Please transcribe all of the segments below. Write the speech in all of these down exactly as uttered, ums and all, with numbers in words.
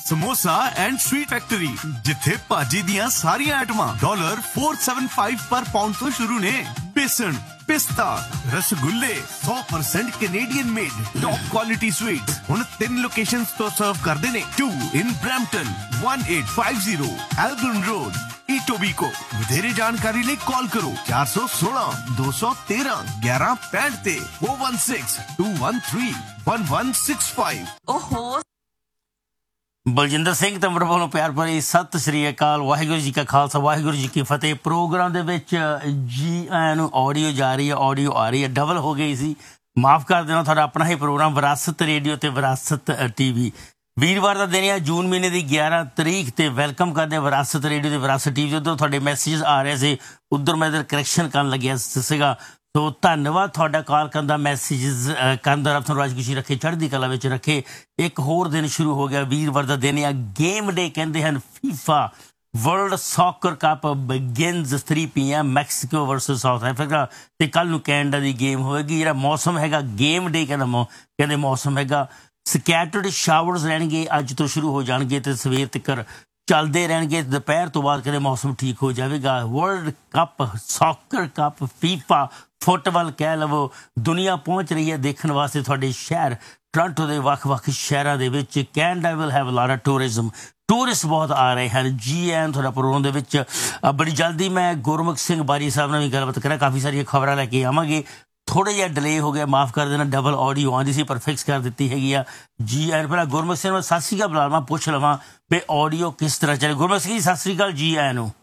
Samosa and sweet factory जिथे भाजी दियां सारियां आइटमां डॉलर फोर सेवन फाइव पर पाउंड तो शुरू ने। बेसन, पिस्ता, रसगुल्ले सौ percent Canadian made top quality sweets हुण तीन लोकेशंस तो सर्व करदे ने। To in Brampton, one eight five zero एल्बर्न road Etobicoke. ਵਧੇਰੇ जानकारी ਲਈ कॉल करो चार सौ सोलह दो सौ तेरह ग्यारह पैंठ ते ओ one six to one three one one six five. ओहो ਬਲਜਿੰਦਰ ਸਿੰਘ ਤੰਬੜ ਵੱਲੋਂ ਪਿਆਰ ਭਰੀ ਸਤਿ ਸ਼੍ਰੀ ਅਕਾਲ। ਵਾਹਿਗੁਰੂ ਜੀ ਕਾ ਖਾਲਸਾ, ਵਾਹਿਗੁਰੂ ਜੀ ਕੀ ਫਤਿਹ। ਪ੍ਰੋਗਰਾਮ ਦੇ ਵਿੱਚ ਜੀ ਆਇਆਂ ਨੂੰ ਆਡੀਓ ਜਾ ਰਹੀ ਹੈ, ਆਡੀਓ ਆ ਰਹੀ ਹੈ, ਡਬਲ ਹੋ ਗਈ ਸੀ, ਮਾਫ ਕਰ ਦੇਣਾ। ਤੁਹਾਡਾ ਆਪਣਾ ਹੀ ਪ੍ਰੋਗਰਾਮ ਵਿਰਾਸਤ ਰੇਡੀਓ ਤੇ ਵਿਰਾਸਤ ਟੀ ਵੀ। ਵੀਰਵਾਰ ਦਾ ਦਿਨ ਹੈ, ਜੂਨ ਮਹੀਨੇ ਦੀ ਗਿਆਰਾਂ ਤਰੀਕ ਤੇ ਵੈਲਕਮ ਕਰਦੇ ਵਿਰਾਸਤ ਰੇਡੀਓ ਤੇ ਵਿਰਾਸਤ ਟੀ ਵੀ। ਉੱਧਰ ਤੁਹਾਡੇ ਮੈਸੇਜ ਆ ਰਹੇ ਸੀ, ਉੱਧਰ ਮੈਂ ਇੱਧਰ ਕਰੈਕਸ਼ਨ ਕਰਨ ਲੱਗਿਆ ਸੀਗਾ। ਸੋ ਧੰਨਵਾਦ ਤੁਹਾਡਾ ਕਾਲ ਕਰਨ ਦਾ, ਮੈਸੇਜਿਸ ਕਰਨ ਦਾ। ਰੱਬ ਤੁਹਾਨੂੰ ਰਾਜ ਖੁਸ਼ੀ ਰੱਖੇ, ਚੜ੍ਹਦੀ ਕਲਾ ਵਿੱਚ ਰੱਖੇ। ਇੱਕ ਹੋਰ ਦਿਨ ਸ਼ੁਰੂ ਹੋ ਗਿਆ, ਵੀਰਵਾਰ ਦਾ ਦਿਨ ਆ, ਗੇਮ ਡੇ ਕਹਿੰਦੇ ਹਨ। FIFA world soccer cup begins three P M Mexico versus south Africa ਤੇ ਕੱਲ੍ਹ ਨੂੰ ਕੈਨੇਡਾ ਦੀ ਗੇਮ ਹੋਏਗੀ। ਜਿਹੜਾ ਮੌਸਮ ਹੈਗਾ ਗੇਮ ਡੇ ਕਹਿੰਦਾ ਮੌ ਕਹਿੰਦੇ ਮੌਸਮ ਹੈਗਾ ਸਕੈਟਰਡ ਸ਼ਾਵਰਸ ਰਹਿਣਗੇ, ਅੱਜ ਤੋਂ ਸ਼ੁਰੂ ਹੋ ਜਾਣਗੇ ਤੇ ਸਵੇਰ ਤੱਕ ਚੱਲਦੇ ਰਹਿਣਗੇ। ਦੁਪਹਿਰ ਤੋਂ ਬਾਅਦ ਕਹਿੰਦੇ ਮੌਸਮ ਠੀਕ ਹੋ ਜਾਵੇਗਾ। World cup soccer cup FIFA football ਕਹਿ ਲਵੋ, ਦੁਨੀਆ ਪਹੁੰਚ ਰਹੀ ਹੈ ਦੇਖਣ ਵਾਸਤੇ ਤੁਹਾਡੇ ਸ਼ਹਿਰ ਟੋਰਾਂਟੋ ਦੇ ਵੱਖ-ਵੱਖ ਸ਼ਹਿਰਾਂ ਦੇ ਵਿੱਚ। Canada will have lot of tourism, tourist ਬਹੁਤ ਆ ਰਹੇ ਹਨ। ਜੀ ਐਨ ਤੁਹਾਡਾ ਪ੍ਰੋਗਰਾਮ ਦੇ ਵਿੱਚ ਬੜੀ ਜਲਦੀ ਮੈਂ ਗੁਰਮੁਖ ਸਿੰਘ ਬਾਰੀ ਸਾਹਿਬ ਨਾਲ ਵੀ ਗੱਲਬਾਤ ਕਰਾਂ, ਕਾਫੀ ਸਾਰੀਆਂ ਖਬਰਾਂ ਲੈ ਕੇ ਆਵਾਂਗੇ। ਥੋੜ੍ਹਾ ਜਿਹਾ ਡਿਲੇ ਹੋ ਗਿਆ, ਮਾਫ ਕਰ ਦੇਣਾ। ਡਬਲ ਆਡੀਓ ਆਉਂਦੀ ਸੀ ਪਰ ਫਿਕਸ ਕਰ ਦਿੱਤੀ ਹੈਗੀ ਆ। ਜੀ ਐਨ ਪਹਿਲਾਂ ਗੁਰਮੁਖ ਸਿੰਘ ਨੂੰ ਸਤਿ ਸ਼੍ਰੀ ਅਕਾਲ ਬੁਲਾ ਲਵਾਂ, ਪੁੱਛ ਲਵਾਂ ਵੀ ਆਡੀਓ ਕਿਸ ਤਰ੍ਹਾਂ ਚੱਲੇ। ਗੁਰਮੁਖ ਸਿੰਘ ਜੀ ਸਤਿ ਸ਼੍ਰੀ ਅਕਾਲ। ਜੀ ਐਨ ਨੂੰ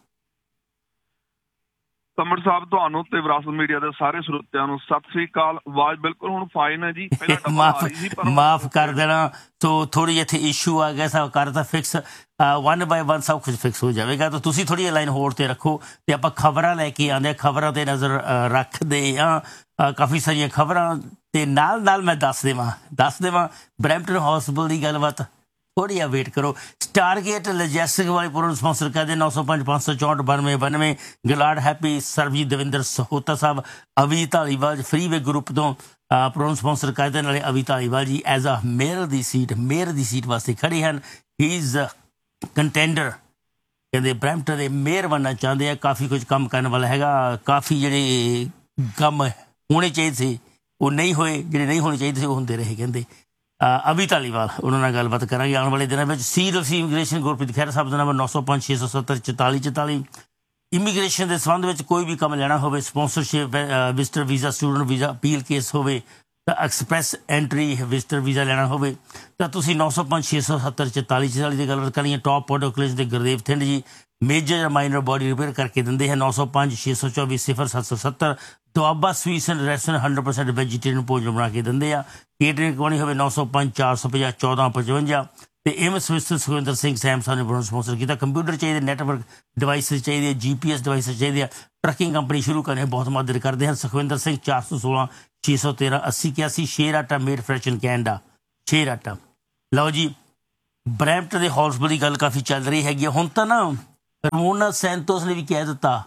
ਤੰਬੜ ਸਾਹਿਬ ਤੁਹਾਨੂੰ ਤੇ ਵਿਰਾਸਤ ਮੀਡੀਆ ਦੇ ਸਾਰੇ ਸਰੋਤਿਆਂ ਨੂੰ ਸਤਿ ਸ੍ਰੀ ਅਕਾਲ। ਆਵਾਜ਼ ਬਿਲਕੁਲ ਹੁਣ ਫਾਈਨ ਹੈ ਜੀ, ਮਾਫ ਮਾਫ ਕਰ ਦੇਣਾ। ਸੋ ਥੋੜ੍ਹੀ ਜਿਹੀ ਇੱਥੇ ਇਸ਼ੂ ਆ ਗਿਆ, ਸਭ ਕਰ ਤਾਂ ਫਿਕਸ ਵਨ ਬਾਏ ਵਨ ਸਭ ਕੁਝ ਫਿਕਸ ਹੋ ਜਾਵੇਗਾ। ਤਾਂ ਤੁਸੀਂ ਥੋੜ੍ਹੀ ਜਿਹੀ ਲਾਈਨ ਹੋਲਡ 'ਤੇ ਰੱਖੋ ਤੇ ਆਪਾਂ ਖਬਰਾਂ ਲੈ ਕੇ ਆਉਂਦੇ ਹਾਂ, ਖਬਰਾਂ 'ਤੇ ਨਜ਼ਰ ਰੱਖਦੇ ਹਾਂ। ਕਾਫੀ ਸਾਰੀਆਂ ਖਬਰਾਂ ਤੇ ਨਾਲ ਨਾਲ ਮੈਂ ਦੱਸ ਦੇਵਾਂ ਦੱਸ ਦੇਵਾਂ ਬਰੈਂਪਟਨ ਹੌਸਪਿਟਲ ਦੀ ਗੱਲਬਾਤ। ਥੋੜ੍ਹੀ ਜਿਹਾ ਵੇਟ ਕਰੋ। ਸਟਾਰਗੇਟ ਲਜੈਸਟਿਕ ਵਾਲੀ ਪ੍ਰੋਗਰਾਮ ਸਪਾਂਸਰ ਕਰਦੇ ਨੌ ਸੌ ਪੰਜ ਪੰਜ ਸੌ ਚੌਂਹਠ ਬਾਨਵੇਂ ਬਾਨਵੇਂ। ਗਿਲਾਡ ਹੈਪੀ ਸਰਬਜੀਤ ਦਵਿੰਦਰ ਸਹੋਤਾ ਸਾਹਿਬ ਅਵੀ ਧਾਲੀਵਾਲ ਫਰੀਵੇ ਗਰੁੱਪ ਤੋਂ ਪ੍ਰੋਗਰਾਮ ਸਪਾਂਸਰ ਕਰਦੇ। ਨਾਲੇ ਅਵੀ ਧਾਲੀਵਾਲ ਜੀ as a mayor the seat mayor the seat ਵਾਸਤੇ ਖੜੇ ਹਨ। ਹੀ ਇਜ਼ ਕੰਟੈਂਡਰ, ਕਹਿੰਦੇ ਬਰੈਂਪਟਨ ਦੇ ਮੇਅਰ ਬਣਨਾ ਚਾਹੁੰਦੇ ਆ। ਕਾਫੀ ਕੁਝ ਕੰਮ ਕਰਨ ਵਾਲਾ ਹੈਗਾ, ਕਾਫੀ ਜਿਹੜੇ ਕੰਮ ਹੋਣੇ ਚਾਹੀਦੇ ਸੀ ਉਹ ਨਹੀਂ ਹੋਏ, ਜਿਹੜੇ ਨਹੀਂ ਹੋਣੇ ਚਾਹੀਦੇ ਸੀ ਉਹ ਹੁੰਦੇ ਰਹੇ ਕਹਿੰਦੇ। ਅਵੀ ਧਾਲੀਵਾਲ ਉਹਨਾਂ ਨਾਲ ਗੱਲਬਾਤ ਕਰਾਂਗੇ ਆਉਣ ਵਾਲੇ ਦਿਨਾਂ ਵਿੱਚ। ਸੀ ਰਫੀ ਇਮੀਗ੍ਰੇਸ਼ਨ ਗੁਰਪ੍ਰੀਤ ਖਹਿਰਾ ਸਾਹਿਬ ਦਾ ਨੰਬਰ ਨੌ ਸੌ ਪੰਜ ਛੇ ਸੌ ਸੱਤਰ ਚੁਤਾਲੀ ਚੁਤਾਲੀ। ਇਮੀਗ੍ਰੇਸ਼ਨ ਦੇ ਸੰਬੰਧ ਵਿੱਚ ਕੋਈ ਵੀ ਕੰਮ ਲੈਣਾ ਹੋਵੇ, sponsorship, visitor visa, student visa, appeal case ਹੋਵੇ ਤਾਂ ਐਕਸਪ੍ਰੈਸ ਐਂਟਰੀ ਵਿਜ਼ਟਰ ਵੀਜ਼ਾ ਲੈਣਾ ਹੋਵੇ ਤਾਂ ਤੁਸੀਂ ਨੌ ਸੌ ਪੰਜ ਛੇ ਸੌ ਸੱਤਰ ਚੁਤਾਲੀ ਚੁਤਾਲੀ ਦੀ ਗੱਲਬਾਤ ਕਰਨੀ ਹੈ। ਟੌਪ ਪੋਡੋ ਕਲੇਜ ਦੇ ਗੁਰਦੇਵ ਥਿੰਡ ਜੀ ਮੇਜਰ ਜਾਂ ਮਾਈਨਰ ਬੋਡੀ ਰਿਪੇਅਰ ਕਰਕੇ ਦਿੰਦੇ ਹੈ। ਨੌ ਸੌ ਪੰਜ ਛੇ ਸੌ ਚੌਵੀ ਸਿਫਰ ਸੱਤ ਸੌ ਸੱਤਰ। Doaba sweets and restaurant hundred percent vegetarian ਭੋਜਨ ਬਣਾ ਕੇ ਦਿੰਦੇ ਆ। ਕੇਟਰਿੰਗ ਕਰਵਾਉਣੀ ਹੋਵੇ ਨੌ ਸੌ ਪੰਜ ਚਾਰ ਸੌ ਪੰਜਾਹ ਚੌਦਾਂ ਪਚਵੰਜਾ। ਅਤੇ ਐਮ ਸਵਿਸਟਰ ਸੁਖਵਿੰਦਰ ਸਿੰਘ ਸੈਮ ਸਾਹਿਬ ਨੇ ਬੜਾ ਸਪੋਂਸਰ ਕੀਤਾ। ਕੰਪਿਊਟਰ ਚਾਹੀਦੇ, ਨੈਟਵਰਕ ਡਿਵਾਈਸਿਸ ਚਾਹੀਦੇ, ਜੀ ਪੀ ਐਸ ਡਿਵਾਈਸਿਸ ਚਾਹੀਦੇ ਆ। ਟਰੱਕਿੰਗ ਕੰਪਨੀ ਸ਼ੁਰੂ ਕਰਨੇ ਬਹੁਤ ਮਦਦ ਕਰਦੇ ਹਨ। ਸੁਖਵਿੰਦਰ ਸਿੰਘ ਚਾਰ ਸੌ ਸੋਲਾਂ ਛੇ ਸੌ ਤੇਰਾਂ ਅੱਸੀ ਇਕਿਆਸੀ। ਸ਼ੇਰ ਆਟਾ ਮੇਡ ਫਰੈਸ਼ ਇਨ ਕੈਨੇਡਾ, ਸ਼ੇਰ ਆਟਾ। ਲਓ ਜੀ, ਬਰੈਂਪਟਨ ਦੇ ਹੌਸਪਿਟਲ ਦੀ ਗੱਲ ਕਾਫੀ ਚੱਲ ਰਹੀ ਹੈਗੀ ਆ। ਹੁਣ ਤਾਂ ਨਾ ਰਮੋਨਾ ਸੈਂਤੋਸ ਨੇ ਵੀ ਕਹਿ ਦਿੱਤਾ,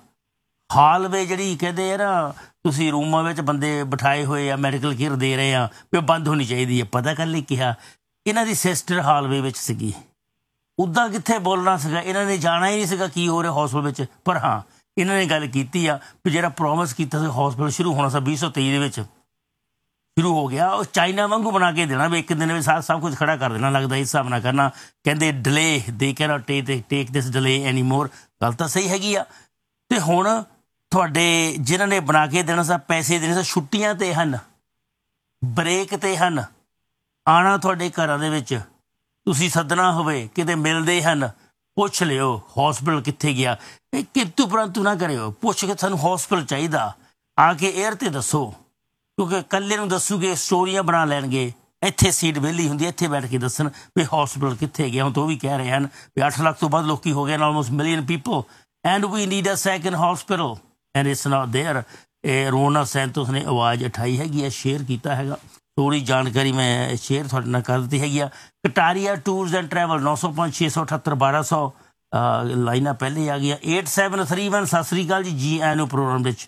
ਹਾਲਵੇ ਜਿਹੜੀ ਕਹਿੰਦੇ ਆ ਨਾ ਤੁਸੀਂ ਰੂਮਾਂ ਵਿੱਚ ਬੰਦੇ ਬਿਠਾਏ ਹੋਏ ਆ, ਮੈਡੀਕਲ ਕੇਅਰ ਦੇ ਰਹੇ ਆ, ਵੀ ਬੰਦ ਹੋਣੀ ਚਾਹੀਦੀ ਹੈ। ਪਤਾ ਕਰ ਲਈ ਕਿਹਾ ਇਹਨਾਂ ਦੀ ਸਿਸਟਰ ਹਾਲਵੇ ਵਿੱਚ ਸੀਗੀ, ਉੱਦਾਂ ਕਿੱਥੇ ਬੋਲਣਾ ਸੀਗਾ, ਇਹਨਾਂ ਨੇ ਜਾਣਾ ਹੀ ਨਹੀਂ ਸੀਗਾ ਕੀ ਹੋ ਰਿਹਾ ਹੌਸਪਿਟਲ ਵਿੱਚ। ਪਰ ਹਾਂ ਇਹਨਾਂ ਨੇ ਗੱਲ ਕੀਤੀ ਆ ਵੀ ਜਿਹੜਾ ਪ੍ਰੋਮਿਸ ਕੀਤਾ ਸੀ ਹੌਸਪਿਟਲ ਸ਼ੁਰੂ ਹੋਣਾ ਸੀ ਵੀਹ ਸੌ ਤੇਈ ਦੇ ਵਿੱਚ ਸ਼ੁਰੂ ਹੋ ਗਿਆ। ਉਹ ਚਾਈਨਾ ਵਾਂਗੂ ਬਣਾ ਕੇ ਦੇਣਾ ਵੀ ਇੱਕ ਦਿਨ ਵਿੱਚ ਸਾਰਾ ਸਭ ਕੁਝ ਖੜਾ ਕਰ ਦੇਣਾ। ਲੱਗਦਾ ਇਸ ਹਿਸਾਬ ਨਾਲ ਕਰਨਾ। ਕਹਿੰਦੇ ਡਿਲੇ ਦੇ ਕੈਨੋਟ ਟੇਕ ਟੇਕ ਦਿਸ ਡਿਲੇ ਐਨੀ ਮੋਰ। ਗੱਲ ਤਾਂ ਸਹੀ ਹੈਗੀ ਆ। ਅਤੇ ਹੁਣ ਤੁਹਾਡੇ ਜਿਨ੍ਹਾਂ ਨੇ ਬਣਾ ਕੇ ਦੇਣਾ ਸਾ ਪੈਸੇ ਦੇਣੇ ਸਾ ਛੁੱਟੀਆਂ 'ਤੇ ਹਨ, ਬਰੇਕ 'ਤੇ ਹਨ। ਆਉਣਾ ਤੁਹਾਡੇ ਘਰਾਂ ਦੇ ਵਿੱਚ, ਤੁਸੀਂ ਸੱਦਣਾ ਹੋਵੇ ਕਿਤੇ ਮਿਲਦੇ ਹਨ, ਪੁੱਛ ਲਿਓ ਹੌਸਪਿਟਲ ਕਿੱਥੇ ਗਿਆ। ਇਹ ਕਿੰਤੂ ਪਰੰਤੂ ਨਾ ਕਰਿਓ, ਪੁੱਛ ਕੇ ਸਾਨੂੰ ਹੌਸਪਿਟਲ ਚਾਹੀਦਾ ਆ ਕੇ ਏਅਰ 'ਤੇ ਦੱਸੋ, ਕਿਉਂਕਿ ਇਕੱਲੇ ਨੂੰ ਦੱਸੂਗੇ ਸਟੋਰੀਆਂ ਬਣਾ ਲੈਣਗੇ। ਇੱਥੇ ਸੀਟ ਵਿਹਲੀ ਹੁੰਦੀ, ਇੱਥੇ ਬੈਠ ਕੇ ਦੱਸਣ ਵੀ ਹੌਸਪਿਟਲ ਕਿੱਥੇ ਗਿਆ। ਹੁਣ ਤਾਂ ਉਹ ਵੀ ਕਹਿ ਰਹੇ ਹਨ ਵੀ ਅੱਠ ਲੱਖ ਤੋਂ ਵੱਧ ਲੋਕੀ ਹੋ ਗਏ, almost million people, and we need a second hospital and it's not there. ਇਹ ਰੋਨਾ ਸੈਂਤੋਸ ਨੇ ਆਵਾਜ਼ ਉਠਾਈ ਹੈਗੀ ਹੈ, ਸ਼ੇਅਰ ਕੀਤਾ ਹੈਗਾ। ਥੋੜ੍ਹੀ ਜਾਣਕਾਰੀ ਮੈਂ ਸ਼ੇਅਰ ਤੁਹਾਡੇ ਨਾਲ ਕਰ ਦਿੱਤੀ ਹੈਗੀ ਆ। ਕਟਾਰੀਆ ਟੂਰਸ ਐਂਡ ਟਰੈਵਲ ਨੌ ਸੌ ਪੰਜ ਛੇ ਸੌ ਅਠੱਤਰ ਬਾਰਾਂ ਸੌ ਲਾਈਨਾਂ ਪਹਿਲੇ ਆ ਗਈਆਂ। Eight seven three one. ਸਤਿ ਸ਼੍ਰੀ ਅਕਾਲ ਜੀ। ਜੀ ਆਇਆਂ ਨੂੰ ਪ੍ਰੋਗਰਾਮ ਵਿੱਚ।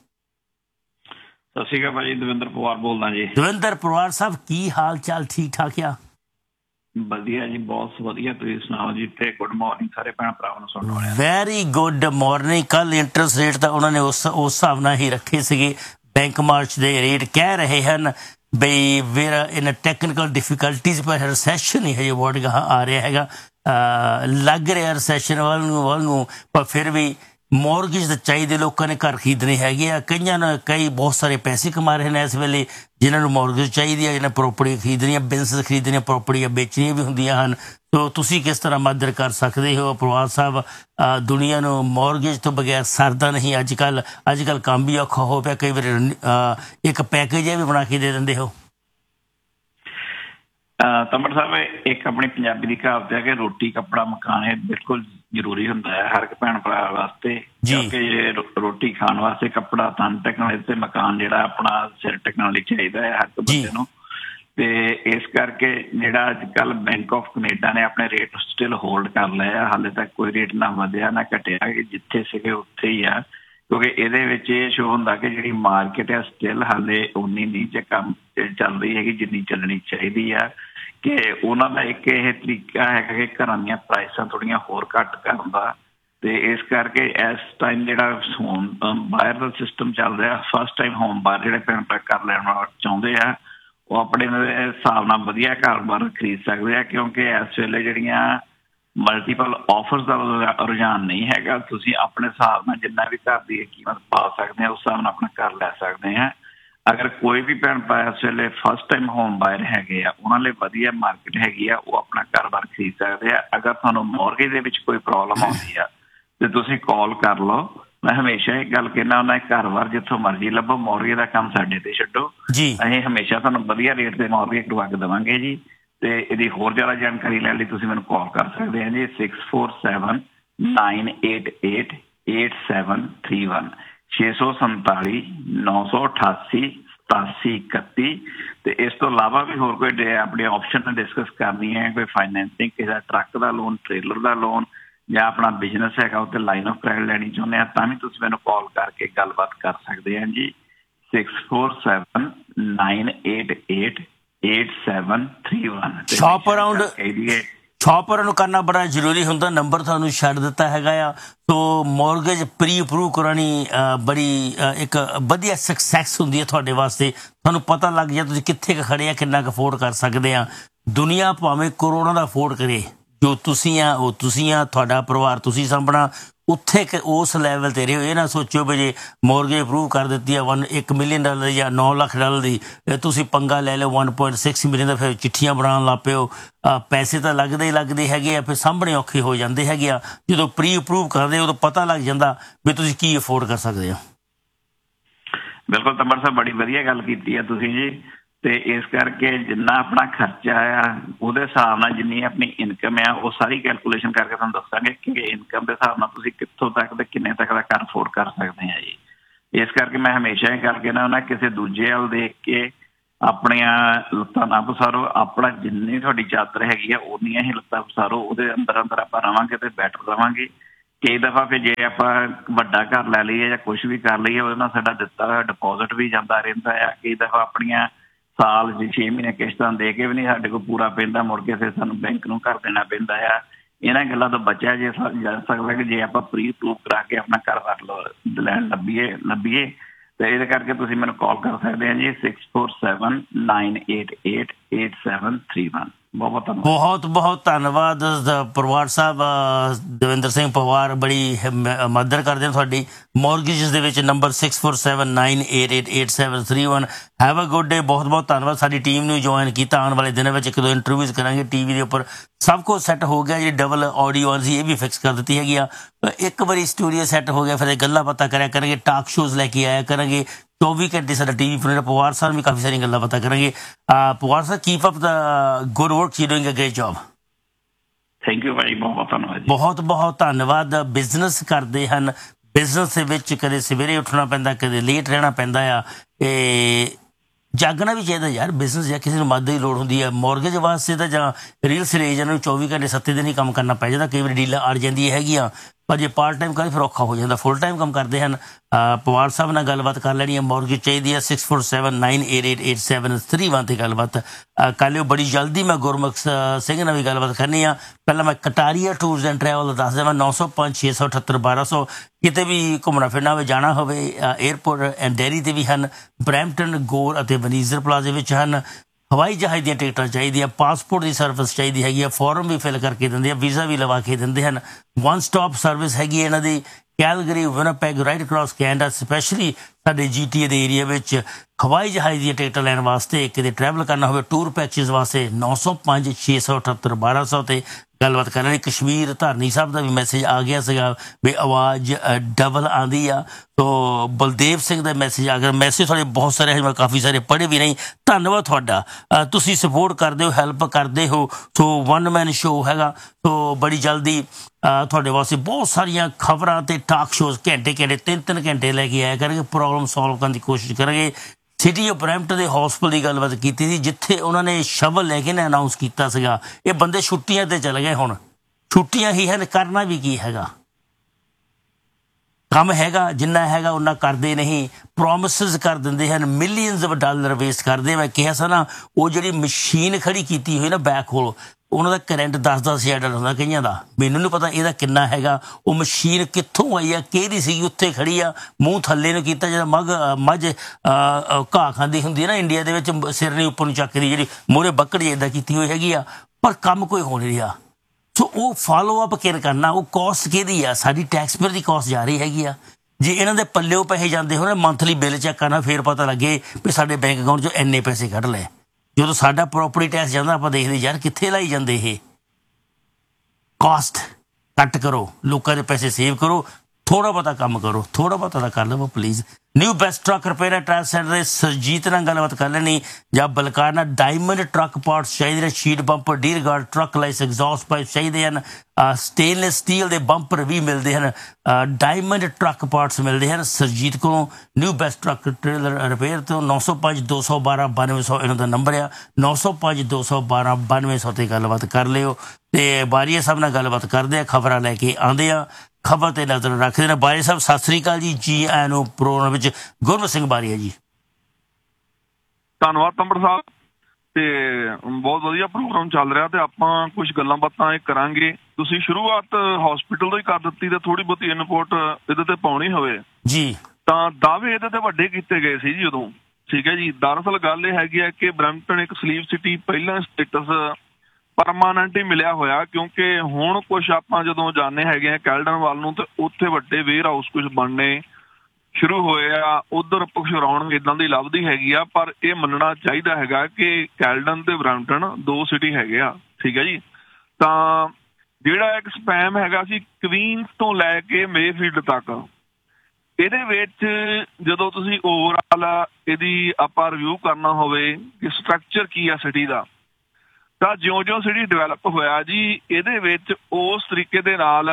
ਸਤਿ ਸ਼੍ਰੀ ਅਕਾਲ ਭਾਜੀ, ਦਵਿੰਦਰ ਪਵਾਰ ਬੋਲਦਾ ਜੀ। ਦਵਿੰਦਰ ਪਵਾਰ ਸਾਹਿਬ ਕੀ ਹਾਲ ਚਾਲ? ਠੀਕ ਠਾਕ ਆ? ਵਧੀਆ ਜੀ, ਬਹੁਤ ਵਧੀਆ। ਤੁਸੀਂ ਸੁਣਾਓ ਜੀ? ਤੇ ਗੁੱਡ ਮਾਰਨਿੰਗ ਸਾਰੇ ਭੈਣ ਭਰਾਵਾਂ ਨੂੰ ਸੁਣਨ ਵਾਲਿਆਂ ਨੂੰ। Very good morning. ਕੱਲ ਇੰਟਰਸਟ ਰੇਟ ਤਾਂ ਉਹਨਾਂ ਨੇ ਉਸ ਉਸ ਹਿਸਾਬ ਨਾਲ ਹੀ ਰੱਖੇ ਸੀਗੇ। ਬੈਂਕ ਮਾਰਚ ਦੇ ਰੇਟ ਕਹਿ ਰਹੇ ਹਨ ਬਈ ਵੇਰ ਇਨ ਟੈਕਨੀਕਲ ਡਿਫੀਕਲਟੀਜ਼, ਪਰ ਰਿਸੈਸ਼ਨ ਹੀ ਹਜੇ ਵਰਡ ਕਹਾ ਆ ਰਿਹਾ ਹੈਗਾ, ਲੱਗ ਰਿਹਾ ਰਿਸੈਸ਼ਨ ਵੱਲ ਨੂੰ ਵੱਲ ਨੂੰ ਪਰ ਫਿਰ ਵੀ ਮੌਰਗੇਜ ਤਾਂ ਚਾਹੀਦੇ, ਲੋਕਾਂ ਨੇ ਘਰ ਖਰੀਦਣੇ ਹੈਗੇ ਆ। ਕਈਆਂ ਨੇ ਕਈ ਬਹੁਤ ਸਾਰੇ ਪੈਸੇ ਕਮਾ ਰਹੇ ਨੇ ਇਸ ਵੇਲੇ ਜਿਨ੍ਹਾਂ ਨੂੰ ਮੌਰਗੇਜ ਚਾਹੀਦੀ ਹੈ, ਜਿਹਨਾਂ ਪ੍ਰੋਪਰਟੀ ਖਰੀਦਣੀਆਂ, ਬਿਜ਼ਨਸ ਖਰੀਦਣੀਆਂ, ਪ੍ਰੋਪਰਟੀਆਂ ਵੇਚਣੀਆਂ ਵੀ ਹੁੰਦੀਆਂ ਹਨ। ਸੋ ਤੁਸੀਂ ਕਿਸ ਤਰ੍ਹਾਂ ਮਦਦ ਕਰ ਸਕਦੇ ਹੋ ਪਰਵਾਰ ਸਾਹਿਬ? ਦੁਨੀਆ ਨੂੰ ਮੌਰਗੇਜ ਤੋਂ ਬਗੈਰ ਸਰਦਾ ਨਹੀਂ ਅੱਜ ਕੱਲ੍ਹ। ਅੱਜ ਕੱਲ੍ਹ ਕੰਮ ਵੀ ਔਖਾ ਹੋ ਪਿਆ, ਕਈ ਵਾਰੀ ਇੱਕ ਪੈਕੇਜ ਵੀ ਬਣਾ ਕੇ ਦੇ ਦਿੰਦੇ ਹੋ। ਤਮਰ ਸਾਹਿਬ, ਇੱਕ ਆਪਣੀ ਪੰਜਾਬੀ ਦੀ ਕਹਾਵਤ ਹੈ ਕਿ ਰੋਟੀ ਕੱਪੜਾ ਮਕਾਨ ਇਹ ਬਿਲਕੁਲ ਜ਼ਰੂਰੀ ਹੁੰਦਾ ਹੈ ਹਰ ਇੱਕ ਭੈਣ ਭਰਾ ਵਾਸਤੇ, ਕਿਉਂਕਿ ਜੇ ਰੋਟੀ ਖਾਣ ਵਾਸਤੇ ਕੱਪੜਾ ਤਨ ਢੱਕਣ ਤੇ ਮਕਾਨ ਜਿਹੜਾ ਆਪਣਾ ਸਿਰ ਢੱਕਣ ਲਈ ਚਾਹੀਦਾ ਹੈ ਹਰ ਇੱਕ ਬੰਦੇ ਨੂੰ। ਤੇ ਇਸ ਕਰਕੇ ਜਿਹੜਾ ਅੱਜ ਕੱਲ੍ਹ ਬੈਂਕ ਆਫ ਕੈਨੇਡਾ ਨੇ ਆਪਣੇ ਰੇਟ ਸਟਿਲ ਹੋਲਡ ਕਰ ਲਏ ਆ, ਹਾਲੇ ਤੱਕ ਕੋਈ ਰੇਟ ਨਾ ਵਧਿਆ ਨਾ ਘਟਿਆ, ਜਿੱਥੇ ਸੀਗੇ ਉੱਥੇ ਹੀ ਆ। ਕਿਉਂਕਿ ਇਹਦੇ ਵਿੱਚ ਇਹ ਸ਼ੋ ਹੁੰਦਾ ਕਿ ਜਿਹੜੀ ਮਾਰਕੀਟ ਹੈ ਸਟਿਲ ਹਾਲੇ ਉਨੀ ਨਹੀਂ ਜੇ ਕੰਮ ਚੱਲ ਰਹੀ ਹੈਗੀ ਜਿੰਨੀ ਚੱਲਣੀ ਚਾਹੀਦੀ ਆ। ਕਿ ਉਹਨਾਂ ਦਾ ਇੱਕ ਇਹ ਤਰੀਕਾ ਹੈਗਾ ਕਿ ਘਰਾਂ ਦੀਆਂ ਪ੍ਰਾਈਸਾਂ ਥੋੜ੍ਹੀਆਂ ਹੋਰ ਘੱਟ ਕਰਨ ਦਾ, ਤੇ ਇਸ ਕਰਕੇ ਇਸ ਟਾਈਮ ਜਿਹੜਾ ਹੋਮ ਬਾਇਰ ਦਾ ਸਿਸਟਮ ਚੱਲ ਰਿਹਾ, ਫਸਟ ਟਾਈਮ ਹੋਮ ਬਾਇਰ ਜਿਹੜੇ ਭੈਣ ਭਰਾ ਕਰ ਲੈਣਾ ਚਾਹੁੰਦੇ ਆ ਉਹ ਆਪਣੇ ਹਿਸਾਬ ਨਾਲ ਵਧੀਆ ਘਰ ਬਾਰ ਖਰੀਦ ਸਕਦੇ ਆ, ਕਿਉਂਕਿ ਇਸ ਵੇਲੇ ਜਿਹੜੀਆਂ ਮਲਟੀਪਲ ਆਫਰਸ ਦਾ ਰੁਝਾਨ ਨਹੀਂ ਹੈਗਾ। ਤੁਸੀਂ ਆਪਣੇ ਹਿਸਾਬ ਨਾਲ ਜਿੰਨਾ ਵੀ ਘਰ ਦੀ ਕੀਮਤ ਪਾ ਸਕਦੇ ਆ ਉਸ ਹਿਸਾਬ ਨਾਲ ਆਪਣਾ ਘਰ ਲੈ ਸਕਦੇ ਆ। ਅਗਰ ਕੋਈ ਵੀ ਭੈਣ ਭਰਾ ਇਸ ਵੇਲੇ ਫਸਟ ਟਾਈਮ ਹੋਮ ਬਾਇਰ ਹੈਗੇ ਆ, ਉਹਨਾਂ ਲਈ ਵਧੀਆ ਮਾਰਕੀਟ ਹੈਗੀ ਆ, ਉਹ ਆਪਣਾ ਘਰ ਬਾਰ ਖਰੀਦ ਸਕਦੇ ਆ। ਅਗਰ ਤੁਹਾਨੂੰ ਮੌਰਗੇਜ ਦੇ ਵਿੱਚ ਕੋਈ ਪ੍ਰੋਬਲਮ ਆਉਂਦੀ ਆ ਤੇ ਤੁਸੀਂ ਕਾਲ ਕਰ ਲਓ। ਮੈਂ ਹਮੇਸ਼ਾ ਇਹ ਗੱਲ ਕਹਿੰਦਾ ਹੁੰਦਾ, ਘਰ ਬਾਰ ਜਿੱਥੋਂ ਮਰਜ਼ੀ ਲੱਭੋ, ਮੌਰਗੇਜ ਦਾ ਕੰਮ ਸਾਡੇ ਤੇ ਛੱਡੋ ਜੀ। ਅਸੀਂ ਹਮੇਸ਼ਾ ਤੁਹਾਨੂੰ ਵਧੀਆ ਰੇਟ ਤੇ ਮੌਰਗੇਜ ਕਰਵਾ ਕੇ ਦੇਵਾਂਗੇ ਜੀ। ਤੇ ਇਹਦੀ ਹੋਰ ਜ਼ਿਆਦਾ ਜਾਣਕਾਰੀ ਲੈਣ ਲਈ ਤੁਸੀਂ ਮੈਨੂੰ ਕਾਲ ਕਰ ਸਕਦੇ ਆ ਜੀ, six four seven nine eight eight eight seven three one ਛੇ ਸੌ ਸੰਤਾਲੀ ਨੌ ਸੌ ਅਠਾਸੀ ਸਤਾਸੀ ਇਕੱਤੀ। ਤੇ ਇਸ ਤੋਂ ਇਲਾਵਾ ਵੀ ਹੋਰ ਕੋਈ ਆਪਣੀ ਆਪਸ਼ਨ ਡਿਸਕਸ ਕਰਨੀ ਹੈ, ਕੋਈ ਫਾਈਨੈਂਸਿੰਗ, ਕਿਸੇ ਦਾ ਟਰੱਕ ਦਾ ਲੋਨ, ਟ੍ਰੇਲਰ ਦਾ ਲੋਨ, ਜਾਂ ਆਪਣਾ ਬਿਜ਼ਨਸ ਹੈਗਾ ਉੱਤੇ ਲਾਈਨ ਆਫ ਕ੍ਰੈਡਿਟ ਲੈਣੀ ਚਾਹੁੰਦੇ ਆ, ਤਾਂ ਵੀ ਤੁਸੀਂ ਮੈਨੂੰ ਕਾਲ ਕਰਕੇ ਗੱਲਬਾਤ ਕਰ ਸਕਦੇ ਆ ਜੀ। Six four seven nine eight eight eight seven three one. Shop around shop around ਕਰਨਾ ਬੜਾ ਜ਼ਰੂਰੀ ਹੁੰਦਾ। ਨੰਬਰ ਤੁਹਾਨੂੰ ਛੱਡ ਦਿੱਤਾ ਹੈਗਾ ਆ। ਸੋ ਮੌਰਗੇਜ ਪ੍ਰੀ ਅਪਰੂਵ ਕਰਾਉਣੀ ਬੜੀ ਇੱਕ ਵਧੀਆ ਸਕਸੈਸ ਹੁੰਦੀ ਹੈ ਤੁਹਾਡੇ ਵਾਸਤੇ। ਤੁਹਾਨੂੰ ਪਤਾ ਲੱਗ ਜਾਏ ਤੁਸੀਂ ਕਿੱਥੇ ਕੁ ਖੜੇ ਆ, ਕਿੰਨਾ ਕੁ ਅਫੋਰਡ ਕਰ ਸਕਦੇ ਆ। ਦੁਨੀਆ ਭਾਵੇਂ ਕਰੋੜਾਂ ਦਾ ਅਫੋਰਡ ਕਰੇ, ਜੋ ਤੁਸੀਂ ਆ ਉਹ ਤੁਸੀਂ ਆ, ਤੁਹਾਡਾ ਪਰਿਵਾਰ ਤੁਸੀਂ ਸਾਂਭਣਾ। ਉੱਥੇ ਕਿ ਉਸ ਲੈਵਲ 'ਤੇ ਰਹੇ ਹੋ। ਇਹ ਨਾ ਸੋਚੋ ਵੀ ਜੇ ਮੌਰਗੇਜ ਅਪਰੂਵ ਕਰ ਦਿੱਤੀ ਆ ਵਨ ਇੱਕ ਮਿਲੀਅਨ ਡਾਲਰ ਜਾਂ ਨੌ ਲੱਖ ਡਾਲਰ ਦੀ, ਤੁਸੀਂ ਪੰਗਾ ਲੈ ਲਿਓ ਵਨ ਪੁਆਇੰਟ ਸਿਕਸ ਮਿਲੀਅਨ ਦਾ, ਫਿਰ ਚਿੱਠੀਆਂ ਬਣਾਉਣ ਲੱਗ ਪਿਓ। ਪੈਸੇ ਤਾਂ ਲੱਗਦੇ ਹੀ ਲੱਗਦੇ ਹੈਗੇ ਆ, ਫਿਰ ਸਾਂਭਣੇ ਔਖੇ ਹੋ ਜਾਂਦੇ ਹੈਗੇ ਆ। ਜਦੋਂ ਪ੍ਰੀ ਅਪਰੂਵ ਕਰਦੇ ਉਦੋਂ ਪਤਾ ਲੱਗ ਜਾਂਦਾ ਵੀ ਤੁਸੀਂ ਕੀ ਅਫੋਰਡ ਕਰ ਸਕਦੇ ਹੋ। ਬਿਲਕੁਲ ਤੰਬਰ ਸਾਹਿਬ, ਬੜੀ ਵਧੀਆ ਗੱਲ ਕੀਤੀ ਆ ਤੁਸੀਂ ਜੀ। ਤੇ ਇਸ ਕਰਕੇ ਜਿੰਨਾ ਆਪਣਾ ਖਰਚਾ ਆ ਉਹਦੇ ਹਿਸਾਬ ਨਾਲ ਜਿੰਨੀ ਆਪਣੀ ਇਨਕਮ ਆ ਉਹ ਸਾਰੀ ਕੈਲਕੂਲੇਸ਼ਨ ਕਰਕੇ ਤੁਹਾਨੂੰ ਦੱਸਾਂਗੇ ਕਿ ਇਨਕਮ ਦੇ ਹਿਸਾਬ ਨਾਲ ਤੁਸੀਂ ਕਿੱਥੋਂ ਤੱਕ ਤੇ ਕਿੰਨੇ ਤੱਕ ਦਾ ਘਰ ਅਫੋਰਡ ਕਰ ਸਕਦੇ ਆ ਜੀ। ਇਸ ਕਰਕੇ ਮੈਂ ਹਮੇਸ਼ਾ ਇਹ ਗੱਲ ਕਹਿਣਾ ਹੁੰਦਾ, ਕਿਸੇ ਦੂਜੇ ਵੱਲ ਦੇਖ ਕੇ ਆਪਣੀਆਂ ਲੱਤਾਂ ਨਾ ਪਸਾਰੋ। ਆਪਣਾ ਜਿੰਨੀ ਤੁਹਾਡੀ ਚਾਦਰ ਹੈਗੀ ਆ ਉਨੀਆਂ ਹੀ ਲੱਤਾਂ ਪਸਾਰੋ, ਉਹਦੇ ਅੰਦਰ ਅੰਦਰ ਆਪਾਂ ਰਵਾਂਗੇ ਤੇ ਬੈਟਰ ਰਵਾਂਗੇ। ਕਈ ਦਫਾ ਫਿਰ ਜੇ ਆਪਾਂ ਵੱਡਾ ਘਰ ਲੈ ਲਈਏ ਜਾਂ ਕੁਛ ਵੀ ਕਰ ਲਈਏ, ਉਹਦੇ ਨਾਲ ਸਾਡਾ ਦਿੱਤਾ ਹੋਇਆ ਡਿਪੋਜ਼ਿਟ ਵੀ ਜਾਂਦਾ ਰਹਿੰਦਾ ਆ। ਕਈ ਦਫਾ ਆਪਣੀਆਂ ਸਾਲ ਚ ਛੇ ਮਹੀਨੇ ਕਿਸ਼ਤਾਂ ਦੇ ਕੇ ਵੀ ਨਹੀਂ ਸਾਡੇ ਕੋਲ ਪੂਰਾ ਪੈਂਦਾ, ਮੁੜ ਕੇ ਫਿਰ ਸਾਨੂੰ ਬੈਂਕ ਨੂੰ ਘਰ ਦੇਣਾ ਪੈਂਦਾ ਆ। ਇਹਨਾਂ ਗੱਲਾਂ ਤੋਂ ਬਚਿਆ ਜੇ ਜਾ ਸਕਦਾ ਕਿ ਜੇ ਆਪਾਂ ਪ੍ਰੀ ਅਪਰੂਵ ਕਰਾ ਕੇ ਆਪਣਾ ਘਰ ਬਾਰ ਲੈਣ ਲੱਭੀਏ ਲੱਭੀਏ ਤੇ ਇਹਦੇ ਕਰਕੇ ਤੁਸੀਂ ਮੈਨੂੰ ਕਾਲ ਕਰ ਸਕਦੇ ਆ ਜੀ, six four seven nine eight eight eight seven three one. ਬਹੁਤ ਧੰਨਵਾਦ। ਬਹੁਤ ਬਹੁਤ ਧੰਨਵਾਦ ਪਰਿਵਾਰ ਸਾਹਿਬ। ਦਵਿੰਦਰ ਸਿੰਘ ਪਵਾਰ ਬੜੀ ਮਦਦ ਕਰਦੇ ਨੇ ਤੁਹਾਡੀ ਮੌਰਗੇਜਸ ਦੇ ਵਿੱਚ। Number six four seven nine eight eight eight seven three one. Have a good day. ਬਹੁਤ ਬਹੁਤ ਧੰਨਵਾਦ। ਸਾਡੀ ਟੀਮ ਨੂੰ ਜੁਆਇਨ ਕੀਤਾ। ਆਉਣ ਵਾਲੇ ਦਿਨਾਂ ਵਿੱਚ ਇੱਕ ਦੋ ਇੰਟਰਵਿਊਜ਼ ਕਰਾਂਗੇ ਟੀ ਵੀ ਦੇ ਉੱਪਰ। ਸਭ ਕੁਛ ਸੈੱਟ ਹੋ ਗਿਆ ਜੀ। ਡਬਲ ਆਡੀਓ ਸੀ ਇਹ ਵੀ ਫਿਕਸ ਕਰ ਦਿੱਤੀ ਹੈਗੀ ਆ। ਇੱਕ ਵਾਰੀ ਸਟੂਡੀਓ ਸੈੱਟ ਹੋ ਗਿਆ ਫਿਰ ਗੱਲਾਂ ਬਾਤਾਂ ਕਰਿਆ ਕਰਾਂਗੇ, ਟਾਕ ਸ਼ੋਜ਼ ਲੈ ਕੇ ਆਇਆ ਕਰਾਂਗੇ। ਚੌਵੀ ਘੰਟੇ ਸਾਡਾ ਟੀ ਵੀ ਫੋਨ। ਪਵਾਰ ਸਾਹਿਬ ਵੀ ਕਾਫੀ ਸਾਰੀਆਂ ਗੱਲਾਂ ਬਾਤਾਂ ਕਰਾਂਗੇ। ਪਵਾਰ ਸਾਹਿਬ, keep up the good work, you doing a great job. Thank you ਭਾਈ, ਬਹੁਤ ਬਹੁਤ ਧੰਨਵਾਦ। ਬਹੁਤ ਬਹੁਤ ਧੰਨਵਾਦ। ਬਿਜ਼ਨਸ ਕਰਦੇ ਹਨ, ਬਿਜ਼ਨਸ ਦੇ ਵਿੱਚ ਕਦੇ ਸਵੇਰੇ ਉੱਠਣਾ ਪੈਂਦਾ, ਕਦੇ ਲੇਟ ਰਹਿਣਾ ਪੈਂਦਾ ਆ। ਇਹ ਜਾਗਣਾ ਵੀ ਚਾਹੀਦਾ ਯਾਰ। ਬਿਜ਼ਨਸ ਜਾਂ ਕਿਸੇ ਨੂੰ ਮਦਦ ਦੀ ਲੋੜ ਹੁੰਦੀ ਹੈ। ਮੌਰਗੇਜ ਵਾਸਤੇ ਤਾਂ ਜਾਂ ਰੀਅਲ ਸਟੇਟ ਨੂੰ ਚੌਵੀ ਘੰਟੇ ਸੱਤੇ ਦਿਨ ਹੀ ਕੰਮ ਕਰਨਾ ਪੈ ਜਾਂਦਾ। ਕਈ ਵਾਰੀ ਡੀਲਾਂ ਅੜ ਜਾਂਦੀਆਂ ਹੈਗੀਆਂ ਪਰ ਜੇ ਪਾਰਟ ਟਾਈਮ ਕਰਦੇ ਫਿਰ ਔਖਾ ਹੋ ਜਾਂਦਾ, ਫੁੱਲ ਟਾਈਮ ਕੰਮ ਕਰਦੇ ਹਨ। ਪਵਾਰ ਸਾਹਿਬ ਨਾਲ ਗੱਲਬਾਤ ਕਰ ਲੈਣੀ ਹੈ, ਮੌਰਗੇਜ ਚਾਹੀਦੀ ਹੈ six four seven nine eight eight eight seven three one 'ਤੇ ਗੱਲਬਾਤ ਕਰ ਲਿਓ। ਬੜੀ ਜਲਦੀ ਮੈਂ ਗੁਰਮੁਖ ਸਿੰਘ ਨਾਲ ਵੀ ਗੱਲਬਾਤ ਕਰਨੀ ਆ। ਪਹਿਲਾਂ ਮੈਂ ਕਟਾਰੀਆ ਟੂਰਸ ਐਂਡ ਟਰੈਵਲ ਦਾ ਦੱਸ ਦੇਵਾਂ, ਨੌ ਸੌ ਪੰਜ ਛੇ ਸੌ ਅਠੱਤਰ ਬਾਰਾਂ ਸੌ ਕਿਤੇ ਵੀ ਘੁੰਮਣਾ ਫਿਰਨਾ ਹੋਵੇ, ਜਾਣਾ ਹੋਵੇ, ਏਅਰਪੋਰਟ ਐਂਡ ਡੇਅਰੀ 'ਤੇ ਵੀ ਹਨ, ਬਰੈਂਪਟਨ, ਗੋਰ ਅਤੇ ਵਨੀਜ਼ਰ ਪਲਾਜ਼ੇ ਵਿੱਚ ਹਨ। ਹਵਾਈ ਜਹਾਜ਼ ਦੀਆਂ ਟਿਕਟਾਂ ਚਾਹੀਦੀਆਂ, ਪਾਸਪੋਰਟ ਦੀ ਸਰਵਿਸ ਚਾਹੀਦੀ ਹੈਗੀ ਆ, ਫਾਰਮ ਵੀ ਫਿਲ ਕਰਕੇ ਦਿੰਦੇ ਆ, ਵੀਜ਼ਾ ਵੀ ਲਵਾ ਕੇ ਦਿੰਦੇ ਹਨ। ਵਨ ਸਟਾਪ ਸਰਵਿਸ ਹੈਗੀ ਇਹਨਾਂ ਦੀ, Calgary, Winnipeg, right across Canada, specially ਸਾਡੇ ਜੀ ਟੀ ਏ ਦੇ ਏਰੀਆ ਵਿੱਚ ਹਵਾਈ ਜਹਾਜ਼ ਦੀਆਂ ਟਿਕਟਾਂ ਲੈਣ ਵਾਸਤੇ, ਕਿਤੇ ਟਰੈਵਲ ਕਰਨਾ ਹੋਵੇ ਟੂਰ ਪੈਕੇਜ ਵਾਸਤੇ ਨੌ ਸੌ ਪੰਜ ਛੇ ਸੌ ਅਠੱਤਰ ਬਾਰਾਂ ਸੌ 'ਤੇ ਗੱਲਬਾਤ ਕਰ ਲੈਣੀ। ਕਸ਼ਮੀਰ ਧਾਰਨੀ ਸਾਹਿਬ ਦਾ ਵੀ ਮੈਸੇਜ ਆ ਗਿਆ ਸੀਗਾ ਵੀ ਆਵਾਜ਼ ਡਬਲ ਆਉਂਦੀ ਆ, ਤੋ ਬਲਦੇਵ ਸਿੰਘ ਦਾ ਮੈਸੇਜ ਆ ਗਿਆ। ਮੈਸੇਜ ਤੁਹਾਡੇ ਬਹੁਤ ਸਾਰੇ ਹੈ, ਮੈਂ ਕਾਫੀ ਸਾਰੇ ਪੜ੍ਹੇ ਵੀ ਨਹੀਂ। ਧੰਨਵਾਦ ਤੁਹਾਡਾ, ਤੁਸੀਂ ਸਪੋਰਟ ਕਰਦੇ ਹੋ, ਹੈਲਪ ਕਰਦੇ ਹੋ। ਸੋ ਵਨ ਮੈਨ ਸ਼ੋਅ ਹੈਗਾ, ਸੋ ਬੜੀ ਜਲਦੀ ਤੁਹਾਡੇ ਵਾਸਤੇ ਬਹੁਤ ਸਾਰੀਆਂ ਖਬਰਾਂ ਅਤੇ ਟਾਕ ਸ਼ੋਜ਼ ਘੰਟੇ ਘੰਟੇ ਤਿੰਨ ਤਿੰਨ ਘੰਟੇ ਲੈ ਕੇ ਆਇਆ ਕਰਾਂਗੇ, ਪ੍ਰੋਬਲਮ ਸੋਲਵ ਕਰਨ ਦੀ ਕੋਸ਼ਿਸ਼ ਕਰਾਂਗੇ। ਸਿਟੀ ਆਫ ਬਰੈਂਪਟਨ ਦੇ ਹਸਪਤਾਲ ਦੀ ਗੱਲਬਾਤ ਕੀਤੀ ਸੀ, ਜਿੱਥੇ ਉਹਨਾਂ ਨੇ ਸ਼ਵਲ ਲੈ ਕੇ ਨਾ ਅਨਾਊਂਸ ਕੀਤਾ ਸੀਗਾ ਇਹ ਬੰਦੇ ਛੁੱਟੀਆਂ 'ਤੇ ਚਲੇ ਗਏ। ਹੁਣ ਛੁੱਟੀਆਂ ਹੀ ਹਨ, ਕਰਨਾ ਵੀ ਕੀ ਹੈਗਾ, ਕੰਮ ਹੈਗਾ ਜਿੰਨਾ ਹੈਗਾ ਉਹਨਾਂ ਕਰਦੇ ਨਹੀਂ, ਪ੍ਰੋਮਿਸਿਸ ਕਰ ਦਿੰਦੇ ਹਨ, ਮਿਲੀਅਨਸ ਆਫ ਡਾਲਰ ਵੇਸਟ ਕਰਦੇ। ਮੈਂ ਕਿਹਾ ਸੀ ਨਾ, ਉਹ ਜਿਹੜੀ ਮਸ਼ੀਨ ਖੜੀ ਕੀਤੀ ਹੋਈ ਨਾ ਬੈਕ ਹੋਲ, ਉਹਨਾਂ ਦਾ ਕਰੰਟ ਦਸ ਦਸ ਹਜ਼ਾਰ ਡਾਲਰ ਹੁੰਦਾ ਕਈਆਂ ਦਾ, ਮੈਨੂੰ ਨਹੀਂ ਪਤਾ ਇਹਦਾ ਕਿੰਨਾ ਹੈਗਾ। ਉਹ ਮਸ਼ੀਨ ਕਿੱਥੋਂ ਆਈ ਆ, ਕਿਹਦੀ ਸੀਗੀ, ਉੱਥੇ ਖੜੀ ਆ, ਮੂੰਹ ਥੱਲੇ ਨੂੰ ਕੀਤਾ, ਜਿਹੜਾ ਮੱਝ ਮੱਝ ਘਾਹ ਖਾਂਦੀ ਹੁੰਦੀ ਹੈ ਨਾ ਇੰਡੀਆ ਦੇ ਵਿੱਚ, ਸਿਰ ਨਹੀਂ ਉੱਪਰ ਨੂੰ ਚੱਕਦੀ, ਜਿਹੜੀ ਮੂਹਰੇ ਬੱਕੜੀ ਇੱਦਾਂ ਕੀਤੀ ਹੋਈ ਹੈਗੀ ਆ, ਪਰ ਕੰਮ ਕੋਈ ਹੋ ਨਹੀਂ ਰਿਹਾ। ਸੋ ਉਹ ਫਾਲੋ ਅਪ ਕਿਵੇਂ ਕਰਨਾ, ਉਹ ਕੋਸਟ ਕਿਹਦੀ ਆ, ਸਾਡੀ ਟੈਕਸਪੇਅਰ ਦੀ ਕੋਸਟ ਜਾ ਰਹੀ ਹੈਗੀ ਆ। ਜੇ ਇਹਨਾਂ ਦੇ ਪੱਲਿਓ ਪੈਸੇ ਜਾਂਦੇ ਹੋਣ, ਮੰਥਲੀ ਬਿੱਲ ਚੈੱਕ ਕਰਨਾ, ਫਿਰ ਪਤਾ ਲੱਗੇ ਵੀ ਸਾਡੇ ਬੈਂਕ ਅਕਾਊਂਟ 'ਚੋਂ ਇੰਨੇ ਪੈਸੇ ਕੱਢ ਲਏ। ਜਦੋਂ ਸਾਡਾ ਪ੍ਰੋਪਰਟੀ ਟੈਕਸ ਜਾਂਦਾ, ਆਪਾਂ ਦੇਖਦੇ ਯਾਰ ਕਿੱਥੇ ਲਾਈ ਜਾਂਦੇ ਇਹ। ਕਾਸਟ ਕੱਟ ਕਰੋ, ਲੋਕਾਂ ਦੇ ਪੈਸੇ ਸੇਵ ਕਰੋ, ਥੋੜ੍ਹਾ ਬਹੁਤਾ ਕੰਮ ਕਰੋ, ਥੋੜ੍ਹਾ ਬਹੁਤਾ ਤਾਂ ਕਰ ਲਵੋ please. New best truck repair and ਟ੍ਰਾਂਸ centre ਦੇ ਸਰਜੀਤ ਨਾਲ ਗੱਲਬਾਤ ਕਰ ਲੈਣੀ, ਜਾਂ ਬਲਕਾਰ ਨਾਲ ਡਾਇਮੰਡ ਟਰੱਕ ਪਾਰਟਸ ਚਾਹੀਦੇ ਨੇ, sheet bumper, ਡੀਰ guard, truck ਲਾਈਸ, exhaust pipe ਚਾਹੀਦੇ ਹਨ, ਸਟੇਨਲੈਸ ਸਟੀਲ ਦੇ ਬੰਪਰ ਵੀ ਮਿਲਦੇ ਹਨ, ਡਾਇਮੰਡ ਟਰੱਕ ਪਾਰਟਸ ਮਿਲਦੇ ਹਨ ਸਰਜੀਤ ਕੋਲੋਂ। New best truck trailer repair ਤੋਂ ਨੌ ਸੌ ਪੰਜ ਦੋ ਸੌ ਬਾਰਾਂ ਬਾਨਵੇਂ ਸੌ ਇਹਨਾਂ ਦਾ ਨੰਬਰ ਆ, ਨੌ ਸੌ ਪੰਜ ਦੋ ਸੌ ਬਾਰਾਂ ਬਾਨਵੇਂ ਸੌ 'ਤੇ ਗੱਲਬਾਤ ਕਰ ਲਿਓ। ਅਤੇ ਬਾਰੀਆ ਸਾਹਿਬ ਨਾਲ ਗੱਲਬਾਤ ਕਰਦੇ ਆ, ਖਬਰਾਂ ਲੈ ਕੇ ਆਉਂਦੇ ਆ, ਖਬਰ 'ਤੇ ਨਜ਼ਰ ਰੱਖਦੇ ਨੇ। ਬਾਰੀਆ ਸਾਹਿਬ ਸਤਿ ਸ੍ਰੀ ਅਕਾਲ ਜੀ, ਜੀ ਆਇਆਂ ਨੂੰ ਪ੍ਰੋਗਰਾਮ ਵਿੱਚ। ਗੁਰਮੁਖ ਸਿੰਘ ਬਾਰੀਆ ਜੀ। ਧੰਨਵਾਦ ਤੰਬੜ ਸਾਹਿਬ, ਤੇ ਬਹੁਤ ਵਧੀਆ ਪ੍ਰੋਗਰਾਮ ਚੱਲ ਰਿਹਾ, ਤੇ ਆਪਾਂ ਕੁਝ ਗੱਲਾਂ ਬਾਤਾਂ ਇਹ ਕਰਾਂਗੇ। ਤੁਸੀਂ ਸ਼ੁਰੂਆਤ ਹਸਪੀਟਲ ਤੋਂ ਹੀ ਕਰ ਦਿੱਤੀ, ਤੇ ਥੋੜੀ ਬਹੁਤੀ ਇਨਪੁਟ ਇਹਦੇ ਤੇ ਪਾਉਣੀ ਹੋਵੇ ਜੀ ਤਾਂ ਦਾਅਵੇ ਇਹਦੇ ਤੇ ਵੱਡੇ ਕੀਤੇ ਗਏ ਸੀ ਜੀ ਉਦੋਂ, ਠੀਕ ਹੈ ਜੀ। ਦਰਅਸਲ ਗੱਲ ਇਹ ਹੈਗੀ ਹੈ ਕਿ ਬਰੈਂਪਟਨ ਇੱਕ ਸਲੀਪ ਸਿਟੀ ਪਹਿਲਾਂ ਸਟੇਟਸ ਪਰਮਾਨੈਂਟ ਹੀ ਮਿਲਿਆ ਹੋਇਆ, ਕਿਉਂਕਿ ਹੁਣ ਕੁਛ ਆਪਾਂ ਜਦੋਂ ਜਾਂਦੇ ਹੈਗੇ ਆ ਕੈਲਡਨ ਵੱਲ ਨੂੰ, ਤੇ ਉੱਥੇ ਵੱਡੇ ਵੇਅਰ ਹਾਊਸ ਕੁਛ ਬਣਨੇ ਸ਼ੁਰੂ ਹੋਏ ਆ, ਉਧਰ ਪਖਸ਼ਰਾਉਣ ਇੱਦਾਂ ਦੀ ਲੱਭਦੀ ਹੈਗੀ ਆ। ਪਰ ਇਹ ਮੰਨਣਾ ਚਾਹੀਦਾ ਹੈਗਾ ਕਿ ਕੈਲਡਨ ਤੇ ਬਰੈਂਪਟਨ ਦੋ ਸਿਟੀ ਹੈਗੇ ਆ, ਠੀਕ ਹੈ ਜੀ। ਤਾਂ ਜਿਹੜਾ ਇੱਕ ਸਪੈਮ ਹੈਗਾ ਸੀ ਕਵੀਨਸ ਤੋਂ ਲੈ ਕੇ ਮੇਫੀਲਡ ਤੱਕ, ਇਹਦੇ ਵਿੱਚ ਜਦੋਂ ਤੁਸੀਂ ਓਵਰਆਲ ਇਹਦੀ ਆਪਾਂ ਰਿਵਿਊ ਕਰਨਾ ਹੋਵੇ ਕਿ ਸਟਰਕਚਰ ਕੀ ਆ ਸਿਟੀ ਦਾ, ਤਾਂ ਜਿਉਂ ਜਿਉਂ ਸਿਟੀ ਡਿਵੈਲਪ ਹੋਇਆ ਜੀ, ਇਹਦੇ ਵਿੱਚ ਉਸ ਤਰੀਕੇ ਦੇ ਨਾਲ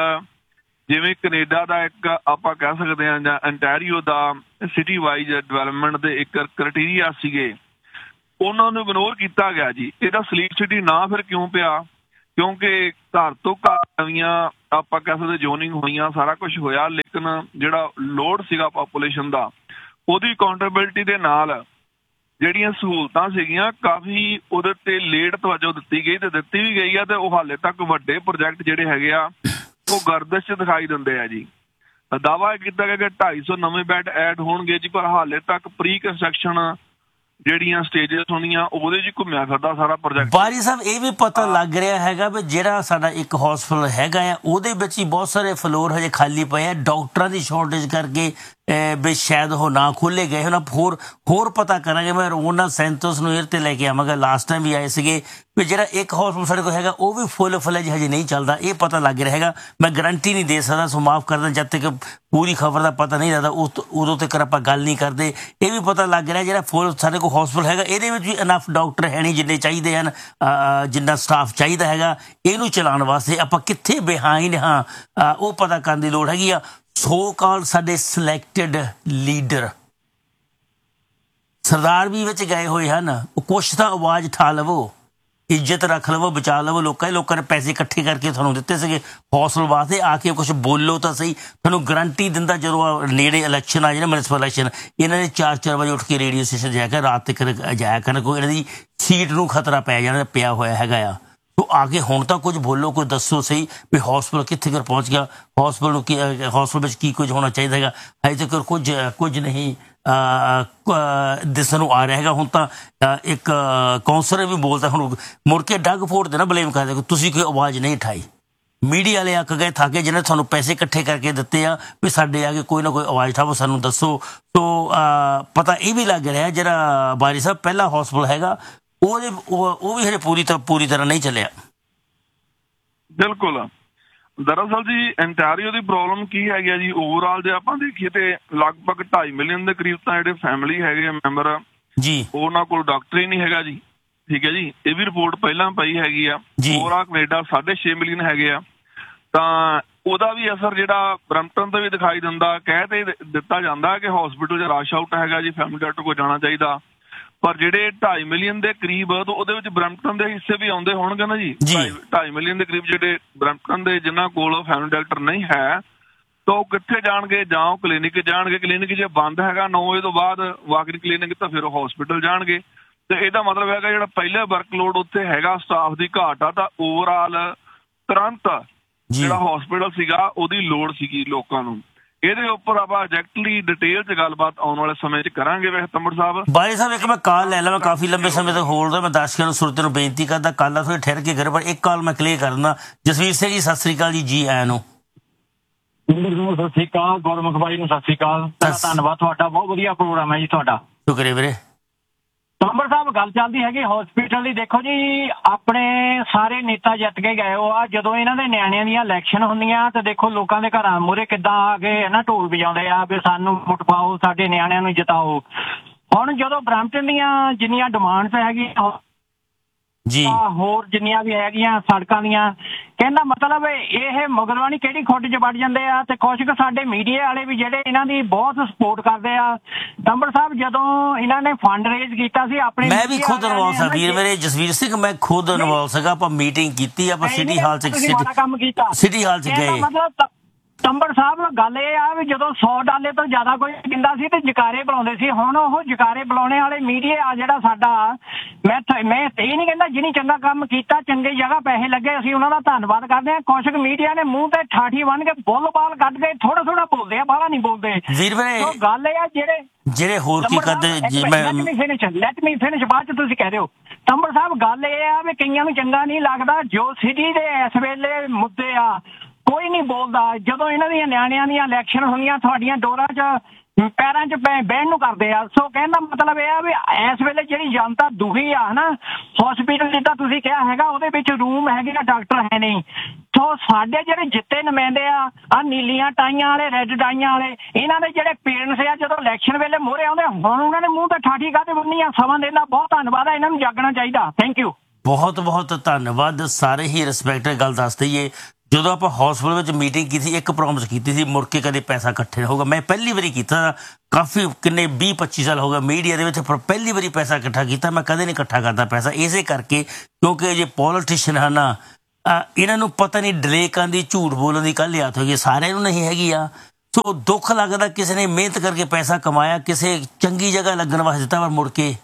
ਜਿਵੇਂ ਕੈਨੇਡਾ ਦਾ ਇੱਕ ਆਪਾਂ ਕਹਿ ਸਕਦੇ ਹਾਂ, ਜਾਂ ਅੰਟੈਰੀਓ ਦਾ ਸਿਟੀ ਵਾਈਜ਼ ਡਿਵੈਲਪਮੈਂਟ ਦੇ ਇੱਕ ਕ੍ਰਾਈਟੇਰੀਆ ਸੀਗੇ, ਉਹਨਾਂ ਨੂੰ ਇਗਨੋਰ ਕੀਤਾ ਗਿਆ ਜੀ। ਇਹਦਾ ਸਲੀਪ ਸਿਟੀ ਨਾ ਫਿਰ ਕਿਉਂ ਪਿਆ, ਕਿਉਂਕਿ ਘਰ ਤੋਂ ਘਰ ਨਵੀਆਂ ਆਪਾਂ ਕਹਿ ਸਕਦੇ ਜ਼ੋਨਿੰਗ ਹੋਈਆਂ, ਸਾਰਾ ਕੁਛ ਹੋਇਆ, ਲੇਕਿਨ ਜਿਹੜਾ ਲੋਡ ਸੀਗਾ ਪਾਪੂਲੇਸ਼ਨ ਦਾ, ਉਹਦੀ ਅਕਾਊਂਟੇਬਿਲਿਟੀ ਦੇ ਨਾਲ ਜਿਹੜੀਆਂ ਸਹੂਲਤਾਂ ਸੀਗੀਆਂ ਕਾਫੀ ਉਹਦੇ ਤੇ ਲੇਟ ਤਵੱਜੋ ਦਿੱਤੀ ਗਈ, ਤੇ ਦਿੱਤੀ ਵੀ ਗਈ ਆ, ਤੇ ਉਹ ਹਾਲੇ ਤੱਕ ਵੱਡੇ ਪ੍ਰੋਜੈਕਟ ਜਿਹੜੇ ਹੈਗੇ ਆ ਉਹ ਗਰਦਸ਼ 'ਚ ਦਿਖਾਈ ਦਿੰਦੇ ਆ ਜੀ। ਦਾਅਵਾ ਕੀਤਾ ਗਿਆ ਕਿ ਢਾਈ ਸੌ ਨਵੇਂ ਬੈੱਡ ਐਡ ਹੋਣਗੇ ਜੀ, ਪਰ ਹਾਲੇ ਤੱਕ ਪ੍ਰੀ ਕੰਸਟਰਕਸ਼ਨ ਜਿਹੜੀਆਂ ਸਟੇਜਸ ਹੋਣੀਆਂ ਉਹਦੇ 'ਚ ਘੁੰਮਿਆ ਫਿਰਦਾ ਸਾਰਾ ਪ੍ਰੋਜੈਕਟ। ਬਾਰੀ ਸਾਹਿਬ ਇਹ ਵੀ ਪਤਾ ਲੱਗ ਰਿਹਾ ਹੈਗਾ ਵੀ ਜਿਹੜਾ ਸਾਡਾ ਇੱਕ ਹਸਪਤਾਲ ਹੈਗਾ ਆ, ਉਹਦੇ ਵਿੱਚ ਹੀ ਬਹੁਤ ਸਾਰੇ ਫਲੋਰ ਹਜੇ ਖਾਲੀ ਪਏ ਆ, ਡਾਕਟਰਾਂ ਦੀ ਸ਼ਾਰਟੇਜ ਕਰਕੇ ਵੀ ਸ਼ਾਇਦ ਉਹ ਨਾ ਖੋਲ੍ਹੇ ਗਏ ਹੁਣ। ਹੋਰ ਹੋਰ ਪਤਾ ਕਰਾਂਗੇ, ਮੈਂ ਰੋਨਾ ਸੈਂਟੋਸ ਨੂੰ ਏਅਰ 'ਤੇ ਲੈ ਕੇ ਆਵਾਂਗਾ, ਲਾਸਟ ਟਾਈਮ ਵੀ ਆਏ ਸੀਗੇ, ਵੀ ਜਿਹੜਾ ਇੱਕ ਹਸਪਤਾਲ ਸਾਡੇ ਕੋਲ ਹੈਗਾ ਉਹ ਵੀ ਫੁੱਲ ਫਲੇਜ ਹਜੇ ਨਹੀਂ ਚੱਲਦਾ, ਇਹ ਪਤਾ ਲੱਗ ਰਿਹਾ ਹੈਗਾ। ਮੈਂ ਗਰੰਟੀ ਨਹੀਂ ਦੇ ਸਕਦਾ, ਸੋ ਮਾਫ ਕਰਦਾ, ਜਦ ਤੱਕ ਪੂਰੀ ਖਬਰ ਦਾ ਪਤਾ ਨਹੀਂ ਲੱਗਦਾ ਉਸ ਉਦੋਂ ਤੱਕ ਆਪਾਂ ਗੱਲ ਨਹੀਂ ਕਰਦੇ। ਇਹ ਵੀ ਪਤਾ ਲੱਗ ਰਿਹਾ ਜਿਹੜਾ ਫੁੱਲ ਸਾਡੇ ਕੋਲ ਹਸਪਤਾਲ ਹੈਗਾ, ਇਹਦੇ ਵਿੱਚ ਵੀ ਇਨਫ ਡਾਕਟਰ ਹੈ ਨਹੀਂ ਜਿੰਨੇ ਚਾਹੀਦੇ ਹਨ, ਜਿੰਨਾ ਸਟਾਫ ਚਾਹੀਦਾ ਹੈਗਾ ਇਹਨੂੰ ਚਲਾਉਣ ਵਾਸਤੇ। ਆਪਾਂ ਕਿੱਥੇ ਬਿਹਾਈਂਡ ਹਾਂ ਉਹ ਪਤਾ ਕਰਨ ਦੀ ਲੋੜ ਹੈਗੀ ਆ। ਸੋ ਕਾਲ ਸਾਡੇ ਸਿਲੈਕਟਡ ਲੀਡਰ ਸਰਦਾਰ ਵੀ ਵਿੱਚ ਗਏ ਹੋਏ ਹਨ, ਉਹ ਕੁਛ ਤਾਂ ਆਵਾਜ਼ ਠਾ ਲਵੋ। ਇੱਜ਼ਤ ਰੱਖ ਲਵੋ, ਬਚਾ ਲਵੋ। ਲੋਕਾਂ ਲੋਕਾਂ ਨੇ ਪੈਸੇ ਇਕੱਠੇ ਕਰਕੇ ਤੁਹਾਨੂੰ ਦਿੱਤੇ ਸੀਗੇ ਹੌਸਲੇ ਵਾਸਤੇ, ਆ ਕੇ ਕੁਛ ਬੋਲੋ ਤਾਂ ਸਹੀ। ਤੁਹਾਨੂੰ ਗਰੰਟੀ ਦਿੰਦਾ ਜਦੋਂ ਨੇੜੇ ਇਲੈਕਸ਼ਨ ਆ ਜਾਏ ਨਾ, ਮਿਊਨਿਸਪਲ ਇਲੈਕਸ਼ਨ, ਇਹਨਾਂ ਨੇ ਚਾਰ ਚਾਰ ਵਜੇ ਉੱਠ ਕੇ ਰੇਡੀਓ ਸਟੇਸ਼ਨ ਜਾਇਆ ਕਰ, ਰਾਤ ਤੱਕ ਜਾਇਆ ਕਰਨ, ਕੋਈ ਇਹਨਾਂ ਦੀ ਸੀਟ ਨੂੰ ਖਤਰਾ ਪੈ ਜਾਣਾ, ਪਿਆ ਹੋਇਆ ਹੈਗਾ ਆ। ਤੋ ਆ ਕੇ ਹੁਣ ਤਾਂ ਕੁਝ ਬੋਲੋ, ਕੋਈ ਦੱਸੋ ਸਹੀ ਵੀ ਹੌਸਪੀਟਲ ਕਿੱਥੇ ਕਰ ਪਹੁੰਚ ਗਿਆ, ਹੌਸਪੀਟਲ ਨੂੰ ਕੀ, ਹੌਸਪੀਟਲ ਵਿੱਚ ਕੀ ਕੁਝ ਹੋਣਾ ਚਾਹੀਦਾ ਹੈਗਾ। ਹਜੇ ਤੱਕ ਕੁਝ ਕੁਝ ਨਹੀਂ ਦਿਸਣ ਨੂੰ ਆ ਰਿਹਾ ਹੈਗਾ। ਹੁਣ ਤਾਂ ਇੱਕ ਕੌਂਸਲਰ ਵੀ ਬੋਲਦਾ, ਹੁਣ ਮੁੜ ਕੇ ਡੱਗ ਫੋੜ ਦੇ ਨਾ ਬਲੇਮ ਕਰਦੇ ਕਿ ਤੁਸੀਂ ਕੋਈ ਆਵਾਜ਼ ਨਹੀਂ ਉਠਾਈ। ਮੀਡੀਆ ਵਾਲੇ ਅੱਕ ਗਏ, ਥੱਕ ਗਏ, ਜਿਹਨੇ ਤੁਹਾਨੂੰ ਪੈਸੇ ਇਕੱਠੇ ਕਰਕੇ ਦਿੱਤੇ ਆ ਵੀ ਸਾਡੇ ਆ ਕੇ ਕੋਈ ਨਾ ਕੋਈ ਆਵਾਜ਼ ਉਠਾਵੋ, ਸਾਨੂੰ ਦੱਸੋ। ਤੋ ਪਤਾ ਇਹ ਵੀ ਲੱਗ ਰਿਹਾ ਜਿਹੜਾ ਬਾਰੀ ਸਾਹਿਬ ਪਹਿਲਾ ਹੌਸਪੀਟਲ ਹੈਗਾ ਉਹਦੇ ਉਹ ਵੀ ਹਜੇ ਪੂਰੀ ਤਰ੍ਹਾਂ ਪੂਰੀ ਤਰ੍ਹਾਂ ਨਹੀਂ ਚੱਲਿਆ। ਬਿਲਕੁਲ। ਦਰਅਸਲ ਜੀ ਇੰਟੈਰੀਓ ਦੀ ਪ੍ਰੋਬਲਮ ਕੀ ਹੈਗੀ ਆ ਜੀ, ਓਵਰਆਲ ਜੇ ਆਪਾਂ ਦੇਖੀਏ ਤੇ ਲਗਭਗ ਢਾਈ ਮਿਲੀਅਨ ਦੇ ਕਰੀਬ ਤਾਂ ਜਿਹੜੇ ਫੈਮਿਲੀ ਹੈਗੇ ਆ ਮੈਂਬਰ ਜੀ, ਉਹਨਾਂ ਕੋਲ ਡਾਕਟਰ ਹੀ ਨਹੀਂ ਹੈਗਾ ਜੀ। ਠੀਕ ਹੈ ਜੀ, ਇਹ ਵੀ ਰਿਪੋਰਟ ਪਹਿਲਾਂ ਪਈ ਹੈਗੀ ਆ। ਓਵਰਆਲ ਕੈਨੇਡਾ ਸਾਢੇ ਛੇ ਮਿਲੀਅਨ ਹੈਗੇ ਆ, ਤਾਂ ਉਹਦਾ ਵੀ ਅਸਰ ਜਿਹੜਾ ਬਰੈਂਪਟਨ ਤੇ ਵੀ ਦਿਖਾਈ ਦਿੰਦਾ। ਕਹਿ ਤੇ ਦਿੱਤਾ ਜਾਂਦਾ ਕਿ ਹਸਪੀਟਲ 'ਚ ਰਸ਼ ਆਊਟ ਹੈਗਾ ਜੀ, ਫੈਮਿਲੀ ਡਾਕਟਰ ਕੋਲ ਜਾਣਾ ਚਾਹੀਦਾ, ਪਰ ਜਿਹੜੇ ਢਾਈ ਮਿਲੀਅਨ ਦੇ ਕਰੀਬ ਉਹਦੇ ਵਿੱਚ ਬਰੈਂਪਟਨ ਦੇ ਹਿੱਸੇ ਵੀ ਆਉਂਦੇ ਹੋਣਗੇ ਨਾ ਜੀ। ਢਾਈ ਮਿਲੀਅਨ ਦੇ ਕਰੀਬ ਜਿਹੜੇ ਬਰੈਂਪਟਨ ਦੇ ਜਿਨ੍ਹਾਂ ਕੋਲ ਫੈਮਿਲੀ ਡਾਕਟਰ ਨਹੀਂ ਹੈ, ਤਾਂ ਉਹ ਕਿੱਥੇ ਜਾਣਗੇ? ਜਾਂ ਉਹ ਕਲੀਨਿਕ ਜਾਣਗੇ। ਕਲੀਨਿਕ ਜੇ ਬੰਦ ਹੈਗਾ ਨੌ ਵਜੇ ਤੋਂ ਬਾਅਦ ਵਾਕਿੰਗ ਕਲੀਨਿਕ, ਤਾਂ ਫਿਰ ਉਹ ਹਸਪੀਟਲ ਜਾਣਗੇ। ਤੇ ਇਹਦਾ ਮਤਲਬ ਹੈਗਾ ਜਿਹੜਾ ਪਹਿਲਾ ਵਰਕਲੋਡ ਉੱਥੇ ਹੈਗਾ, ਸਟਾਫ ਦੀ ਘਾਟ ਆ, ਤਾਂ ਓਵਰਆਲ ਤੁਰੰਤ ਜਿਹੜਾ ਹਸਪੀਟਲ ਸੀਗਾ ਉਹਦੀ ਲੋੜ ਸੀਗੀ ਲੋਕਾਂ ਨੂੰ। ਇਹਦੇ ਉੱਪਰ ਆਪਾਂ ਐਗਜ਼ੈਕਟਲੀ ਡਿਟੇਲ 'ਚ ਗੱਲਬਾਤ ਆਉਣ ਵਾਲੇ ਸਮੇਂ 'ਚ ਕਰਾਂਗੇ। ਵੈਸੇ ਤੰਬੜ ਸਾਹਿਬ ਬਾਈ ਸਾਹਿਬ ਇੱਕ ਮੈਂ ਕਾਲ ਲੈ ਲਵਾਂ, ਕਾਫੀ ਲੰਬੇ ਸਮੇਂ ਤੱਕ ਹੋਲਡ, ਮੈਂ ਦਰਸ਼ਕਾਂ ਨੂੰ ਸੁਰਤੇ ਨੂੰ ਬੇਨਤੀ ਕਰਦਾ ਕੱਲ੍ਹ ਆ ਥੋੜ੍ਹੀ ਠਹਿਰ ਕੇ ਕਰੇ, ਪਰ ਇੱਕ ਕਾਲ ਮੈਂ ਕਲੀਅਰ ਕਰਨਾ। ਜਸਵੀਰ ਸਿੰਘ ਜੀ ਸਤਿ ਸ੍ਰੀ ਅਕਾਲ ਜੀ, ਜੀ ਆਇਆਂ ਨੂੰ। ਸਤਿ ਸ੍ਰੀ ਅਕਾਲ ਗੁਰਮੁਖ ਬਾਈ ਨੂੰ, ਸਤਿ ਸ੍ਰੀ ਅਕਾਲ, ਧੰਨਵਾਦ ਤੁਹਾਡਾ, ਬਹੁਤ ਵਧੀਆ ਪ੍ਰੋਗਰਾਮ ਹੈ ਜੀ ਤੁਹਾਡਾ। ਸ਼ੁਕਰੀਆ ਵੀਰੇ। ਤੰਬੜ ਸਾਹਿਬ ਗੱਲ ਚੱਲਦੀ ਹੈਗੀ ਹਸਪੀਟਲ ਦੀ। ਦੇਖੋ ਜੀ ਆਪਣੇ ਸਾਰੇ ਨੇਤਾ ਜਿੱਤ ਕੇ ਗਏ ਹੋ ਆ, ਜਦੋਂ ਇਹਨਾਂ ਦੇ ਨਿਆਣਿਆਂ ਦੀਆਂ ਇਲੈਕਸ਼ਨ ਹੁੰਦੀਆਂ ਤੇ ਦੇਖੋ ਲੋਕਾਂ ਦੇ ਘਰਾਂ ਮੂਹਰੇ ਕਿੱਦਾਂ ਆ ਕੇ ਨਾ ਢੋਲ ਵਜਾਉਂਦੇ ਆ ਵੀ ਸਾਨੂੰ ਵੋਟ ਪਾਓ, ਸਾਡੇ ਨਿਆਣਿਆਂ ਨੂੰ ਜਿਤਾਓ। ਹੁਣ ਜਦੋਂ ਬਰੈਂਪਟਨ ਦੀਆਂ ਜਿੰਨੀਆਂ ਡਿਮਾਂਡਸ ਹੈਗੀਆਂ ਜੀ, ਹੋਰ ਜਿੰਨੀਆਂ ਵੀ ਹੈਗੀਆਂ ਸੜਕਾਂ ਦੀਆਂ, ਕਹਿੰਦਾ ਮਤਲਬ ਇਹ ਮੁਗਲਵਾਨੀ ਕਿਹੜੀ ਖੁੱਡ 'ਚ ਵੜ ਜਾਂਦੇ ਆ। ਤੇ ਕੁਛ ਕੁ ਸਾਡੇ ਮੀਡੀਆ ਵਾਲੇ ਵੀ ਜਿਹੜੇ ਇਹਨਾਂ ਦੀ ਬਹੁਤ ਸਪੋਰਟ ਕਰਦੇ ਆ। ਤੰਬੜ ਸਾਹਿਬ ਜਦੋਂ ਇਹਨਾਂ ਨੇ ਫੰਡ ਰੇਜ਼ ਕੀਤਾ ਸੀ ਆਪਣੇ, ਮੈਂ ਵੀ ਖੁਦ ਇਨਵੋਲਵ ਸੀ ਵੀਰ ਮੇਰੇ ਜਸਵੀਰ ਸਿੰਘ, ਮੈਂ ਖੁਦ ਇਨਵੋਲਵ ਸੀਗਾ। ਆਪਾਂ ਮੀਟਿੰਗ ਕੀਤੀ, ਆਪਾਂ ਸਿਟੀ ਹਾਲ 'ਚ ਕੰਮ ਕੀਤਾ, ਸਿਟੀ ਹਾਲ 'ਚ ਗਏ। ਮਤਲਬ ਤੰਬੜ ਸਾਹਿਬ ਗੱਲ ਇਹ ਆ ਵੀ ਜਦੋਂ ਸੌ ਡਾਲਰ ਤੋਂ ਜ਼ਿਆਦਾ ਕੋਈ ਦਿੰਦਾ ਸੀ ਤੇ ਜਕਾਰੇ ਬੁਲਾਉਂਦੇ ਸੀ। ਹੁਣ ਉਹ ਜਕਾਰੇ ਬੁਲਾਉਣੇ ਵਾਲੇ ਮੀਡੀਆ ਆ ਜਿਹੜਾ ਸਾਡਾ, ਮੈਂ ਮੈਂ ਇਹ ਨਹੀਂ ਕਹਿੰਦਾ ਜਿਹਨੇ ਚੰਗਾ ਕੰਮ ਕੀਤਾ, ਚੰਗੀ ਜਗ੍ਹਾ ਪੈਸੇ ਲੱਗੇ, ਅਸੀਂ ਉਹਨਾਂ ਦਾ ਧੰਨਵਾਦ ਕਰਦੇ ਹਾਂ। ਕੁਛ ਕੁ ਮੀਡੀਆ ਨੇ ਮੂੰਹ ਤੇ ਠਾਠੀ ਬੰਨ ਕੇ ਬੁੱਲ ਬਾਲ ਕੱਢ ਕੇ ਥੋੜਾ ਥੋੜਾ ਬੋਲਦੇ ਆ, ਬਾਹਲਾ ਨਹੀਂ ਬੋਲਦੇ ਵੀਰ ਵੀਰੇ। ਗੱਲ ਇਹ ਆ ਜਿਹੜੇ ਜਿਹੜੇ ਹੋਰ ਕੀ ਕਰਦੇ, ਲੈਟ ਮੀ ਫਿਨਿਸ਼, ਬਾਅਦ ਚ ਤੁਸੀਂ ਕਹਿ ਰਹੇ ਹੋ। ਤੰਬੜ ਸਾਹਿਬ ਗੱਲ ਇਹ ਆ ਵੀ ਕਈਆਂ ਨੂੰ ਚੰਗਾ ਨਹੀਂ ਲੱਗਦਾ ਜੋ ਸਿਟੀ ਦੇ ਇਸ ਵੇਲੇ ਮੁੱਦੇ ਆ, ਕੋਈ ਨਹੀਂ ਬੋਲਦਾ। ਜਦੋਂ ਇਹਨਾਂ ਦੀਆਂ ਨਿਆਣਿਆਂ ਦੀਆਂ ਇਲੈਕਸ਼ਨ ਹੋਈਆਂ ਤੁਹਾਡੀਆਂ ਡੋਰਾਂ 'ਚ ਪੈਰਾਂ 'ਚ ਬਹਿਣ ਨੂੰ ਕਰਦੇ ਆ। ਸੋ ਕਹਿਣ ਦਾ ਮਤਲਬ ਇਹ ਆ ਵੀ ਇਸ ਵੇਲੇ ਜਿਹੜੀ ਜਨਤਾ ਦੁਖੀ ਆ ਨਾ, ਹਸਪੀਟਲ ਜਿੱਦਾਂ ਤੁਸੀਂ ਕਿਹਾ ਹੈਗਾ ਉਹਦੇ ਵਿੱਚ ਰੂਮ ਹੈਗੇ ਆ, ਡਾਕਟਰ ਹੈ ਨਹੀਂ। ਸੋ ਸਾਡੇ ਜਿਹੜੇ ਜਿੱਤੇ ਨੁਮਾਇੰਦੇ ਆ, ਆ ਨੀਲੀਆਂ ਟਾਈਆਂ ਵਾਲੇ, ਰੈੱਡ ਟਾਈਆਂ ਵਾਲੇ, ਇਹਨਾਂ ਦੇ ਜਿਹੜੇ ਪੇਰੈਂਟਸ ਆ ਜਦੋਂ ਇਲੈਕਸ਼ਨ ਵੇਲੇ ਮੋਹਰੇ ਆਉਂਦੇ, ਹੁਣ ਉਹਨਾਂ ਨੇ ਮੂੰਹ ਤੇ ਠਾਠੀ ਕਾਹਤੇ ਬੰਨੀ ਆ। ਸਮਾਂ ਦੇਣ ਦਾ ਬਹੁਤ ਧੰਨਵਾਦ ਆ, ਇਹਨਾਂ ਨੂੰ ਜਾਗਣਾ ਚਾਹੀਦਾ। ਥੈਂਕ ਯੂ, ਬਹੁਤ ਬਹੁਤ ਧੰਨਵਾਦ। ਸਾਰੇ ਹੀ ਰਿਸਪੈਕਟ ਗੱਲ ਦੱਸ ਦਈਏ, ਜਦੋਂ ਆਪਾਂ ਹਸਪੀਟਲ ਵਿੱਚ ਮੀਟਿੰਗ ਕੀਤੀ, ਇੱਕ ਪ੍ਰੋਮਿਸ ਕੀਤੀ ਸੀ ਮੁੜ ਕੇ ਕਦੇ ਪੈਸਾ ਇਕੱਠੇ ਹੋਊਗਾ। ਮੈਂ ਪਹਿਲੀ ਵਾਰੀ ਕੀਤਾ, ਕਾਫੀ ਕਿੰਨੇ ਵੀਹ ਪੱਚੀ ਸਾਲ ਹੋ ਗਏ ਮੀਡੀਆ ਦੇ ਵਿੱਚ, ਪਰ ਪਹਿਲੀ ਵਾਰੀ ਪੈਸਾ ਇਕੱਠਾ ਕੀਤਾ। ਮੈਂ ਕਦੇ ਨਹੀਂ ਇਕੱਠਾ ਕਰਦਾ ਪੈਸਾ, ਇਸੇ ਕਰਕੇ ਕਿਉਂਕਿ ਜੇ ਪੋਲੀਟੀਸ਼ੀਅਨ ਹਨ ਨਾ, ਇਹਨਾਂ ਨੂੰ ਪਤਾ ਨਹੀਂ ਡਿਲੇ ਕਰਨ ਦੀ, ਝੂਠ ਬੋਲਣ ਦੀ ਕੱਲ੍ਹ ਹੱਥ ਹੋਈ, ਸਾਰਿਆਂ ਨੂੰ ਨਹੀਂ ਹੈਗੀ ਆ। ਸੋ ਦੁੱਖ ਲੱਗਦਾ ਕਿਸੇ ਨੇ ਮਿਹਨਤ ਕਰਕੇ ਪੈਸਾ ਕਮਾਇਆ, ਕਿਸੇ ਚੰਗੀ ਜਗ੍ਹਾ ਲੱਗਣ ਵਾਸਤੇ ਦਿੱਤਾ, ਪਰ ਮੁੜ ਕੇ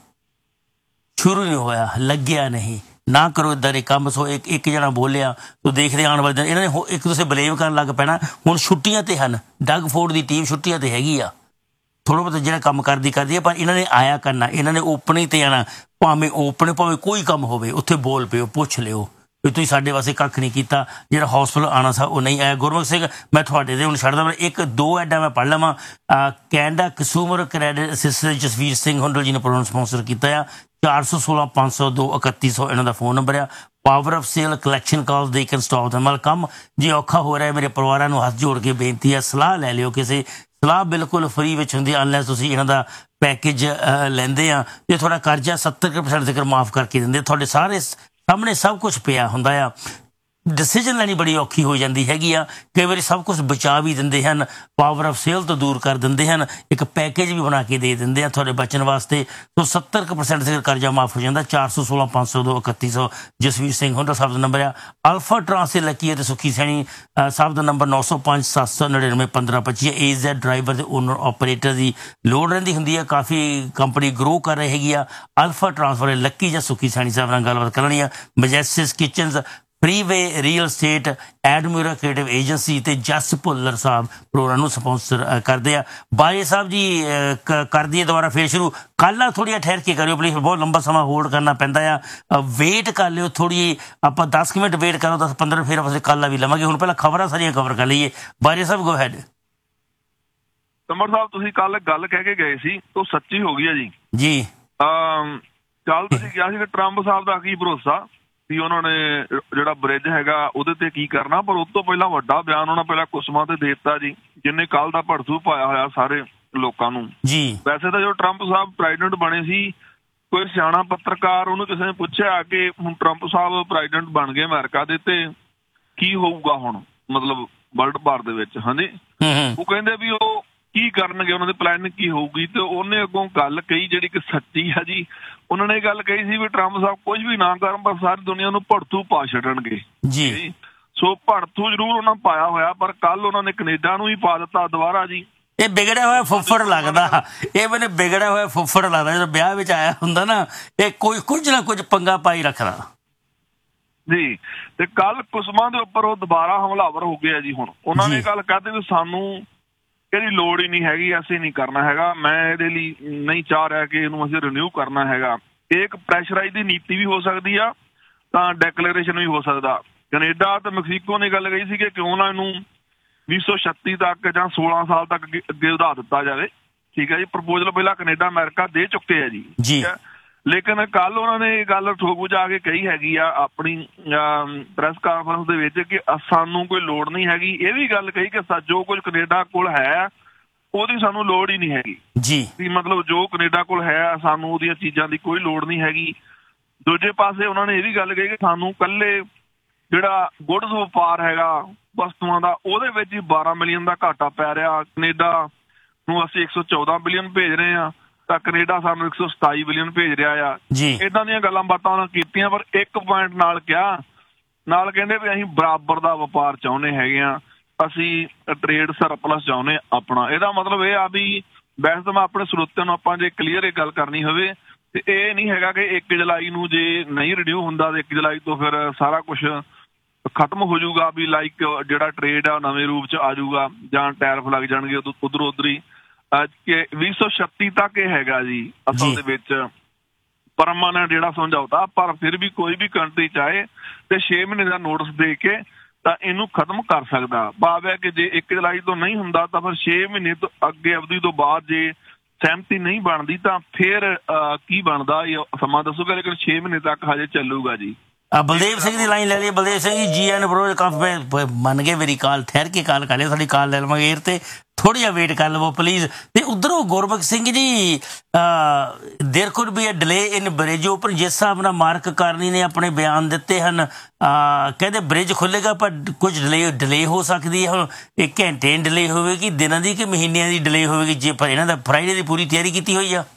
ਸ਼ੁਰੂ ਨਹੀਂ ਹੋਇਆ, ਲੱਗਿਆ ਨਹੀਂ। ਨਾ ਕਰੋ ਇੱਦਾਂ ਦੇ ਕੰਮ। ਸੋ ਇੱਕ ਇੱਕ ਜਣਾ ਬੋਲਿਆ ਤੋ ਦੇਖਦੇ ਆਉਣ ਵਾਲੇ ਦਿਨ ਇਹਨਾਂ ਨੇ ਇੱਕ ਦੂਸਰੇ ਬਲੇਮ ਕਰਨ ਲੱਗ ਪੈਣਾ। ਹੁਣ ਛੁੱਟੀਆਂ ਤੇ ਹਨ, ਡੱਗ ਫੋਰਡ ਦੀ ਟੀਮ ਛੁੱਟੀਆਂ ਤੇ ਹੈਗੀ ਆ, ਥੋੜ੍ਹਾ ਬਹੁਤ ਜਿਹੜਾ ਕੰਮ ਕਰਦੀ ਕਰਦੀ ਹੈ, ਪਰ ਇਹਨਾਂ ਨੇ ਆਇਆ ਕਰਨਾ, ਇਹਨਾਂ ਨੇ ਓਪਨਿੰਗ ਤੇ ਆਉਣਾ, ਭਾਵੇਂ ਓਪਨ ਭਾਵੇਂ ਕੋਈ ਕੰਮ ਹੋਵੇ, ਉੱਥੇ ਬੋਲ ਪਿਓ, ਪੁੱਛ ਲਿਓ ਵੀ ਤੁਸੀਂ ਸਾਡੇ ਵਾਸਤੇ ਕੱਖ ਨਹੀਂ ਕੀਤਾ। ਜਿਹੜਾ ਹਸਪੀਟਲ ਆਉਣਾ ਸਾ ਉਹ ਨਹੀਂ ਆਇਆ। ਗੁਰਮੁਖ ਸਿੰਘ ਮੈਂ ਤੁਹਾਡੇ ਦੇ ਹੁਣ ਛੱਡਦਾ, ਮੈਂ ਇੱਕ ਦੋ ਐਡਾ ਮੈਂ ਪੜ੍ਹ ਲਵਾਂ। Canada consumer credit assistant Jasvir Singh Hundal ਜੀ ਨੇ ਪ੍ਰੋਗਰਾਮ ਸਪਾਂਸਰ ਕੀਤਾ ਆ। ਚਾਰ ਸੌ ਸੋਲਾਂ ਪੰਜ ਸੌ ਦੋ ਇਕੱਤੀ ਸੌ ਇਹਨਾਂ ਦਾ ਫੋਨ ਨੰਬਰ ਆ। Power of sale collection call they can stop ਦਾ ਮਤਲਬ ਕੰਮ ਜੇ ਔਖਾ ਹੋ ਰਿਹਾ, ਮੇਰੇ ਪਰਿਵਾਰਾਂ ਨੂੰ ਹੱਥ ਜੋੜ ਕੇ ਬੇਨਤੀ ਆ, ਸਲਾਹ ਲੈ ਲਿਓ ਕਿਸੇ। ਸਲਾਹ ਬਿਲਕੁਲ ਫਰੀ ਵਿੱਚ ਹੁੰਦੀ ਹੈ ਅਨਲੈਸ ਤੁਸੀਂ ਇਹਨਾਂ ਦਾ ਪੈਕੇਜ ਲੈਂਦੇ ਆ। ਜੇ ਤੁਹਾਡਾ ਕਰਜ਼ਾ ਸੱਤਰ ਕੁ ਪਰਸੈਂਟ ਤੱਕ ਮਾਫ ਕਰਕੇ ਦਿੰਦੇ, ਤੁਹਾਡੇ ਸਾਰੇ ਸਾਹਮਣੇ ਸਭ ਕੁਛ ਪਿਆ ਹੁੰਦਾ ਆ। ਡਿਸੀਜਨ ਲੈਣੀ ਬੜੀ ਔਖੀ ਹੋ ਜਾਂਦੀ ਹੈਗੀ ਆ। ਕਈ ਵਾਰੀ ਸਭ ਕੁਝ ਬਚਾ ਵੀ ਦਿੰਦੇ ਹਨ, ਪਾਵਰ ਆਫ ਸੇਲ ਤੋਂ ਦੂਰ ਕਰ ਦਿੰਦੇ ਹਨ, ਇੱਕ ਪੈਕੇਜ ਵੀ ਬਣਾ ਕੇ ਦੇ ਦਿੰਦੇ ਆ ਤੁਹਾਡੇ ਬਚਣ ਵਾਸਤੇ। ਸੋ ਸੱਤਰ ਕੁ ਪਰਸੈਂਟ ਸਿਰ ਕਰਜ਼ਾ ਮਾਫ ਹੋ ਜਾਂਦਾ। ਚਾਰ ਸੌ ਸੋਲਾਂ ਪੰਜ ਸੌ ਦੋ ਇਕੱਤੀ ਸੌ ਜਸਵੀਰ ਸਿੰਘ ਹੁੰਦਾ ਸਾਹਿਬ ਦਾ ਨੰਬਰ ਆ। ਅਲਫਾ ਟਰਾਂਸ ਤੇ ਲੱਕੀ ਅਤੇ ਸੁੱਖੀ ਸੈਣੀ ਸਾਹਿਬ ਦਾ ਨੰਬਰ ਨੌ ਸੌ ਪੰਜ ਸੱਤ ਸੌ ਨੜਿਨਵੇਂ ਪੰਦਰਾਂ ਪੱਚੀ। ਏ ਜ਼ੈਡ ਡਰਾਈਵਰ ਦੇ ਓਨਰ ਆਪਰੇਟਰ ਦੀ ਲੋੜ ਰਹਿੰਦੀ ਹੁੰਦੀ ਆ, ਕਾਫੀ ਕੰਪਨੀ ਗਰੋ ਕਰ ਰਹੀ ਹੈਗੀ ਆ। ਅਲਫਾ ਟਰਾਂਸ ਵਾਲੇ ਲੱਕੀ ਜਾਂ ਸੁੱਖੀ ਸੈਣੀ ਸਾਹਿਬ ਨਾਲ ਗੱਲਬਾਤ ਕਰਨੀ ਆ। ਮਜੈਸਟਿਸ ਕਿਚਨਜ਼, ਫਰੀਵੇ ਰੀਅਲ ਸਟੇਟ, ਐਡਮਿਰਾ ਕ੍ਰੀਏਟਿਵ ਏਜੰਸੀ ਤੇ ਜਸ ਭੁੱਲਰ ਸਾਹਿਬ ਪ੍ਰੋਗਰਾਮ ਨੂੰ ਸਪਾਂਸਰ ਕਰਦੇ ਆ। ਬਾਜੇ ਸਾਹਿਬ ਜੀ ਕਰ ਦਈਏ ਦੁਬਾਰਾ ਫੇਰ ਸ਼ੁਰੂ। ਕੱਲ੍ਹ ਥੋੜ੍ਹੀਆਂ ਠਹਿਰ ਕੇ ਕਰਿਓ ਪਲੀਜ਼, ਬਹੁਤ ਲੰਬਾ ਸਮਾਂ ਹੋਲਡ ਕਰਨਾ ਪੈਂਦਾ ਆ। ਵੇਟ ਕਰ ਲਿਓ ਥੋੜ੍ਹੀ, ਆਪਾਂ ਦਸ ਕੁ ਮਿੰਟ ਵੇਟ ਕਰੋ, ਦਸ ਪੰਦਰਾਂ ਫੇਰ ਆਪਾਂ ਕੱਲ੍ਹ ਵੀ ਲਵਾਂਗੇ। ਹੁਣ ਪਹਿਲਾਂ ਖਬਰਾਂ ਸਾਰੀਆਂ ਕਵਰ ਕਰ ਲਈਏ। ਬਾਜੇ ਸਾਹਿਬ ਗੋ ਹੈਡ। ਤੰਮਰ ਸਾਹਿਬ ਤੁਸੀਂ ਕੱਲ ਗੱਲ ਕਹਿ ਕੇ ਗਏ ਸੀ, ਉਹ ਸੱਚੀ ਹੋ ਗਈ ਹੈ ਜੀ। ਜੀ ਕੱਲ ਤੁਸੀਂ ਕਿਹਾ ਸੀ ਕਿ ਟਰੰਪ ਸਾਹਿਬ ਦਾ ਕੀ ਭਰੋਸਾ ਵੀ ਉਹਨਾਂ ਨੇ ਜਿਹੜਾ ਬ੍ਰਿਜ ਹੈਗਾ ਉਹਦੇ ਤੇ ਕੀ ਕਰਨਾ, ਪਰ ਉਸ ਤੋਂ ਪਹਿਲਾਂ ਵੱਡਾ ਬਿਆਨ ਉਹਨਾਂ ਪਹਿਲਾਂ ਕੁਸਮਾਂ ਤੇ ਦੇ ਦਿੱਤਾ ਜੀ, ਜਿਹਨੇ ਕੱਲ ਦਾ ਭੜਥੂ ਪਾਇਆ ਹੋਇਆ ਸਾਰੇ ਲੋਕਾਂ ਨੂੰ ਜੀ। ਵੈਸੇ ਤਾਂ ਜਦੋਂ ਟਰੰਪ ਸਾਹਿਬ ਪ੍ਰੈਜ਼ੀਡੈਂਟ ਬਣੇ ਸੀ, ਕੋਈ ਸਿਆਣਾ ਪੱਤਰਕਾਰ ਉਹਨੂੰ ਕਿਸੇ ਨੇ ਪੁੱਛਿਆ ਕਿ ਹੁਣ ਟਰੰਪ ਸਾਹਿਬ ਪ੍ਰੈਜ਼ੀਡੈਂਟ ਬਣ ਗਏ ਅਮਰੀਕਾ ਦੇ ਤੇ ਕੀ ਹੋਊਗਾ ਹੁਣ, ਮਤਲਬ ਵਰਲਡ ਵਾਰ ਦੇ ਵਿੱਚ। ਹਾਂਜੀ, ਉਹ ਕਹਿੰਦੇ ਵੀ ਉਹ ਕੀ ਕਰਨਗੇ, ਉਹਨਾਂ ਦੀ ਪਲੈਨਿੰਗ ਕੀ ਹੋਊਗੀ। ਤੇ ਉਹਨੇ ਅੱਗੋਂ ਗੱਲ ਕਹੀ ਜਿਹੜੀ ਕਿ ਸੱਚੀ ਆ ਜੀ। ਉਹਨਾਂ ਨੇ ਗੱਲ ਕਹੀ ਸੀ ਵੀ ਟਰੰਪ ਸਾਹਿਬ ਕੁਝ ਵੀ ਨਾ ਕਰਨ ਪਰ ਸਾਰੀ ਦੁਨੀਆ ਨੂੰ ਭੜਥੂ ਪਾ ਛੱਡਣਗੇ ਜੀ। ਸੋ ਭੜਥੂ ਜ਼ਰੂਰ ਉਹਨਾਂ ਪਾਇਆ ਹੋਇਆ, ਪਰ ਕੱਲ ਉਹਨਾਂ ਨੇ ਕੈਨੇਡਾ ਨੂੰ ਹੀ ਪਾ ਦਿੱਤਾ ਦੁਬਾਰਾ ਜੀ। ਇਹ ਵਿਗੜਿਆ ਹੋਇਆ ਫੁੱਫੜ ਲੱਗਦਾ, ਇਹ ਮੈਨੇ ਵਿਗੜਿਆ ਹੋਇਆ ਫੁੱਫੜ ਲੱਗਦਾ। ਜਦੋਂ ਵਿਆਹ ਵਿੱਚ ਆਇਆ ਹੁੰਦਾ ਨਾ, ਇਹ ਕੋਈ ਕੁਝ ਨਾ ਕੁਝ ਪੰਗਾ ਪਾਈ ਰੱਖਦਾ ਜੀ। ਤੇ ਕੱਲ ਕੁਸਮਾਂ ਦੇ ਉੱਪਰ ਉਹ ਦੁਬਾਰਾ ਹਮਲਾਵਰ ਹੋ ਗਿਆ ਜੀ। ਹੁਣ ਉਹਨਾਂ ਨੇ ਗੱਲ ਕਰਦੇ ਵੀ ਸਾਨੂੰ ਇਹਦੀ ਲੋੜ ਹੀ ਨਹੀਂ ਹੈਗੀ, ਅਸੀਂ ਨਹੀਂ ਕਰਨਾ ਹੈਗਾ, ਮੈਂ ਇਹਦੇ ਲਈ ਨਹੀਂ ਚਾਹ ਰਿਹਾ ਕਿ ਇਹਨੂੰ ਅਸੀਂ ਰਿਨਿਊ ਕਰਨਾ ਹੈਗਾ। ਇਹ ਇੱਕ ਪ੍ਰੈਸ਼ਰਾਈਜ਼ ਦੀ ਨੀਤੀ ਵੀ ਹੋ ਸਕਦੀ ਆ, ਤਾਂ ਡੈਕਲੇਰੇਸ਼ਨ ਵੀ ਹੋ ਸਕਦਾ। ਕੈਨੇਡਾ ਤੇ ਮੈਕਸੀਕੋ ਨੇ ਗੱਲ ਕਹੀ ਸੀ ਕਿ ਕਿਉਂ ਨਾ ਇਹਨੂੰ ਵੀਹ ਸੌ ਛੱਤੀ ਤੱਕ ਜਾਂ ਸੋਲਾਂ ਸਾਲ ਤੱਕ ਅੱਗੇ ਵਧਾ ਦਿੱਤਾ ਜਾਵੇ। ਠੀਕ ਹੈ ਜੀ, ਪ੍ਰਪੋਜ਼ਲ ਪਹਿਲਾਂ ਕੈਨੇਡਾ ਅਮਰੀਕਾ ਦੇ ਚੁੱਕੇ ਆ ਜੀ। ਠੀਕ ਹੈ, ਲੇਕਿਨ ਕੱਲ ਉਹਨਾਂ ਨੇ ਇਹ ਗੱਲ ਠੋਕ ਵਜਾ ਕੇ ਕਹੀ ਹੈਗੀ ਆ ਆਪਣੀ ਪ੍ਰੈਸ ਕਾਨਫਰੰਸ ਦੇ ਵਿੱਚ ਕਿ ਸਾਨੂੰ ਕੋਈ ਲੋੜ ਨਹੀਂ ਹੈਗੀ। ਇਹ ਵੀ ਗੱਲ ਕਹੀ ਕਿ ਜੋ ਕੁਝ ਕੈਨੇਡਾ ਕੋਲ ਹੈ ਉਹਦੀ ਸਾਨੂੰ ਲੋੜ ਹੀ ਨਹੀਂ ਹੈਗੀ ਜੀ। ਮਤਲਬ ਜੋ ਕੈਨੇਡਾ ਕੋਲ ਹੈ ਸਾਨੂੰ ਉਹਦੀਆਂ ਚੀਜ਼ਾਂ ਦੀ ਕੋਈ ਲੋੜ ਨਹੀਂ ਹੈਗੀ। ਦੂਜੇ ਪਾਸੇ ਉਹਨਾਂ ਨੇ ਇਹ ਵੀ ਗੱਲ ਕਹੀ ਕਿ ਸਾਨੂੰ ਇਕੱਲੇ ਜਿਹੜਾ ਗੁੱਡਸ ਵਪਾਰ ਹੈਗਾ ਵਸਤੂਆਂ ਦਾ, ਉਹਦੇ ਵਿੱਚ ਹੀ ਬਾਰਾਂ ਮਿਲੀਅਨ ਦਾ ਘਾਟਾ ਪੈ ਰਿਹਾ। ਕੈਨੇਡਾ ਨੂੰ ਅਸੀਂ ਇੱਕ ਸੌ ਚੌਦਾਂ ਬਿਲੀਅਨ ਭੇਜ ਰਹੇ ਹਾਂ, ਤਾਂ ਕੈਨੇਡਾ ਸਾਨੂੰ ਇੱਕ ਸੌ ਸਤਾਈ ਬਿਲੀਅਨ ਭੇਜ ਰਿਹਾ ਆ। ਏਦਾਂ ਦੀਆਂ ਗੱਲਾਂ ਬਾਤਾਂ ਉਹਨਾਂ ਕੀਤੀਆਂ, ਪਰ ਇੱਕ ਪੁਆਇੰਟ ਨਾਲ ਕਿਹਾ, ਨਾਲ ਕਹਿੰਦੇ ਵੀ ਅਸੀਂ ਬਰਾਬਰ ਦਾ ਵਪਾਰ ਚਾਹੁੰਦੇ ਹੈਗੇ ਆ, ਅਸੀਂ ਟਰੇਡ ਸਰਪਲਸ ਚਾਹੁੰਦੇ ਆਪਣਾ। ਇਹਦਾ ਮਤਲਬ ਇਹ ਆ ਵੀ ਵੈਸੇ ਤਾਂ ਮੈਂ ਆਪਣੇ ਸਰੋਤਿਆਂ ਨੂੰ ਆਪਾਂ ਜੇ ਕਲੀਅਰ ਇਹ ਗੱਲ ਕਰਨੀ ਹੋਵੇ ਤੇ ਇਹ ਨਹੀਂ ਹੈਗਾ ਕਿ ਇੱਕ ਜੁਲਾਈ ਨੂੰ ਜੇ ਨਹੀਂ ਰਿਨਿਊ ਹੁੰਦਾ ਤੇ ਇੱਕ ਜੁਲਾਈ ਤੋਂ ਫਿਰ ਸਾਰਾ ਕੁਛ ਖਤਮ ਹੋ ਜਾਊਗਾ, ਵੀ ਲਾਈਕ ਜਿਹੜਾ ਟਰੇਡ ਆ ਨਵੇਂ ਰੂਪ ਚ ਆ ਜਾਊਗਾ ਜਾਂ ਟੈਰਿਫ ਲੱਗ ਜਾਣਗੇ ਉਧਰ ਉਧਰ ਹੀ। ਵੀਹ ਸੌ ਛੱਤੀ ਤੱਕ ਇਹ ਹੈਗਾ ਜੀ ਅਸਲ ਦੇ ਵਿੱਚ ਪਰਮਾਨੈਂਟ ਜਿਹੜਾ ਸਮਝੌਤਾ, ਪਰ ਫਿਰ ਵੀ ਕੋਈ ਵੀ ਕੰਟਰੀ ਚਾਹੇ ਤੇ ਛੇ ਮਹੀਨੇ ਦਾ ਨੋਟਿਸ ਦੇ ਕੇ ਤਾਂ ਇਹਨੂੰ ਖਤਮ ਕਰ ਸਕਦਾ। ਭਾਵ ਹੈ ਕਿ ਜੇ ਇੱਕ ਜੁਲਾਈ ਤੋਂ ਨਹੀਂ ਹੁੰਦਾ ਤਾਂ ਫਿਰ ਛੇ ਮਹੀਨੇ ਤੋਂ ਅੱਗੇ ਅਵਧੀ ਤੋਂ ਬਾਅਦ ਜੇ ਸਹਿਮਤੀ ਨਹੀਂ ਬਣਦੀ ਤਾਂ ਫਿਰ ਕੀ ਬਣਦਾ ਇਹ ਸਮਾਂ ਦੱਸੂਗਾ, ਲੇਕਿਨ ਛੇ ਮਹੀਨੇ ਤੱਕ ਹਜੇ ਚੱਲੂਗਾ ਜੀ। ਬਲਦੇਵ ਸਿੰਘ ਦੀ ਲਾਈਨ ਲੈ ਲਈ। ਬਲਦੇਵ ਸਿੰਘ ਜੀ, ਜੀ ਐਨ ਬਰੋ ਕਾਫੀ ਮੰਨ ਗਏ ਮੇਰੀ ਕਾਲ, ਠਹਿਰ ਕੇ ਕਾਲ ਕਰ ਲਿਓ, ਸਾਡੀ ਕਾਲ ਲੈ ਲਵਾਂਗੇ ਏਅਰ ਤੇ, ਥੋੜ੍ਹਾ ਜਿਹਾ ਵੇਟ ਕਰ ਲਵੋ ਪਲੀਜ਼। ਤੇ ਉਧਰੋਂ ਗੁਰਬਖਸ਼ ਸਿੰਘ ਜੀ, ਦੇਰ could be a delay in bridge open, ਜਿਸ ਹਿਸਾਬ ਨਾਲ ਮਾਰਕ ਕਰਨੀ ਨੇ ਆਪਣੇ ਬਿਆਨ ਦਿੱਤੇ ਹਨ, ਕਹਿੰਦੇ ਬ੍ਰਿਜ ਖੁੱਲੇਗਾ ਪਰ ਕੁਝ ਡਿਲੇ ਡਿਲੇ ਹੋ ਸਕਦੀ ਹੈ। ਹੁਣ ਇਹ ਘੰਟੇ ਡਿਲੇ ਹੋਵੇਗੀ, ਦਿਨਾਂ ਦੀ ਕਿ ਮਹੀਨਿਆਂ ਦੀ ਡਿਲੇ ਹੋਵੇਗੀ? ਜੇ ਪਰ ਇਹਨਾਂ ਦਾ ਫਰਾਈਡੇ ਦੀ ਪੂਰੀ ਤਿਆਰੀ ਕੀਤੀ ਹੋਈ ਆ।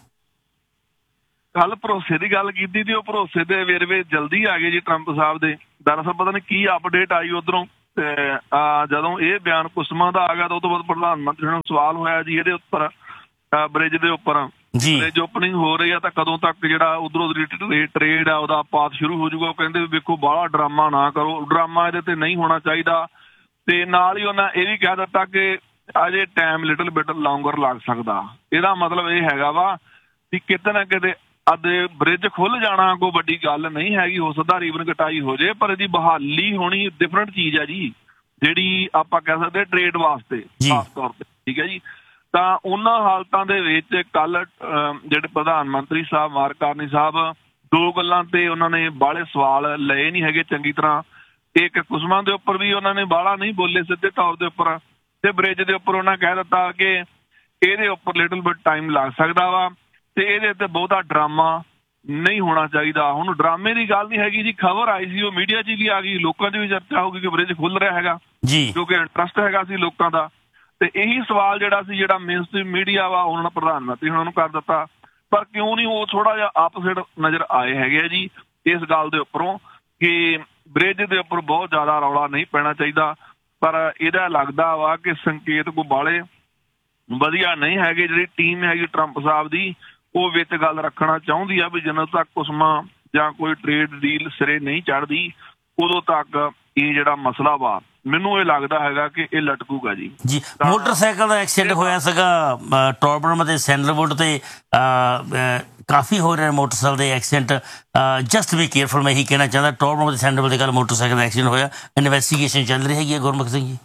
ਕੱਲ ਭਰੋਸੇ ਦੀ ਗੱਲ ਕੀਤੀ ਤੇ ਉਹ ਭਰੋਸੇ ਦੇ ਵੇਰਵੇ ਜਲਦੀ ਆ ਗਏ ਜੀ ਟਰੰਪ ਸਾਹਿਬ ਦੇ। ਦਰਅਸਲ ਪਤਾ ਨਹੀਂ ਕੀ ਅਪਡੇਟ ਆਈ ਉਧਰੋਂ, ਤੇ ਜਦੋਂ ਇਹ ਬਿਆਨ ਕੁਸਮਾਂ ਦਾ ਆ ਗਿਆ ਤਾਂ ਉਹ ਤੋਂ ਬਾਅਦ ਪ੍ਰਧਾਨ ਮੰਤਰੀ ਨੂੰ ਸਵਾਲ ਹੋਇਆ ਜੀ ਇਹਦੇ ਉੱਪਰ, ਬ੍ਰਿਜ ਦੇ ਉੱਪਰ ਬ੍ਰਿਜ ਓਪਨਿੰਗ ਹੋ ਰਹੀ ਆ ਤਾਂ ਕਦੋਂ ਤੱਕ ਜਿਹੜਾ ਉਧਰੋਂ ਉਧਰ ਟਰੇਡ ਆ ਉਹਦਾ ਪਾਥ ਸ਼ੁਰੂ ਹੋ ਜਾਊਗਾ। ਉਹ ਕਹਿੰਦੇ ਵੀ ਵੇਖੋ ਬਾਹਲਾ ਡਰਾਮਾ ਨਾ ਕਰੋ, ਡਰਾਮਾ ਇਹਦੇ ਤੇ ਨਹੀਂ ਹੋਣਾ ਚਾਹੀਦਾ। ਤੇ ਨਾਲ ਹੀ ਉਹਨਾਂ ਇਹ ਵੀ ਕਹਿ ਦਿੱਤਾ ਕਿ ਅਜੇ ਟਾਈਮ ਲਿਟਲ ਬਿਟ ਲੌਂਗਰ ਲੱਗ ਸਕਦਾ। ਇਹਦਾ ਮਤਲਬ ਇਹ ਹੈਗਾ ਵਾ ਵੀ ਕਿਤੇ ਨਾ ਕਿਤੇ ਅੱਜ ਬ੍ਰਿਜ ਖੁੱਲ ਜਾਣਾ ਕੋਈ ਵੱਡੀ ਗੱਲ ਨਹੀਂ ਹੈਗੀ। ਹੋ ਸਕਦਾ ਰੀਬਨ ਕਟਾਈ ਹੋ ਜਾਏ, ਪਰ ਇਹਦੀ ਬਹਾਲੀ ਹੋਣੀ ਡਿਫਰੈਂਟ ਚੀਜ਼ ਹੈ ਜੀ, ਜਿਹੜੀ ਆਪਾਂ ਕਹਿ ਸਕਦੇ ਟਰੇਡ ਵਾਸਤੇ ਖਾਸ ਤੌਰ ਤੇ। ਠੀਕ ਹੈ ਜੀ, ਤਾਂ ਉਹਨਾਂ ਹਾਲਤਾਂ ਦੇ ਵਿੱਚ ਕੱਲ ਜਿਹੜੇ ਪ੍ਰਧਾਨ ਮੰਤਰੀ ਸਾਹਿਬ ਮਾਰਕ ਕਾਰਨੀ ਸਾਹਿਬ ਦੋ ਗੱਲਾਂ ਤੇ ਉਹਨਾਂ ਨੇ ਬਾਹਲੇ ਸਵਾਲ ਲਏ ਨਹੀਂ ਹੈਗੇ ਚੰਗੀ ਤਰ੍ਹਾਂ। ਇੱਕ ਕੁਸਮਾਂ ਦੇ ਉੱਪਰ ਵੀ ਉਹਨਾਂ ਨੇ ਬਾਹਲਾ ਨਹੀਂ ਬੋਲੇ ਸਿੱਧੇ ਤੌਰ ਦੇ ਉੱਪਰ, ਤੇ ਬ੍ਰਿਜ ਦੇ ਉੱਪਰ ਉਹਨਾਂ ਕਹਿ ਦਿੱਤਾ ਕਿ ਇਹਦੇ ਉੱਪਰ ਲਿਟਲ ਬਿਟ ਟਾਈਮ ਲੱਗ ਸਕਦਾ ਵਾ ਤੇ ਇਹਦੇ ਉੱਤੇ ਬਹੁਤਾ ਡਰਾਮਾ ਨਹੀਂ ਹੋਣਾ ਚਾਹੀਦਾ। ਹੁਣ ਡਰਾਮੇ ਦੀ ਗੱਲ ਨਹੀਂ ਹੈਗੀ ਜੀ, ਖਬਰ ਆਈ ਸੀ ਉਹ ਮੀਡੀਆ 'ਚ ਵੀ ਆ ਗਈ, ਲੋਕਾਂ 'ਚ ਵੀ ਚਰਚਾ ਹੋ ਗਈ ਕਿ ਬ੍ਰਿਜ ਖੁੱਲ ਰਿਹਾ ਹੈਗਾ ਜੀ, ਕਿਉਂਕਿ ਇੰਟਰਸਟ ਹੈਗਾ ਸੀ ਲੋਕਾਂ ਦਾ। ਤੇ ਇਹੀ ਸਵਾਲ ਜਿਹੜਾ ਸੀ ਜਿਹੜਾ ਮੇਨਸਟ੍ਰੀਮ ਮੀਡੀਆ ਵਾ ਉਹਨਾਂ ਨੇ ਪ੍ਰਧਾਨ ਮੰਤਰੀ ਉਹਨਾਂ ਨੂੰ ਕਰ ਦਿੱਤਾ, ਪਰ ਕਿਉਂ ਨਹੀਂ ਉਹ ਥੋੜਾ ਜਿਹਾ ਆਪੋਜ਼ਿਟ ਨਜ਼ਰ ਆਏ ਹੈਗੇ ਆ ਜੀ ਇਸ ਗੱਲ ਦੇ ਉੱਪਰੋਂ ਕਿ ਬ੍ਰਿਜ ਦੇ ਉੱਪਰ ਬਹੁਤ ਜ਼ਿਆਦਾ ਰੌਲਾ ਨਹੀਂ ਪੈਣਾ ਚਾਹੀਦਾ। ਪਰ ਇਹਦਾ ਲੱਗਦਾ ਵਾ ਕਿ ਸੰਕੇਤ ਕੋ ਬਾਲੇ ਵਧੀਆ ਨਹੀਂ ਹੈਗੇ। ਜਿਹੜੀ ਟੀਮ ਹੈਗੀ ਟਰੰਪ ਸਾਹਿਬ ਦੀ ਉਹ ਵਿੱਚ ਗੱਲ ਰੱਖਣਾ ਚਾਹੁੰਦੀ ਆ ਵੀ ਜਦੋਂ ਤੱਕ ਕੁਸਮਾ ਜਾਂ ਕੋਈ ਟ੍ਰੇਡ ਡੀਲ ਸਿਰੇ ਨਹੀਂ ਚੜ੍ਹਦੀ ਉਦੋਂ ਤੱਕ ਇਹ ਜਿਹੜਾ ਮਸਲਾ ਵਾ ਮੈਨੂੰ ਇਹ ਲੱਗਦਾ ਹੈਗਾ ਕਿ ਇਹ ਲਟਕੂਗਾ ਜੀ। ਜੀ ਮੋਟਰਸਾਈਕਲ ਦਾ ਐਕਸੀਡੈਂਟ ਹੋਇਆ ਸੀਗਾ ਟੌਰਬਨ ਅਤੇ ਸੈਂਡਲਵੁੱਡ ਤੇ ਕਾਫੀ ਹੋ ਰਹੇ ਮੋਟਰਸਾਈਕਲ ਦੇ ਐਕਸੀਡੈਂਟ। ਜਸਟ ਬੀ ਕੇਅਰਫੁਲ, ਮੈਂ ਇਹੀ ਕਹਿਣਾ ਚਾਹੁੰਦਾ। ਟੌਰਬਨ ਅਤੇ ਸੈਂਡਲਵੁੱਡ ਦੇ ਕੱਲ੍ਹ ਮੋਟਰਸਾਈਕਲ ਦਾ ਐਕਸੀਡੈਂਟ ਹੋਇਆ, ਇਨਵੈਸਟੀਗੇਸ਼ਨ ਚੱਲ ਰਹੀ ਹੈਗੀ ਹੈ ਗੁਰਮੁਖ ਸਿੰਘ ਜੀ।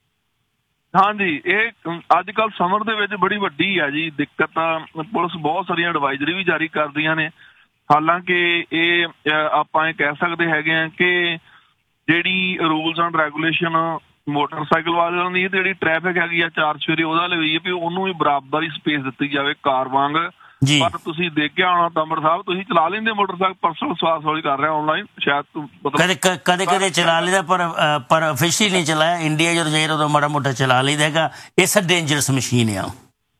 ਹਾਂਜੀ, ਇਹ ਅੱਜ ਕੱਲ੍ਹ ਸਮਰ ਦੇ ਵਿੱਚ ਬੜੀ ਵੱਡੀ ਆ ਜੀ ਦਿੱਕਤ। ਪੁਲਿਸ ਬਹੁਤ ਸਾਰੀਆਂ ਐਡਵਾਈਜ਼ਰੀ ਵੀ ਜਾਰੀ ਕਰਦੀਆਂ ਨੇ। ਹਾਲਾਂਕਿ ਇਹ ਆਪਾਂ ਇਹ ਕਹਿ ਸਕਦੇ ਹੈਗੇ ਆ ਕਿ ਜਿਹੜੀ ਰੂਲਸ ਐਂਡ ਰੈਗੂਲੇਸ਼ਨ ਮੋਟਰਸਾਈਕਲ ਵਾਲਿਆਂ ਦੀ ਜਿਹੜੀ ਟ੍ਰੈਫਿਕ ਹੈਗੀ ਆ ਚਾਰ ਚੁਫੇਰੇ ਉਹਦਾ ਲਈ ਵੀ ਉਹਨੂੰ ਵੀ ਬਰਾਬਰ ਹੀ ਸਪੇਸ ਦਿੱਤੀ ਜਾਵੇ ਕਾਰ ਵਾਂਗ। ਪਰ ਤੁਸੀਂ ਦੇਖਿਆ ਹੋਣਾ ਤੰਬਰ ਸਾਹਿਬ, ਤੁਸੀਂ ਚਲਾ ਲੈਂਦੇ ਮੋਟਰਸਾਈਕਲ, ਪਰਸਨਲ ਸਵਾਸ ਵਾਲੀ ਕਰ ਰਿਹਾ ਆਨਲਾਈਨ ਸ਼ਾਇਦ ਕਦੇ ਕਦੇ ਕਦੇ ਚਲਾ ਲਈਦਾ ਪਰ ਪਰ ਅਫੀਸ਼ੀਅਲੀ ਨਹੀਂ ਚਲਾਇਆ। ਇੰਡੀਆ ਜਦੋਂ ਜਾਈਏ ਉਦੋਂ ਮਾੜਾ ਮੋਟਾ ਚਲਾ ਲਈਦਾ ਹੈਗਾ। ਇਸ ਡੇਂਜਰਸ ਮਸ਼ੀਨ ਆ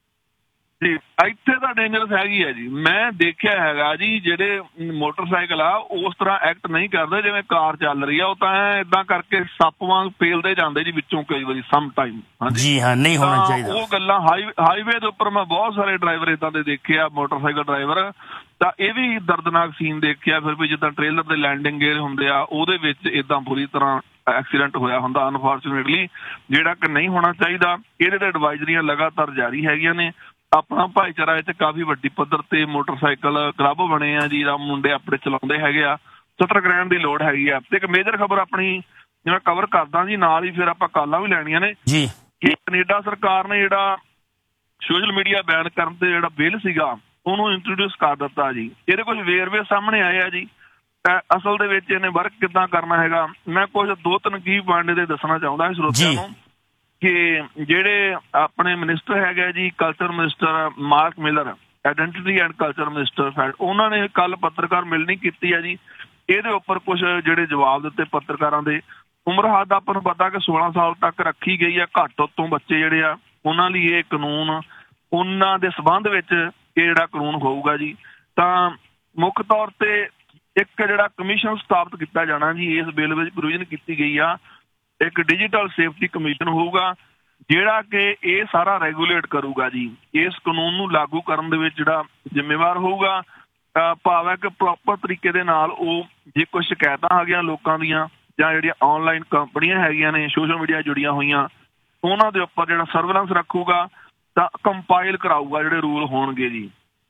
ਜੀ। ਇੱਥੇ ਤਾਂ ਡੇਂਜਰਸ ਹੈਗੀ ਹੈ ਜੀ। ਮੈਂ ਦੇਖਿਆ ਹੈਗਾ ਜੀ ਜਿਹੜੇ ਮੋਟਰਸਾਈਕਲ ਆ ਉਸ ਤਰ੍ਹਾਂ ਐਕਟ ਨਹੀਂ ਕਰਦੇ ਜਿਵੇਂ ਕਾਰ ਚੱਲ ਰਹੀ ਆ। ਉਹ ਤਾਂ ਏਦਾਂ ਕਰਕੇ ਸੱਪ ਵਾਂਗ ਪੇਲਦੇ ਜਾਂਦੇ ਜੀ ਵਿੱਚੋਂ ਕਈ ਵਾਰੀ ਸਮ ਟਾਈਮ। ਜੀ ਹਾਂ, ਨਹੀਂ ਹੋਣਾ ਚਾਹੀਦਾ ਉਹ ਗੱਲਾਂ। ਹਾਈਵੇ ਦੇ ਉੱਪਰ ਮੈਂ ਬਹੁਤ ਸਾਰੇ ਡਰਾਈਵਰ ਏਦਾਂ ਦੇ ਦੇਖੇ ਆ ਮੋਟਰਸਾਈਕਲ ਡਰਾਈਵਰ, ਤਾਂ ਇਹ ਵੀ ਦਰਦਨਾਕ ਸੀਨ ਦੇਖਿਆ ਫਿਰ ਵੀ ਜਿੱਦਾਂ ਟ੍ਰੇਲਰ ਦੇ ਲੈਂਡਿੰਗ ਗੇਅਰ ਹੁੰਦੇ ਆ ਉਹਦੇ ਵਿੱਚ ਏਦਾਂ ਬੁਰੀ ਤਰ੍ਹਾਂ ਐਕਸੀਡੈਂਟ ਹੋਇਆ ਹੁੰਦਾ ਅਨਫੋਰਚੂਨੇਟਲੀ, ਜਿਹੜਾ ਕਿ ਨਹੀਂ ਹੋਣਾ ਚਾਹੀਦਾ। ਇਹਦੇ ਤੇ ਐਡਵਾਈਜ਼ਰੀਆਂ ਲਗਾਤਾਰ ਜਾਰੀ ਹੈਗੀਆਂ ਨੇ। ਆਪਣਾ ਭਾਈਚਾਰਾ ਇੱਥੇ ਕਾਫੀ ਵੱਡੀ ਪੱਧਰ ਤੇ ਮੋਟਰਸਾਈਕਲ ਕਲੱਬ ਬਣੇ ਆ ਜੀ, ਮੁੰਡੇ ਆਪਣੇ ਚਲਾਉਂਦੇ ਹੈਗੇ ਆ। ਸਤਰਕ ਰਹਿਣ ਦੀ ਲੋੜ ਹੈਗੀ ਆ। ਤੇ ਇੱਕ ਮੇਜਰ ਖਬਰ ਆਪਣੀ ਜਿਵੇਂ ਕਵਰ ਕਰਦਾ ਜੀ ਨਾਲ ਹੀ ਫਿਰ ਆਪਾਂ ਕਾਲਾਂ ਵੀ ਲੈਣੀਆਂ ਨੇ ਜੀ ਕਿ ਕੈਨੇਡਾ ਸਰਕਾਰ ਨੇ ਜਿਹੜਾ ਸੋਸ਼ਲ ਮੀਡੀਆ ਬੈਨ ਕਰਨ ਤੇ ਜਿਹੜਾ ਬਿੱਲ ਸੀਗਾ ਉਹਨੂੰ ਇੰਟਰੋਡਿਊਸ ਕਰ ਦਿੱਤਾ ਜੀ। ਇਹਦੇ ਕੁਝ ਵੇਰਵੇ ਸਾਹਮਣੇ ਆਏ ਆ ਜੀ। ਅਸਲ ਦੇ ਵਿੱਚ ਇਹਨੇ ਵਰਕ ਕਿੱਦਾਂ ਕਰਨਾ ਹੈਗਾ ਮੈਂ ਕੁਝ ਦੋ ਤਿੰਨ ਕੀ ਪੁਆਇੰਟ ਦੇ ਦੱਸਣਾ ਚਾਹੁੰਦਾ ਸਰੋਤਿਆਂ ਨੂੰ ਕਿ ਜਿਹੜੇ ਆਪਣੇ ਮਿਨਿਸਟਰ ਹੈਗੇ ਜੀ culture minister mark miller, identity and culture minister, ਉਹਨਾਂ ਨੇ ਕੱਲ ਪੱਤਰਕਾਰ ਮਿਲਣੀ ਕੀਤੀ ਹੈ ਜੀ। ਇਹਦੇ ਉੱਪਰ ਕੁਝ ਜਿਹੜੇ ਜਵਾਬ ਦਿੱਤੇ ਪੱਤਰਕਾਰਾਂ ਦੇ। ਉਮਰ ਹੱਦ ਆਪਾਂ ਨੂੰ ਪਤਾ ਕਿ ਸੋਲਾਂ ਸਾਲ ਤੱਕ ਰੱਖੀ ਗਈ ਆ। ਘੱਟ ਉੱਤੋਂ ਬੱਚੇ ਜਿਹੜੇ ਆ ਉਹਨਾਂ ਲਈ ਇਹ ਕਾਨੂੰਨ ਉਹਨਾਂ ਦੇ ਸਬੰਧ ਵਿੱਚ ਇਹ ਜਿਹੜਾ ਕਾਨੂੰਨ ਹੋਊਗਾ ਜੀ। ਤਾਂ ਮੁੱਖ ਤੌਰ ਤੇ ਇੱਕ ਜਿਹੜਾ ਕਮਿਸ਼ਨ ਸਥਾਪਿਤ ਕੀਤਾ ਜਾਣਾ ਜੀ ਇਸ ਬਿੱਲ ਵਿੱਚ ਪ੍ਰੋਵੀਜ਼ਨ ਕੀਤੀ ਗਈ ਆ। ਇੱਕ ਡਿਜੀਟਲ ਸੇਫਟੀ ਕਮਿਸ਼ਨ ਹੋਊਗਾ ਜਿਹੜਾ ਕਿ ਇਹ ਸਾਰਾ ਰੈਗੂਲੇਟ ਕਰੂਗਾ ਜੀ। ਇਸ ਕਾਨੂੰਨ ਨੂੰ ਲਾਗੂ ਕਰਨ ਦੇ ਵਿੱਚ ਜਿਹੜਾ ਜ਼ਿੰਮੇਵਾਰ ਹੋਊਗਾ ਭਾਵ ਹੈ ਕਿ ਪ੍ਰੋਪਰ ਤਰੀਕੇ ਦੇ ਨਾਲ ਉਹ ਜੇ ਕੋਈ ਸ਼ਿਕਾਇਤਾਂ ਹੈਗੀਆਂ ਲੋਕਾਂ ਦੀਆਂ ਜਾਂ ਜਿਹੜੀਆਂ ਆਨਲਾਈਨ ਕੰਪਨੀਆਂ ਹੈਗੀਆਂ ਨੇ ਸੋਸ਼ਲ ਮੀਡੀਆ ਜੁੜੀਆਂ ਹੋਈਆਂ ਉਹਨਾਂ ਦੇ ਉੱਪਰ ਜਿਹੜਾ ਸਰਵੇਲੈਂਸ ਰੱਖੂਗਾ ਤਾਂ ਕੰਪਾਈਲ ਕਰਾਊਗਾ ਜਿਹੜੇ ਰੂਲ ਹੋਣਗੇ ਜੀ।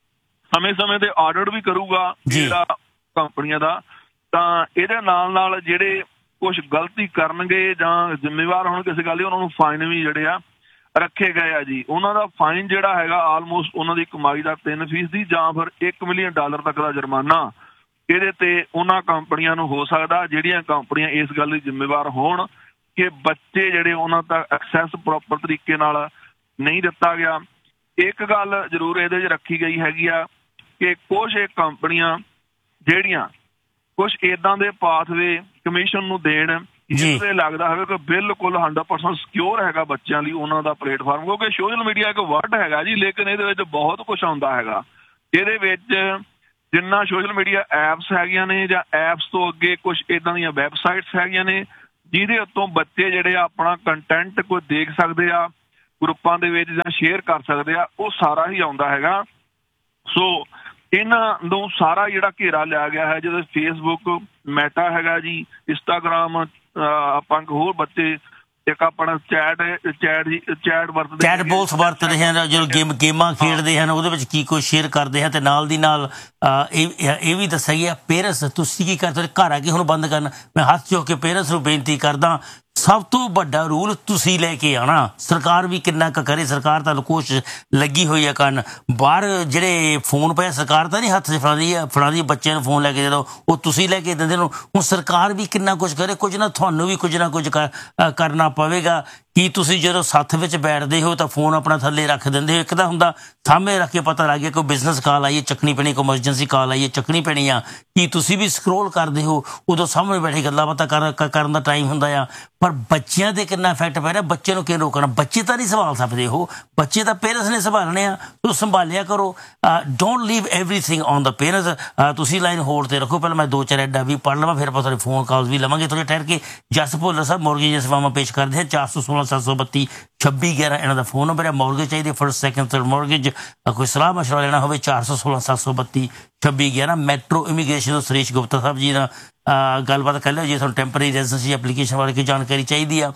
ਸਮੇਂ ਸਮੇਂ ਤੇ ਆਡਿਟ ਵੀ ਕਰੂਗਾ ਜਿਹੜਾ ਕੰਪਨੀਆਂ ਦਾ। ਤਾਂ ਇਹਦੇ ਨਾਲ ਨਾਲ ਜਿਹੜੇ ਕੁਛ ਗਲਤੀ ਕਰਨਗੇ ਜਾਂ ਜ਼ਿੰਮੇਵਾਰ ਹੋਣ ਕਿਸੇ ਗੱਲ ਦੀ ਉਹਨਾਂ ਨੂੰ ਫਾਈਨ ਵੀ ਜਿਹੜੇ ਆ ਰੱਖੇ ਗਏ ਆ ਜੀ। ਉਹਨਾਂ ਦਾ ਫਾਈਨ ਜਿਹੜਾ ਹੈਗਾ ਆਲਮੋਸਟ ਉਹਨਾਂ ਦੀ ਕਮਾਈ ਦਾ ਤਿੰਨ ਫੀਸਦੀ ਜਾਂ ਫਿਰ ਇੱਕ ਮਿਲੀਅਨ ਡਾਲਰ ਤੱਕ ਦਾ ਜੁਰਮਾਨਾ ਇਹਦੇ ਤੇ ਉਹਨਾਂ ਕੰਪਨੀਆਂ ਨੂੰ ਹੋ ਸਕਦਾ ਜਿਹੜੀਆਂ ਕੰਪਨੀਆਂ ਇਸ ਗੱਲ ਲਈ ਜ਼ਿੰਮੇਵਾਰ ਹੋਣ ਕਿ ਬੱਚੇ ਜਿਹੜੇ ਉਹਨਾਂ ਤੱਕ ਐਕਸੈਸ ਪ੍ਰੋਪਰ ਤਰੀਕੇ ਨਾਲ ਨਹੀਂ ਦਿੱਤਾ ਗਿਆ। ਇੱਕ ਗੱਲ ਜ਼ਰੂਰ ਇਹਦੇ 'ਚ ਰੱਖੀ ਗਈ ਹੈਗੀ ਆ ਕਿ ਕੁਛ ਇਹ ਕੰਪਨੀਆਂ ਜਿਹੜੀਆਂ ਕੁਛ ਏਦਾਂ ਦੇ ਪਾਥਵੇ ਕਮਿਸ਼ਨ ਨੂੰ ਦੇਣ ਜਿਸਦੇ ਲੱਗਦਾ ਹੋਵੇ ਕਿ ਬਿਲਕੁਲ ਹੰਡਰਡ ਪਰਸੈਂਟ ਸਿਕਿਉਰ ਹੈਗਾ ਬੱਚਿਆਂ ਲਈ ਉਹਨਾਂ ਦਾ ਪਲੇਟਫਾਰਮ। ਕਿਉਂਕਿ ਸੋਸ਼ਲ ਮੀਡੀਆ ਇੱਕ ਵਰਡ ਹੈਗਾ ਜੀ ਲੇਕਿਨ ਇਹਦੇ ਵਿੱਚ ਬਹੁਤ ਕੁਛ ਆਉਂਦਾ ਹੈਗਾ। ਇਹਦੇ ਵਿੱਚ ਜਿੰਨਾ ਸੋਸ਼ਲ ਮੀਡੀਆ ਐਪਸ ਹੈਗੀਆਂ ਨੇ ਜਾਂ ਐਪਸ ਤੋਂ ਅੱਗੇ ਕੁਛ ਏਦਾਂ ਦੀਆਂ ਵੈਬਸਾਈਟਸ ਹੈਗੀਆਂ ਨੇ ਜਿਹਦੇ ਉੱਤੋਂ ਬੱਚੇ ਜਿਹੜੇ ਆ ਆਪਣਾ ਕੰਟੈਂਟ ਕੋਈ ਦੇਖ ਸਕਦੇ ਆ ਗਰੁੱਪਾਂ ਦੇ ਵਿੱਚ ਜਾਂ ਸ਼ੇਅਰ ਕਰ ਸਕਦੇ ਆ ਉਹ ਸਾਰਾ ਹੀ ਆਉਂਦਾ ਹੈਗਾ। ਸੋ ਇਹਨਾਂ ਨੂੰ ਸਾਰਾ ਜਿਹੜਾ ਘੇਰਾ ਲਿਆ ਗਿਆ ਹੈ ਜਦੋਂ ਫੇਸਬੁੱਕ ਮੈਟਾ ਹੈਗਾ ਜੀ ਇੰਸਟਾਗ੍ਰਾਮ ਆਪਾਂ ਹੋਰ ਬੱਚੇ ਇੱਕ ਆਪਣਾ ਚੈਟ ਚੈਟ ਚੈਟ ਵਰਤਦੇ ਚੈਟ ਬੋਲਸ ਵਰਤਦੇ ਹਨ ਜਦੋਂ ਗੇਮ ਗੇਮਾਂ ਖੇਡਦੇ ਹਨ ਉਹਦੇ ਵਿੱਚ ਕੀ ਕੁਛ ਸ਼ੇਅਰ ਕਰਦੇ ਹਨ ਤੇ ਨਾਲ ਦੀ ਨਾਲ ਇਹ ਇਹ ਵੀ ਦੱਸਿਆ ਗਿਆ ਪੇਰੈਂਟਸ ਤੁਸੀਂ ਕੀ ਕਰਦੇ ਘਰ ਆ ਕੇ ਹੁਣ ਬੰਦ ਕਰਨਾ। ਮੈਂ ਹੱਥ ਚੁੱਕ ਕੇ ਪੇਰੈਂਟਸ ਨੂੰ ਬੇਨਤੀ ਕਰਦਾ ਸਭ ਤੋਂ ਵੱਡਾ ਰੂਲ ਤੁਸੀਂ ਲੈ ਕੇ ਆਉਣਾ। ਸਰਕਾਰ ਵੀ ਕਿੰਨਾ ਕੁ ਕਰੇ, ਸਰਕਾਰ ਤਾਂ ਕੋਸ਼ਿਸ਼ ਲੱਗੀ ਹੋਈ ਆ ਕਰਨ। ਬਾਹਰ ਜਿਹੜੇ ਫੋਨ ਪਏ ਸਰਕਾਰ ਤਾਂ ਨਹੀਂ ਹੱਥ 'ਚ ਫੜਾਉਂਦੀ ਆ ਫੜਾਉਂਦੀ ਬੱਚਿਆਂ ਨੂੰ ਫੋਨ ਲੈ ਕੇ ਜਦੋਂ ਉਹ ਤੁਸੀਂ ਲੈ ਕੇ ਦਿੰਦੇ ਨੂੰ। ਹੁਣ ਸਰਕਾਰ ਵੀ ਕਿੰਨਾ ਕੁਛ ਕਰੇ, ਕੁਝ ਨਾ ਤੁਹਾਨੂੰ ਵੀ ਕੁਝ ਨਾ ਕੁਝ ਕਰਨਾ ਪਵੇਗਾ ਕੀ ਤੁਸੀਂ ਜਦੋਂ ਸੱਥ ਵਿੱਚ ਬੈਠਦੇ ਹੋ ਤਾਂ ਫੋਨ ਆਪਣਾ ਥੱਲੇ ਰੱਖ ਦਿੰਦੇ ਹੋ? ਇੱਕ ਤਾਂ ਹੁੰਦਾ ਸਾਹਮਣੇ ਰੱਖ ਕੇ ਪਤਾ ਲੱਗ ਗਿਆ ਕੋਈ ਬਿਜ਼ਨਸ ਕਾਲ ਆਈ ਹੈ ਚੱਕਣੀ ਪੈਣੀ, ਕੋਈ ਐਮਰਜੈਂਸੀ ਕਾਲ ਆਈ ਹੈ ਚੱਕਣੀ ਪੈਣੀ ਆ। ਕੀ ਤੁਸੀਂ ਵੀ ਸਕਰੋਲ ਕਰਦੇ ਹੋ? ਉਦੋਂ ਸਾਹਮਣੇ ਬੈਠੇ ਗੱਲਾਂ ਬਾਤਾਂ ਕਰ ਕਰਨ ਦਾ ਟਾਈਮ ਹੁੰਦਾ ਆ। ਪਰ ਬੱਚਿਆਂ 'ਤੇ ਕਿੰਨਾ ਇਫੈਕਟ ਪੈ ਰਿਹਾ? ਬੱਚੇ ਨੂੰ ਕਿਉਂ ਰੋਕਣਾ? ਬੱਚੇ ਤਾਂ ਨਹੀਂ ਸੰਭਾਲ ਸਕਦੇ ਉਹ, ਬੱਚੇ ਤਾਂ ਪੇਰੈਂਟਸ ਨੇ ਸੰਭਾਲਣੇ ਆ। ਤੋ ਸੰਭਾਲਿਆ ਕਰੋ। Don't leave everything on the parents. ਤੁਸੀਂ ਲਾਈਨ ਹੋਲਡ 'ਤੇ ਰੱਖੋ। ਪਹਿਲਾਂ ਮੈਂ ਦੋ ਚਾਰ ਐਡਾ ਵੀ ਪੜ੍ਹ ਲਵਾਂ, ਫਿਰ ਆਪਾਂ ਤੁਹਾਡੇ ਫੋਨ ਕਾਲਸ ਵੀ ਲਵਾਂਗੇ ਥੋੜ੍ਹੇ ਠਹਿਰ ਕੇ। ਜਸ ਭੁੱਲਰ ਸਾਹਿਬ ਮੋਰਗੇਜ ਸੇਵਾਵਾਂ ਪੇਸ਼ ਕਰਦੇ ਹੈ। ਚਾਰ ਸੌ ਸੋਲਾਂ ਸੱਤ ਸੌ ਬੱਤੀ ਛੱਬੀ ਗਿਆਰਾਂ ਇਹਨਾਂ ਦਾ ਫੋਨ ਨੰਬਰ ਹੈ। ਮੋਰਗੇਜ ਚਾਹੀਦੀ ਫਸਟ ਸੈਕਿੰਡ ਥਰਡ ਮੋਰਗੇਜ, ਕੋਈ ਸਲਾਹ ਮਸ਼ਵਰਾ ਲੈਣਾ ਹੋਵੇ ਚਾਰ ਸੌ ਸੋਲਾਂ ਸੱਤ ਸੌ ਬੱਤੀ ਛੱਬੀ ਗਿਆਰਾਂ। ਮੈਟਰੋ ਇਮੀਗ੍ਰੇਸ਼ਨ ਤੋਂ ਸੁਰੇਸ਼ ਗੁਪਤਾ ਸਾਹਿਬ ਜੀ ਨਾਲ ਗੱਲਬਾਤ ਕਰ ਲਿਓ ਜੇ ਤੁਹਾਨੂੰ ਟੈਂਪਰੇਰੀ ਰੈਜ਼ੀਡੈਂਸੀ ਐਪਲੀਕੇਸ਼ਨ ਬਾਰੇ ਕੋਈ ਜਾਣਕਾਰੀ ਚਾਹੀਦੀ ਆ।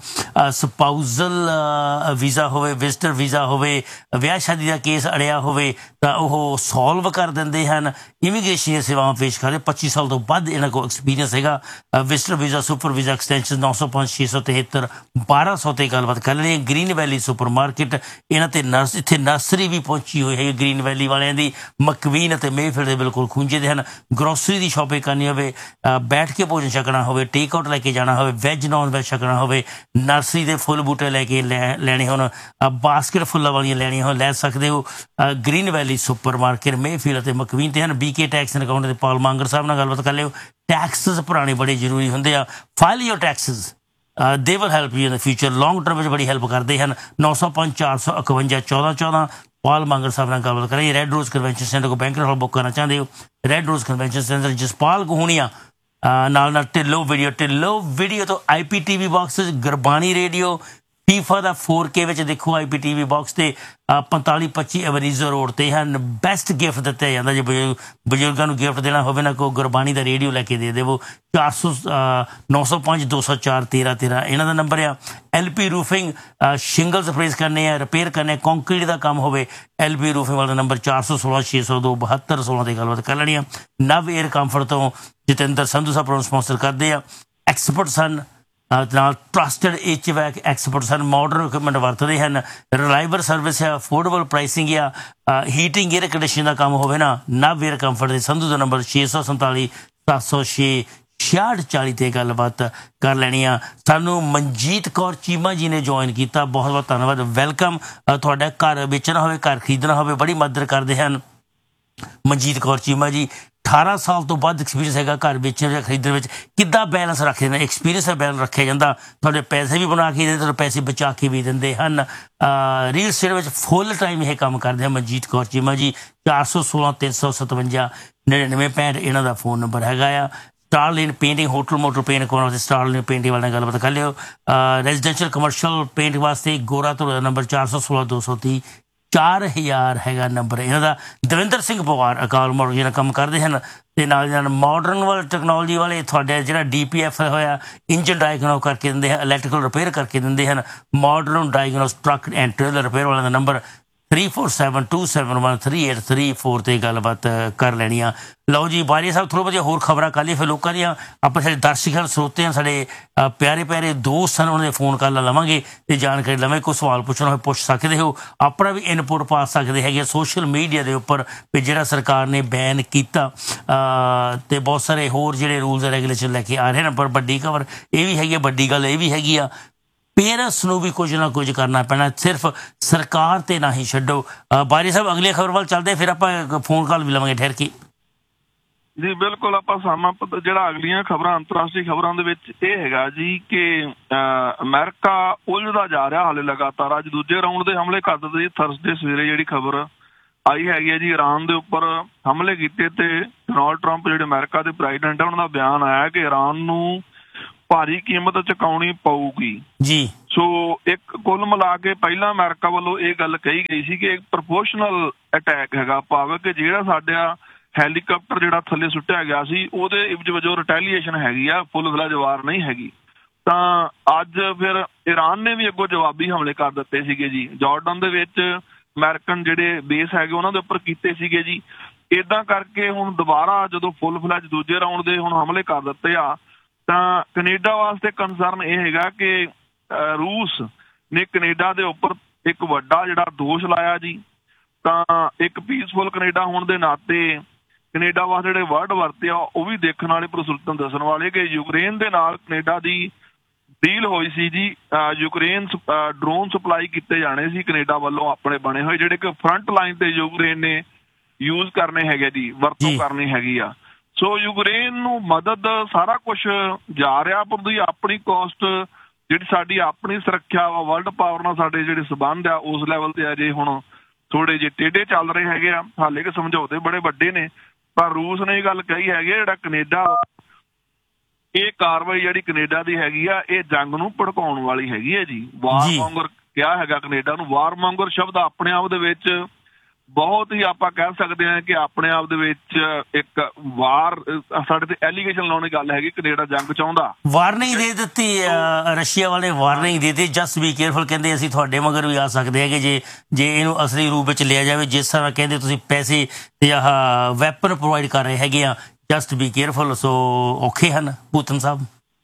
ਸਪਾਊਜ਼ਲ ਵੀਜ਼ਾ ਹੋਵੇ, ਵਿਜ਼ਟਰ ਵੀਜ਼ਾ ਹੋਵੇ, ਵਿਆਹ ਸ਼ਾਦੀ ਦਾ ਕੇਸ ਅੜਿਆ ਹੋਵੇ ਤਾਂ ਉਹ ਸੋਲਵ ਕਰ ਦਿੰਦੇ ਹਨ। ਇਮੀਗ੍ਰੇਸ਼ਨ ਦੀਆਂ ਸੇਵਾਵਾਂ ਪੇਸ਼ ਕਰਦੇ। ਪੱਚੀ ਸਾਲ ਤੋਂ ਵੱਧ ਇਹਨਾਂ ਕੋਲ ਐਕਸਪੀਰੀਅੰਸ ਹੈਗਾ। Visitor visa, super visa extension ਨੌ ਸੌ ਪੰਜ ਛੇ ਸੌ ਤਿਹੱਤਰ ਬਾਰਾਂ ਸੌ 'ਤੇ ਗੱਲਬਾਤ ਕਰ ਲੈਣੀ। ਗ੍ਰੀਨ ਵੈਲੀ ਸੁਪਰ ਮਾਰਕੀਟ ਇਹਨਾਂ 'ਤੇ ਨਰਸ ਇੱਥੇ ਨਰਸਰੀ ਵੀ ਪਹੁੰਚੀ ਹੋਈ ਹੈ ਗ੍ਰੀਨ ਵੈਲੀ ਵਾਲਿਆਂ ਦੀ। ਮਕਵੀਨ ਅਤੇ ਮੇਫੀਲਡ ਦੇ ਬਿਲਕੁਲ ਖੂੰਜੇ ਦੇ ਹਨ। ਗਰੋਸਰੀ ਦੀ ਸ਼ਾਪਿੰਗ ਕਰਨੀ ਹੋਵੇ, ਬੈਠ ਕੇ ਭੋਜਨ ਛਕਣਾ ਹੋਵੇ, ਟੇਕ ਆਊਟ ਲੈ ਕੇ ਜਾਣਾ ਹੋਵੇ, ਵੈਜ ਨੌਨ ਵੈਜ ਛਕਣਾ ਹੋਵੇ, ਨਰਸਰੀ ਦੇ ਫੁੱਲ ਬੂਟੇ ਲੈ ਕੇ ਲੈ ਲੈਣੇ ਹੋਣ, ਬਾਸਕਟ ਫੁੱਲਾਂ ਵਾਲੀਆਂ ਲੈਣੀਆਂ ਹੋਣ ਲੈ ਸਕਦੇ ਹੋ। ਗ੍ਰੀਨ ਵੈਲੀ ਸੁਪਰ ਮਾਰਕੀਟ ਮੇਫੀਲਡ ਅਤੇ ਮਕਵੀਨ 'ਤੇ ਹਨ। B K tax and account ਦੇ ਪਾਲ ਮਾਂਗਰ ਸਾਹਿਬ ਨਾਲ ਗੱਲਬਾਤ ਕਰ ਲਿਓ। ਟੈਕਸਿਸ ਭਰਾਣੇ ਬੜੇ ਜ਼ਰੂਰੀ ਹੁੰਦੇ ਆ। File your Texas, they will help you in the future. Long term ਵਿੱਚ ਬੜੀ ਹੈਲਪ ਕਰਦੇ ਹਨ। ਨੌ ਸੌ ਪੰਜ ਚਾਰ ਸੌ ਇਕਵੰਜਾ ਚੌਦਾਂ ਚੌਦਾਂ ਪਾਲ ਮਾਂਗਰ ਸਾਹਿਬ ਨਾਲ ਗੱਲਬਾਤ ਕਰਾਂਗੇ। ਰੈੱਡ ਰੋਜ਼ ਕਨਵੈਨਸ਼ਨ ਸੈਂਟਰ ਕੋ ਬੈਂਕਰ ਹਾਲ ਬੁੱਕ ਕਰਨਾ ਚਾਹੁੰਦੇ ਹੋ? ਰੈੱਡ ਰੋਜ਼ ਕਨਵੈਨਸ਼ਨ ਸੈਂਟਰ ਜਸਪਾਲ ਗੋਹਣੀਆ ਨਾਲ ਨਾਲ ਢਿੱਲੋਂ ਵੀਡੀਓ ਢਿੱਲੋਂ ਵੀਡੀਓ ਤੋਂ ਆਈ P T V box, Gurbani radio, FIFA ਦਾ ਫੋਰ ਕੇ ਵਿੱਚ ਦੇਖੋ ਆਈ ਪੀ ਟੀ ਵੀ ਬਾਕਸ 'ਤੇ ਪੰਤਾਲੀ ਪੱਚੀ ਐਵਰੀਜ਼ੋ ਰੋਡ 'ਤੇ ਹਨ। ਬੈਸਟ ਗਿਫਟ ਦਿੱਤਾ ਜਾਂਦਾ ਜੇ ਬਜ਼ੁਰਗਾਂ ਨੂੰ ਗਿਫਟ ਦੇਣਾ ਹੋਵੇ ਨਾ ਕੋਈ ਗੁਰਬਾਣੀ ਦਾ ਰੇਡੀਓ ਲੈ ਕੇ ਦੇ ਦੇਵੋ। ਚਾਰ ਸੌ ਨੌ ਸੌ ਪੰਜ ਦੋ ਸੌ ਚਾਰ ਤੇਰਾਂ ਤੇਰਾਂ ਇਹਨਾਂ ਦਾ ਨੰਬਰ ਆ। ਐਲ ਪੀ ਰੂਫਿੰਗ, ਸ਼ਿੰਗਲਸ ਰਿਪਲੇਸ ਕਰਨੇ ਆ, ਰਿਪੇਅਰ ਕਰਨੇ, ਕੰਕਰੀਟ ਦਾ ਕੰਮ ਹੋਵੇ, ਐਲ ਪੀ ਰੂਫਿੰਗ ਵਾਲਾ ਨੰਬਰ ਚਾਰ ਸੌ ਸੋਲਾਂ ਛੇ ਸੌ ਦੋ ਬਹੱਤਰ ਸੋਲਾਂ 'ਤੇ ਗੱਲਬਾਤ ਕਰ ਲੈਣੀ ਆ। ਨਵ ਏਅਰ ਕੰਫਰਟ ਤੋਂ ਜਤਿੰਦਰ ਸੰਧੂ ਸਾਹਿਬ ਪ੍ਰੋ ਸਪਾਂਸਰ ਕਰਦੇ ਆ। ਐਕਸਪਰਟ ਸਨ ਨਾਲ ਟਰਸਟਡ ਐਚ ਵੈਕ ਐਕਸਪਰਟ ਸਨ। ਮਾਡਰਨ ਇਕਵਿਪਮੈਂਟ ਵਰਤਦੇ ਹਨ। ਰਿਲਾਇਬਲ ਸਰਵਿਸ ਹੈ, ਅਫੋਰਡੇਬਲ ਪ੍ਰਾਈਸਿੰਗ ਆ। ਹੀਟਿੰਗ ਏਅਰ ਕੰਡੀਸ਼ਨ ਦਾ ਕੰਮ ਹੋਵੇ ਨਾ, ਨਵ ਏਅਰ ਕੰਫਰਟ ਦੇ ਸੰਧੂ ਦਾ ਨੰਬਰ ਛੇ ਸੌ ਸੰਤਾਲੀ ਸੱਤ ਸੌ ਛੇ ਛਿਆਹਠ ਚਾਲੀ 'ਤੇ ਗੱਲਬਾਤ ਕਰ ਲੈਣੀ ਆ। ਸਾਨੂੰ ਮਨਜੀਤ ਕੌਰ ਚੀਮਾ ਜੀ ਨੇ ਜੁਆਇਨ ਕੀਤਾ, ਬਹੁਤ ਬਹੁਤ ਧੰਨਵਾਦ, ਵੈਲਕਮ। ਤੁਹਾਡਾ ਘਰ ਵੇਚਣਾ ਹੋਵੇ, ਘਰ ਖਰੀਦਣਾ ਹੋਵੇ, ਬੜੀ ਮਦਦ ਕਰਦੇ ਹਨ ਮਨਜੀਤ ਕੌਰ ਚੀਮਾ ਜੀ। ਅਠਾਰਾਂ ਸਾਲ ਤੋਂ ਵੱਧ ਐਕਸਪੀਰੀਅੰਸ ਹੈਗਾ ਘਰ ਵੇਚਣ ਜਾਂ ਖਰੀਦਣ ਵਿੱਚ। ਕਿੱਦਾਂ ਬੈਲੈਂਸ ਰੱਖਦੇ ਨੇ? ਐਕਸਪੀਰੀਅੰਸ ਦਾ ਬੈਲੈਂਸ ਰੱਖਿਆ ਜਾਂਦਾ। ਤੁਹਾਡੇ ਪੈਸੇ ਵੀ ਬਣਾ ਕੇ ਦਿੰਦੇ, ਤੁਹਾਡੇ ਪੈਸੇ ਬਚਾ ਕੇ ਵੀ ਦਿੰਦੇ ਹਨ। ਰੀਅਲ ਸਟੇਟ ਵਿੱਚ ਫੁੱਲ ਟਾਈਮ ਇਹ ਕੰਮ ਕਰਦੇ ਹਨ ਮਨਜੀਤ ਕੌਰ ਚੀਮਾ ਜੀ। ਚਾਰ ਸੌ ਸੋਲਾਂ ਤਿੰਨ ਸੌ ਸਤਵੰਜਾ ਨੜਿਨਵੇਂ ਪੈਂਹਠ ਇਹਨਾਂ ਦਾ ਫੋਨ ਨੰਬਰ ਹੈਗਾ ਆ। Star lane painting, hotel motor paint ਕਰਵਾਉਣ ਵਾਸਤੇ ਸਟਾਰ ਲੇਨ ਪੇਂਟਿੰਗ ਵਾਲੇ ਨਾਲ ਗੱਲਬਾਤ ਕਰ ਲਿਓ। ਰੈਜ਼ੀਡੈਂਸ਼ੀਅਲ ਕਮਰਸ਼ੀਅਲ ਪੇਂਟ ਵਾਸਤੇ ਗੋਰਾ ਧੁਰਾ ਨੰਬਰ ਚਾਰ ਸੌ ਸੋਲਾਂ ਦੋ ਸੌ ਤੀਹ ਚਾਰ ਹਜ਼ਾਰ ਹੈਗਾ ਨੰਬਰ ਇਹਨਾਂ ਦਾ। ਦਵਿੰਦਰ ਸਿੰਘ ਪਵਾਰ ਅਕਾਲ ਮੋਟਰ ਨਾਲ ਕੰਮ ਕਰਦੇ ਹਨ। ਅਤੇ ਨਾਲ ਦੀ ਨਾਲ ਮਾਡਰਨ ਵਾਲੇ ਟੈਕਨੋਲੋਜੀ ਵਾਲੇ ਤੁਹਾਡੇ ਜਿਹੜਾ ਡੀ ਪੀ ਐਫ ਹੋਇਆ ਇੰਜਨ ਡਾਇਗਨੋਸ ਕਰਕੇ ਦਿੰਦੇ ਹਨ, ਇਲੈਕਟ੍ਰੀਕਲ ਰਿਪੇਅਰ ਕਰਕੇ ਦਿੰਦੇ ਹਨ। Modern diagnose truck and trailer repair ਵਾਲਿਆਂ ਦਾ number three four seven to seven one three eight three four 'ਤੇ ਗੱਲਬਾਤ ਕਰ ਲੈਣੀ ਆ। ਲਓ ਜੀ ਬਾਰੀਆ ਸਾਹਿਬ ਥੋੜ੍ਹਾ ਬਹੁਤ ਹੋਰ ਖਬਰਾਂ ਕਰ ਲਈਏ, ਫਿਰ ਲੋਕਾਂ ਦੀਆਂ ਆਪਣੇ ਸਾਡੇ ਦਰਸ਼ਕ ਹਨ, ਸਰੋਤੇ ਹਨ, ਸਾਡੇ ਪਿਆਰੇ ਪਿਆਰੇ ਦੋਸਤ ਹਨ, ਉਹਨਾਂ ਦੇ ਫੋਨ ਕਾਲਾਂ ਲਵਾਂਗੇ ਅਤੇ ਜਾਣਕਾਰੀ ਲਵਾਂਗੇ। ਕੋਈ ਸਵਾਲ ਪੁੱਛਣਾ ਹੋਵੇ ਪੁੱਛ ਸਕਦੇ ਹੋ। ਆਪਣਾ ਵੀ ਇਨਪੁਟ ਪਾ ਸਕਦੇ ਹੈਗੇ ਸੋਸ਼ਲ ਮੀਡੀਆ ਦੇ ਉੱਪਰ ਵੀ ਜਿਹੜਾ ਸਰਕਾਰ ਨੇ ਬੈਨ ਕੀਤਾ ਅਤੇ ਬਹੁਤ ਸਾਰੇ ਹੋਰ ਜਿਹੜੇ ਰੂਲਸ ਰੈਗੂਲੇਸ਼ਨ ਲੈ ਕੇ ਆ ਰਹੇ ਨੇ। ਪਰ ਵੱਡੀ ਖਬਰ ਇਹ ਵੀ ਹੈਗੀ ਆ, ਵੱਡੀ ਗੱਲ ਇਹ ਵੀ ਹੈਗੀ ਆ, ਪੇਰੈਂਟਸ ਨੂੰ ਵੀ ਕੁਝ ਨਾ ਕੁਝ ਕਰਨਾ ਪੈਣਾ, ਸਿਰਫ ਸਰਕਾਰ 'ਤੇ ਨਾ ਹੀ ਛੱਡੋ। ਬਾਰੀ ਸਾਹਿਬ ਅਗਲੀ ਖਬਰ ਵੱਲ ਚੱਲਦੇ, ਫਿਰ ਆਪਾਂ ਫੋਨ ਕਾਲ ਵੀ ਲਵਾਂਗੇ ਠਹਿਰ ਕੇ। ਜੀ ਬਿਲਕੁਲ, ਆਪਾਂ ਸਮਾਂ ਜਿਹੜਾ ਅਗਲੀਆਂ ਖਬਰਾਂ ਅੰਤਰਰਾਸ਼ਟਰੀ ਖਬਰਾਂ ਦੇ ਵਿੱਚ ਇਹ ਹੈਗਾ ਜੀ ਕਿ ਅਮਰੀਕਾ ਉਲਝਦਾ ਜਾ ਰਿਹਾ ਹਾਲੇ ਲਗਾਤਾਰ। ਅੱਜ ਦੂਜੇ ਰਾਊਂਡ ਦੇ ਹਮਲੇ ਕਰ ਦਿੱਤੇ ਜੀ। ਥਰਸਡੇ ਸਵੇਰੇ ਜਿਹੜੀ ਖਬਰ ਆਈ ਹੈਗੀ ਹੈ ਜੀ, ਇਰਾਨ ਦੇ ਉੱਪਰ ਹਮਲੇ ਕੀਤੇ ਤੇ ਡੋਨਾਲਡ ਟਰੰਪ ਜਿਹੜੇ ਅਮਰੀਕਾ ਦੇ ਪ੍ਰੈਜ਼ੀਡੈਂਟ ਆ ਉਹਨਾਂ ਦਾ ਬਿਆਨ ਆਇਆ ਕਿ ਇਰਾਨ ਨੂੰ ਭਾਰੀ ਕੀਮਤ ਚੁਕਾਉਣੀ ਪਊਗੀ ਜੀ। ਸੋ ਇੱਕ ਕੁੱਲ ਮਿਲਾ ਕੇ ਪਹਿਲਾਂ ਅਮਰੀਕਾ ਵੱਲੋਂ ਇਹ ਗੱਲ ਕਹੀ ਗਈ ਸੀ ਕਿ ਇੱਕ ਪ੍ਰੋਪੋਰਸ਼ਨਲ ਅਟੈਕ ਹੈਗਾ, ਭਾਵ ਕਿ ਜਿਹੜਾ ਸਾਡਾ ਹੈਲੀਕਾਪਟਰ ਜਿਹੜਾ ਥੱਲੇ ਸੁੱਟਿਆ ਗਿਆ ਸੀ ਉਹਦੇ ਇਵਜ ਵਜੋਂ ਰਿਟੈਲੀਏਸ਼ਨ ਹੈਗੀ ਆ, ਫੁੱਲ ਫਲੈਜ ਵਾਰ ਨਹੀਂ ਹੈਗੀ। ਤਾਂ ਅੱਜ ਫਿਰ ਇਰਾਨ ਨੇ ਵੀ ਅੱਗੋਂ ਜਵਾਬੀ ਹਮਲੇ ਕਰ ਦਿੱਤੇ ਸੀਗੇ ਜੀ। ਜਾਰਡਨ ਦੇ ਵਿੱਚ ਅਮਰੀਕਨ ਜਿਹੜੇ ਬੇਸ ਹੈਗੇ ਉਹਨਾਂ ਦੇ ਉੱਪਰ ਕੀਤੇ ਸੀਗੇ ਜੀ। ਇੱਦਾਂ ਕਰਕੇ ਹੁਣ ਦੁਬਾਰਾ ਜਦੋਂ ਫੁੱਲ ਫਲੈਜ ਦੂਜੇ ਰਾਊਂਡ ਦੇ ਹੁਣ ਹਮਲੇ ਕਰ ਦਿੱਤੇ ਆ ਤਾਂ ਕੈਨੇਡਾ ਵਾਸਤੇ ਕੰਸਰਨ ਇਹ ਹੈਗਾ ਕਿ ਰੂਸ ਨੇ ਕੈਨੇਡਾ ਦੇ ਉੱਪਰ ਇੱਕ ਵੱਡਾ ਜਿਹੜਾ ਦੋਸ਼ ਲਾਇਆ ਜੀ। ਤਾਂ ਇੱਕ ਪੀਸਫੁਲ ਕੈਨੇਡਾ ਹੋਣ ਦੇ ਨਾਤੇ ਕੈਨੇਡਾ ਵਾਸਤੇ ਜਿਹੜੇ ਵਰਡ ਵਰਤੇ ਆ ਉਹ ਵੀ ਦੇਖਣ ਵਾਲੇ ਪ੍ਰਸੁਲਤਨ ਦੱਸਣ ਵਾਲੇ ਕਿ ਯੂਕਰੇਨ ਦੇ ਨਾਲ ਕੈਨੇਡਾ ਦੀ ਡੀਲ ਹੋਈ ਸੀ ਜੀ, ਯੂਕਰੇਨ ਡਰੋਨ ਸਪਲਾਈ ਕੀਤੇ ਜਾਣੇ ਸੀ ਕੈਨੇਡਾ ਵੱਲੋਂ ਆਪਣੇ ਬਣੇ ਹੋਏ, ਜਿਹੜੇ ਕਿ ਫਰੰਟ ਲਾਈਨ ਤੇ ਯੂਕਰੇਨ ਨੇ ਯੂਜ਼ ਕਰਨੇ ਹੈਗੇ ਜੀ, ਵਰਤੋਂ ਕਰਨੀ ਹੈਗੀ ਆ। ਸੋ ਯੂਕਰੇਨ ਨੂੰ ਮਦਦ ਸਾਰਾ ਕੁਝ ਜਾ ਰਿਹਾ, ਪਰ ਉਹਦੀ ਆਪਣੀ ਕੋਸਟ ਜਿਹੜੀ ਸਾਡੀ ਆਪਣੀ ਸੁਰੱਖਿਆ ਵਾ, ਵਰਲਡ ਪਾਵਰ ਨਾਲ ਸਾਡੇ ਜਿਹੜੇ ਸਬੰਧ ਆ ਉਸ ਲੈਵਲ ਤੇ ਅਜੇ ਹੁਣ ਥੋੜੇ ਜਿਹੇ ਟੇਢੇ ਚੱਲ ਰਹੇ ਹੈਗੇ ਆ। ਹਾਲੇ ਕਿ ਸਮਝੌਤੇ ਬੜੇ ਵੱਡੇ ਨੇ, ਪਰ ਰੂਸ ਨੇ ਇਹ ਗੱਲ ਕਹੀ ਹੈਗੀ ਜਿਹੜਾ ਕੈਨੇਡਾ, ਇਹ ਕਾਰਵਾਈ ਜਿਹੜੀ ਕੈਨੇਡਾ ਦੀ ਹੈਗੀ ਆ ਇਹ ਜੰਗ ਨੂੰ ਭੜਕਾਉਣ ਵਾਲੀ ਹੈਗੀ ਹੈ ਜੀ। ਵਾਰਮੋਂਗਰ ਕਿਹਾ ਹੈਗਾ ਕੈਨੇਡਾ ਨੂੰ। ਵਾਰਮੋਂਗਰ ਸ਼ਬਦ ਆਪਣੇ ਆਪ ਦੇ ਵਿੱਚ ਬਹੁਤ ਹੀ ਆਪਾਂ ਕਹਿ ਸਕਦੇ ਹਾਂ ਕਿ ਆਪਣੇ ਆਪ ਦੇ ਵਿੱਚ ਇੱਕ ਵਾਰ ਸਾਡੇ ਤੇ ਐਲੀਗੇਸ਼ਨ ਲਾਉਣ ਦੀ ਗੱਲ ਹੈਗੀ, ਕੈਨੇਡਾ ਜੰਗ ਚਾਹੁੰਦਾ। ਵਾਰਨਿੰਗ ਦੇ ਦਿੱਤੀ ਰਸ਼ੀਆ ਵਾਲੇ, ਵਾਰਨਿੰਗ ਦੇ ਦਿੱਤੀ, ਜਸਟ ਬੀ ਕੇਅਰਫੁਲ, ਕਹਿੰਦੇ ਅਸੀਂ ਤੁਹਾਡੇ ਮਗਰ ਵੀ ਆ ਸਕਦੇ ਹੈਗੇ ਜੇ ਜੇ ਇਹਨੂੰ ਅਸਲੀ ਰੂਪ ਵਿੱਚ ਲਿਆ ਜਾਵੇ, ਜਿਸ ਤਰ੍ਹਾਂ ਕਹਿੰਦੇ ਤੁਸੀਂ ਪੈਸੇ ਤੇ ਆਹ ਵੈਪਨ ਪ੍ਰੋਵਾਈਡ ਕਰ ਰਹੇ ਹੈਗੇ ਆ, ਜਸਟ ਬੀ ਕੇਅਰਫੁਲ। ਸੋ ਔਖੇ ਹਨ ਪੂਤਨ ਸਾਹਿਬ।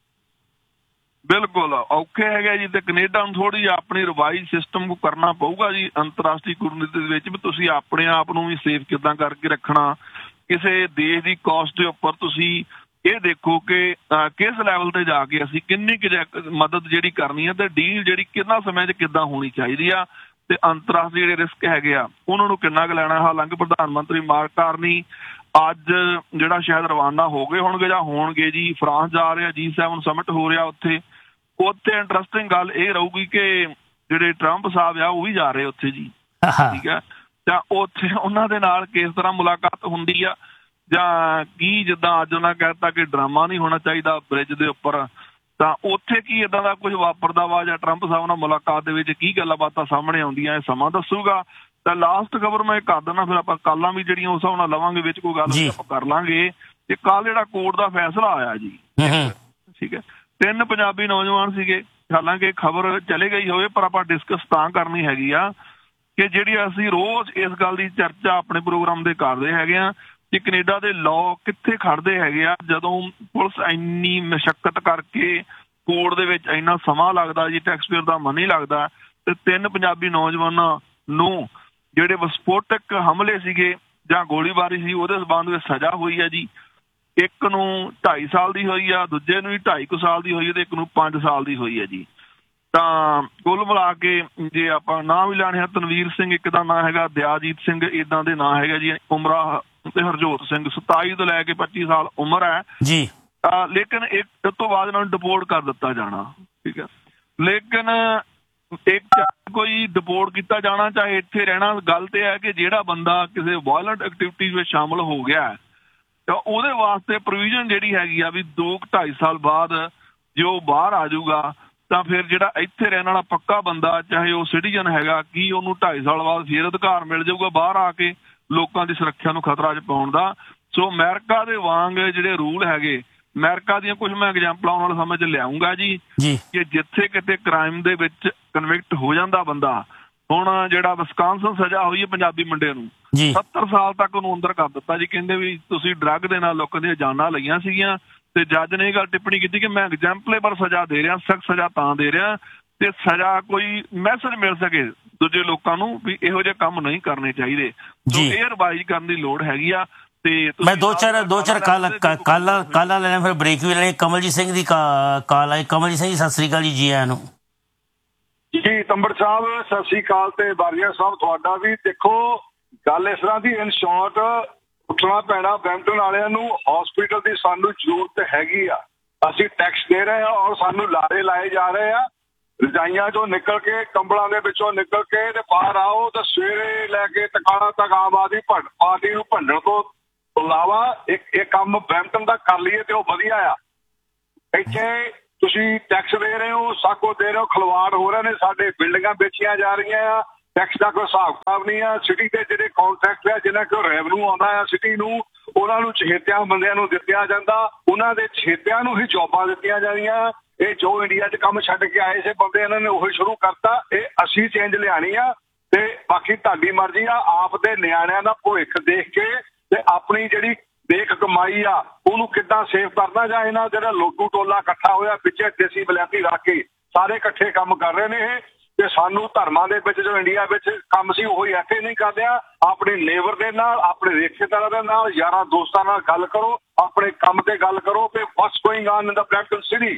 ਬਿਲਕੁਲ ਔਖੇ ਹੈਗੇ ਜੀ, ਤੇ ਕੈਨੇਡਾ ਨੂੰ ਥੋੜੀ ਜਿਹੀ ਆਪਣੀ ਰਿਵਾਈਜ਼ ਸਿਸਟਮ ਨੂੰ ਕਰਨਾ ਪਊਗਾ ਜੀ ਅੰਤਰਰਾਸ਼ਟਰੀ ਕੂਟਨੀਤੀ ਦੇ ਵਿੱਚ, ਵੀ ਤੁਸੀਂ ਆਪਣੇ ਆਪ ਨੂੰ ਵੀ ਸੇਫ ਕਿੱਦਾਂ ਕਰਕੇ ਰੱਖਣਾ। ਕਿਸੇ ਦੇਸ਼ ਦੀ ਕੋਸਟ ਦੇ ਉੱਪਰ ਤੁਸੀਂ ਇਹ ਦੇਖੋ ਕਿ ਕਿਸ ਲੈਵਲ ਤੇ ਜਾ ਕੇ ਅਸੀਂ ਕਿੰਨੀ ਕੁ ਮਦਦ ਜਿਹੜੀ ਕਰਨੀ ਹੈ, ਤੇ ਡੀਲ ਜਿਹੜੀ ਕਿੰਨਾ ਸਮੇਂ 'ਚ ਕਿੱਦਾਂ ਹੋਣੀ ਚਾਹੀਦੀ ਆ, ਤੇ ਅੰਤਰਰਾਸ਼ਟਰੀ ਜਿਹੜੇ ਰਿਸਕ ਹੈਗੇ ਆ ਉਹਨਾਂ ਨੂੰ ਕਿੰਨਾ ਕੁ ਲੈਣਾ। ਹਾਲਾਂਕਿ ਪ੍ਰਧਾਨ ਮੰਤਰੀ ਮਾਰਕ ਕਾਰਨੀ ਅੱਜ ਜਿਹੜਾ ਸ਼ਾਇਦ ਰਵਾਨਾ ਹੋ ਗਏ ਹੋਣਗੇ ਜਾਂ ਹੋਣਗੇ ਜੀ, ਫਰਾਂਸ ਜਾ ਰਹੇ ਆ, ਜੀ ਸੈਵਨ ਸਮਿਟ ਹੋ ਰਿਹਾ ਉੱਥੇ। ਉੱਥੇ ਇੰਟਰਸਟਿੰਗ ਗੱਲ ਇਹ ਰਹੂਗੀ ਕਿ ਜਿਹੜੇ ਟਰੰਪ ਸਾਹਿਬ ਆ ਉਹ ਵੀ ਜਾ ਰਹੇ ਉੱਥੇ ਜੀ, ਠੀਕ ਹੈ, ਤਾਂ ਉੱਥੇ ਉਹਨਾਂ ਦੇ ਨਾਲ ਕਿਸ ਤਰ੍ਹਾਂ ਮੁਲਾਕਾਤ ਹੁੰਦੀ ਆ, ਜਾਂ ਕੀ ਜਿੱਦਾਂ ਅੱਜ ਉਹਨਾਂ ਕਹਿਤਾ ਕਿ ਡਰਾਮਾ ਨਹੀਂ ਹੋਣਾ ਚਾਹੀਦਾ ਬ੍ਰਿਜ ਦੇ ਉੱਪਰ, ਤਾਂ ਉੱਥੇ ਕੀ ਏਦਾਂ ਦਾ ਕੁਝ ਵਾਪਰਦਾ ਵਾ, ਜਾਂ ਟਰੰਪ ਸਾਹਿਬ ਨਾਲ ਮੁਲਾਕਾਤ ਦੇ ਵਿੱਚ ਕੀ ਗੱਲਾਂ ਬਾਤਾਂ ਸਾਹਮਣੇ ਆਉਂਦੀਆਂ, ਇਹ ਸਮਾਂ ਦੱਸੂਗਾ। ਤਾਂ ਲਾਸਟ ਖਬਰ ਮੈਂ ਕਰ ਦਿੰਦਾ, ਫਿਰ ਆਪਾਂ ਕੱਲਾਂ ਵੀ ਜਿਹੜੀਆਂ ਉਸ ਹਿਸਾਬ ਨਾਲ ਲਵਾਂਗੇ, ਵਿੱਚ ਕੋਈ ਗੱਲ ਆਪਾਂ ਕਰ ਲਾਂਗੇ। ਤੇ ਕੱਲ ਜਿਹੜਾ ਕੋਰਟ ਦਾ ਫੈਸਲਾ ਆਇਆ ਜੀ, ਠੀਕ ਹੈ, ਤਿੰਨ ਪੰਜਾਬੀ ਨੌਜਵਾਨ ਸੀਗੇ, ਹਾਲਾਂਕਿ ਖਬਰ ਚਲੇ ਗਈ ਹੋਵੇ, ਪਰ ਆਪਾਂ ਡਿਸਕਸ ਤਾਂ ਕਰਨੀ ਹੈਗੀ ਆ ਕਿ ਜਿਹੜੀ ਅਸੀਂ ਰੋਜ਼ ਇਸ ਗੱਲ ਦੀ ਚਰਚਾ ਆਪਣੇ ਪ੍ਰੋਗਰਾਮ ਦੇ ਕਰਦੇ ਹੈਗੇ ਆ ਕਿ ਕੈਨੇਡਾ ਦੇ ਲਾਅ ਕਿੱਥੇ ਖੜਦੇ ਹੈਗੇ ਆ, ਜਦੋਂ ਪੁਲਿਸ ਇੰਨੀ ਮਸ਼ੱਕਤ ਕਰਕੇ ਕੋਰਟ ਦੇ ਵਿੱਚ ਇੰਨਾ ਸਮਾਂ ਲੱਗਦਾ ਜੀ, ਟੈਕਸਪੇਅਰ ਦਾ ਮਨੀ ਲੱਗਦਾ, ਤੇ ਤਿੰਨ ਪੰਜਾਬੀ ਨੌਜਵਾਨਾਂ ਨੂੰ ਜਿਹੜੇ ਵਿਸਫੋਟਕ ਹਮਲੇ ਸੀਗੇ ਜਾਂ ਗੋਲੀਬਾਰੀ ਸੀ ਉਹਦੇ ਸਬੰਧ ਵਿੱਚ ਸਜ਼ਾ ਹੋਈ ਹੈ ਜੀ। ਇੱਕ ਨੂੰ ਢਾਈ ਸਾਲ ਦੀ ਹੋਈ ਆ, ਦੂਜੇ ਨੂੰ ਵੀ ਢਾਈ ਕੁ ਸਾਲ ਦੀ ਹੋਈ ਹੈ, ਤੇ ਇੱਕ ਨੂੰ ਪੰਜ ਸਾਲ ਦੀ ਹੋਈ ਹੈ ਜੀ। ਤਾਂ ਕੁੱਲ ਮਿਲਾ ਕੇ ਜੇ ਆਪਾਂ ਨਾਂ ਵੀ ਲੈਣੇ ਆ, ਤਨਵੀਰ ਸਿੰਘ ਇੱਕ ਦਾ ਨਾਂ ਹੈਗਾ, ਦਿਆਜੀਤ ਸਿੰਘ ਇੱਦਾਂ ਦੇ ਨਾਂ ਹੈਗਾ ਜੀ, ਉਮਰਾ ਤੇ ਹਰਜੋਤ ਸਿੰਘ ਸਤਾਈ ਤੋਂ ਲੈ ਕੇ ਪੱਚੀ ਸਾਲ ਉਮਰ ਹੈ ਜੀ। ਲੇਕਿਨ ਇੱਕ ਤੋਂ ਬਾਅਦ ਇਹਨਾਂ ਨੂੰ ਡਿਪੋਰਟ ਕਰ ਦਿੱਤਾ ਜਾਣਾ, ਠੀਕ ਹੈ। ਲੇਕਿਨ ਇੱਕ ਕੋਈ ਡਿਪੋਰਟ ਕੀਤਾ ਜਾਣਾ ਚਾਹੇ ਇੱਥੇ ਰਹਿਣਾ, ਗੱਲ ਤੇ ਹੈ ਕਿ ਜਿਹੜਾ ਬੰਦਾ ਕਿਸੇ ਵਾਇਲੈਂਟ ਐਕਟੀਵਿਟੀਜ਼ ਵਿੱਚ ਸ਼ਾਮਲ ਹੋ ਗਿਆ ਤਾਂ ਉਹਦੇ ਵਾਸਤੇ ਪ੍ਰੋਵੀਜ਼ਨ ਜਿਹੜੀ ਹੈਗੀ ਆ ਵੀ ਦੋ ਢਾਈ ਸਾਲ ਬਾਅਦ ਜੇ ਉਹ ਬਾਹਰ ਆ ਜਾਊਗਾ, ਤਾਂ ਫਿਰ ਜਿਹੜਾ ਇੱਥੇ ਰਹਿਣ ਵਾਲਾ ਪੱਕਾ ਬੰਦਾ ਚਾਹੇ ਉਹ ਸਿਟੀਜ਼ਨ ਹੈਗਾ, ਕੀ ਉਹਨੂੰ ਢਾਈ ਸਾਲ ਬਾਅਦ ਫਿਰ ਅਧਿਕਾਰ ਮਿਲ ਜਾਊਗਾ ਬਾਹਰ ਆ ਕੇ ਲੋਕਾਂ ਦੀ ਸੁਰੱਖਿਆ ਨੂੰ ਖਤਰਾ 'ਚ ਪਾਉਣ ਦਾ। ਸੋ ਅਮਰੀਕਾ ਦੇ ਵਾਂਗ ਜਿਹੜੇ ਰੂਲ ਹੈਗੇ, ਅਮਰੀਕਾ ਦੀਆਂ ਕੁਝ ਮੈਂ ਐਗਜ਼ਾਮਪਲਾਂ ਆਉਣ ਵਾਲੇ ਸਮੇਂ 'ਚ ਲਿਆਉਂਗਾ ਜੀ, ਕਿ ਜਿੱਥੇ ਕਿਤੇ ਕ੍ਰਾਈਮ ਦੇ ਵਿੱਚ ਕਨਵਿਕਟ ਹੋ ਜਾਂਦਾ ਬੰਦਾ, ਹੁਣ ਜਿਹੜਾ ਵਿਸਕਾਂਸਨ ਸਜ਼ਾ ਹੋਈ ਹੈ ਪੰਜਾਬੀ ਮੁੰਡੇ ਨੂੰ ਸੱਤਰ ਸਾਲ ਤੱਕ ਉਹਨੂੰ ਅੰਦਰ ਕਰ ਦਿੱਤਾ ਜੀ। ਕਹਿੰਦੇ ਵੀ ਤੁਸੀਂ ਡਰੱਗ ਦੇ ਨਾਲ ਲੋਕਾਂ ਦੀਆਂ ਜਾਨਾਂ ਲਈਆਂ ਸੀਗੀਆਂ, ਤੇ ਜੱਜ ਨੇ ਇਹ ਗੱਲ ਟਿੱਪਣੀ ਕੀਤੀ ਕਿ ਮੈਂ ਐਗਜ਼ੈਂਪਲੇਬਲ ਸਜ਼ਾ ਦੇ ਰਿਹਾ, ਸਖਤ ਸਜ਼ਾ ਤਾਂ ਦੇ ਰਿਹਾ ਤੇ ਸਜ਼ਾ ਕੋਈ ਮੈਸੇਜ ਮਿਲ ਸਕੇ ਦੂਜੇ ਲੋਕਾਂ ਨੂੰ ਵੀ ਇਹੋ ਜਿਹੇ ਕੰਮ ਨਹੀਂ ਕਰਨੇ ਚਾਹੀਦੇ। ਸੋ ਇਹ ਰਿਵਾਈਜ਼ ਕਰਨ ਦੀ ਲੋੜ ਹੈਗੀ ਆ। ਤੇ ਮੈਂ ਦੋ ਚਾਰ ਦੋ ਚਾਰ ਕੱਲ ਕੱਲ ਕੱਲ ਲੈਣਾ, ਫਿਰ ਬ੍ਰੇਕ ਵੀ ਲੈਣੀ। ਕਮਲਜੀਤ ਸਿੰਘ ਦੀ ਕਾਲ ਆਈ। ਕਮਲਜੀਤ ਸਿੰਘ ਜੀ ਸਤਿ ਸ੍ਰੀ ਅਕਾਲ ਜੀ। ਜੀ ਆਇਆਂ ਨੂੰ ਜੀ। ਤੰਬੜ ਸਾਹਿਬ ਸਤਿ ਸ੍ਰੀ ਅਕਾਲ, ਤੇ ਬਾਰੀਆ ਸਾਹਿਬ ਤੁਹਾਡਾ ਵੀ। ਦੇਖੋ ਗੱਲ ਇਸ ਤਰ੍ਹਾਂ ਦੀ, ਇਨ ਸ਼ਾਰਟ ਉੱਠਣਾ ਪੈਣਾ ਬਰੈਂਪਟਨ ਵਾਲਿਆਂ ਨੂੰ, ਹਸਪੀਟਲ ਦੀ ਸਾਨੂੰ ਜ਼ਰੂਰਤ ਹੈਗੀ ਆ। ਅਸੀਂ ਟੈਕਸ ਦੇ ਰਹੇ ਹਾਂ ਔਰ ਸਾਨੂੰ ਲਾਰੇ ਲਾਏ ਜਾ ਰਹੇ ਆ। ਰਜਾਈਆਂ ਚੋਂ ਨਿਕਲ ਕੇ, ਕੰਬਲਾਂ ਦੇ ਵਿੱਚੋਂ ਨਿਕਲ ਕੇ ਤੇ ਬਾਹਰ ਆਓ, ਤੇ ਸਵੇਰੇ ਲੈ ਕੇ ਟਿਕਾਣਾ ਤੱਕ ਆਮ ਆਦਮੀ ਪਾਰਟੀ ਨੂੰ ਭੰਡਣ ਤੋਂ ਇਲਾਵਾ ਇੱਕ ਇਹ ਕੰਮ ਬਰੈਂਪਟਨ ਦਾ ਕਰ ਲਈਏ ਤੇ ਉਹ ਵਧੀਆ ਆ। ਇੱਥੇ ਤੁਸੀਂ ਟੈਕਸ ਦੇ ਰਹੇ ਹੋ, ਸਭ ਕੁਝ ਦੇ ਰਹੇ ਹੋ, ਖਲਵਾੜ ਹੋ ਰਹੇ ਨੇ, ਸਾਡੇ ਬਿਲਡਿੰਗਾਂ ਵੇਚੀਆਂ ਜਾ ਰਹੀਆਂ ਆ, ਟੈਕਸ ਦਾ ਕੋਈ ਹਿਸਾਬ ਕਿਤਾਬ ਨਹੀਂ ਆ। ਸਿਟੀ ਦੇ ਜਿਹੜੇ ਕਾਂਟਰੈਕਟ ਆ, ਜਿਹਨਾਂ ਕੋਲ ਰੈਵਨਿਊ ਆਉਂਦਾ ਆ ਸਿਟੀ ਨੂੰ, ਉਹਨਾਂ ਨੂੰ ਚਹੇਤਿਆਂ ਬੰਦਿਆਂ ਨੂੰ ਦਿੱਤਿਆ ਜਾਂਦਾ, ਉਹਨਾਂ ਦੇ ਚਹੇਤਿਆਂ ਨੂੰ ਹੀ ਜੋਬਾਂ ਦਿੱਤੀਆਂ ਜਾਂਦੀਆਂ। ਇਹ ਜੋ ਇੰਡੀਆ 'ਚ ਕੰਮ ਛੱਡ ਕੇ ਆਏ ਸੀ ਬੰਦੇ, ਇਹਨਾਂ ਨੇ ਉਹੀ ਸ਼ੁਰੂ ਕਰਤਾ। ਇਹ ਅਸੀਂ ਚੇਂਜ ਲਿਆਣੀ ਆ, ਤੇ ਬਾਕੀ ਤੁਹਾਡੀ ਮਰਜ਼ੀ ਆ। ਆਪ ਦੇ ਨਿਆਣਿਆਂ ਦਾ ਭਵਿੱਖ ਦੇਖ ਕੇ ਤੇ ਆਪਣੀ ਜਿਹੜੀ ਦੇਖ ਕਮਾਈ ਆ ਉਹਨੂੰ ਕਿੱਦਾਂ ਸੇਵ ਕਰਨਾ, ਜਾਂ ਇਹਨਾਂ ਜਿਹੜਾ ਲੋਟੂ ਟੋਲਾ ਇਕੱਠਾ ਹੋਇਆ ਪਿੱਛੇ ਦੇਸੀ ਬਲੈਤੀ ਰੱਖ ਕੇ ਸਾਰੇ ਇਕੱਠੇ ਕੰਮ ਕਰ ਰਹੇ ਨੇ ਇਹ। ਤੇ ਸਾਨੂੰ ਧਰਮਾਂ ਦੇ ਵਿੱਚ ਜੋ ਇੰਡੀਆ ਵਿੱਚ ਕੰਮ ਸੀ ਉਹੀ ਇੱਥੇ ਨਹੀਂ ਕਰਦੇ ਆ। ਆਪਣੇ ਨੇਬਰ ਦੇ ਨਾਲ, ਆਪਣੇ ਰਿਸ਼ਤੇਦਾਰਾਂ ਦੇ ਨਾਲ, ਯਾਰਾਂ ਦੋਸਤਾਂ ਨਾਲ ਗੱਲ ਕਰੋ, ਆਪਣੇ ਕੰਮ ਤੇ ਗੱਲ ਕਰੋ ਕਿ what's going on in the Brampton city.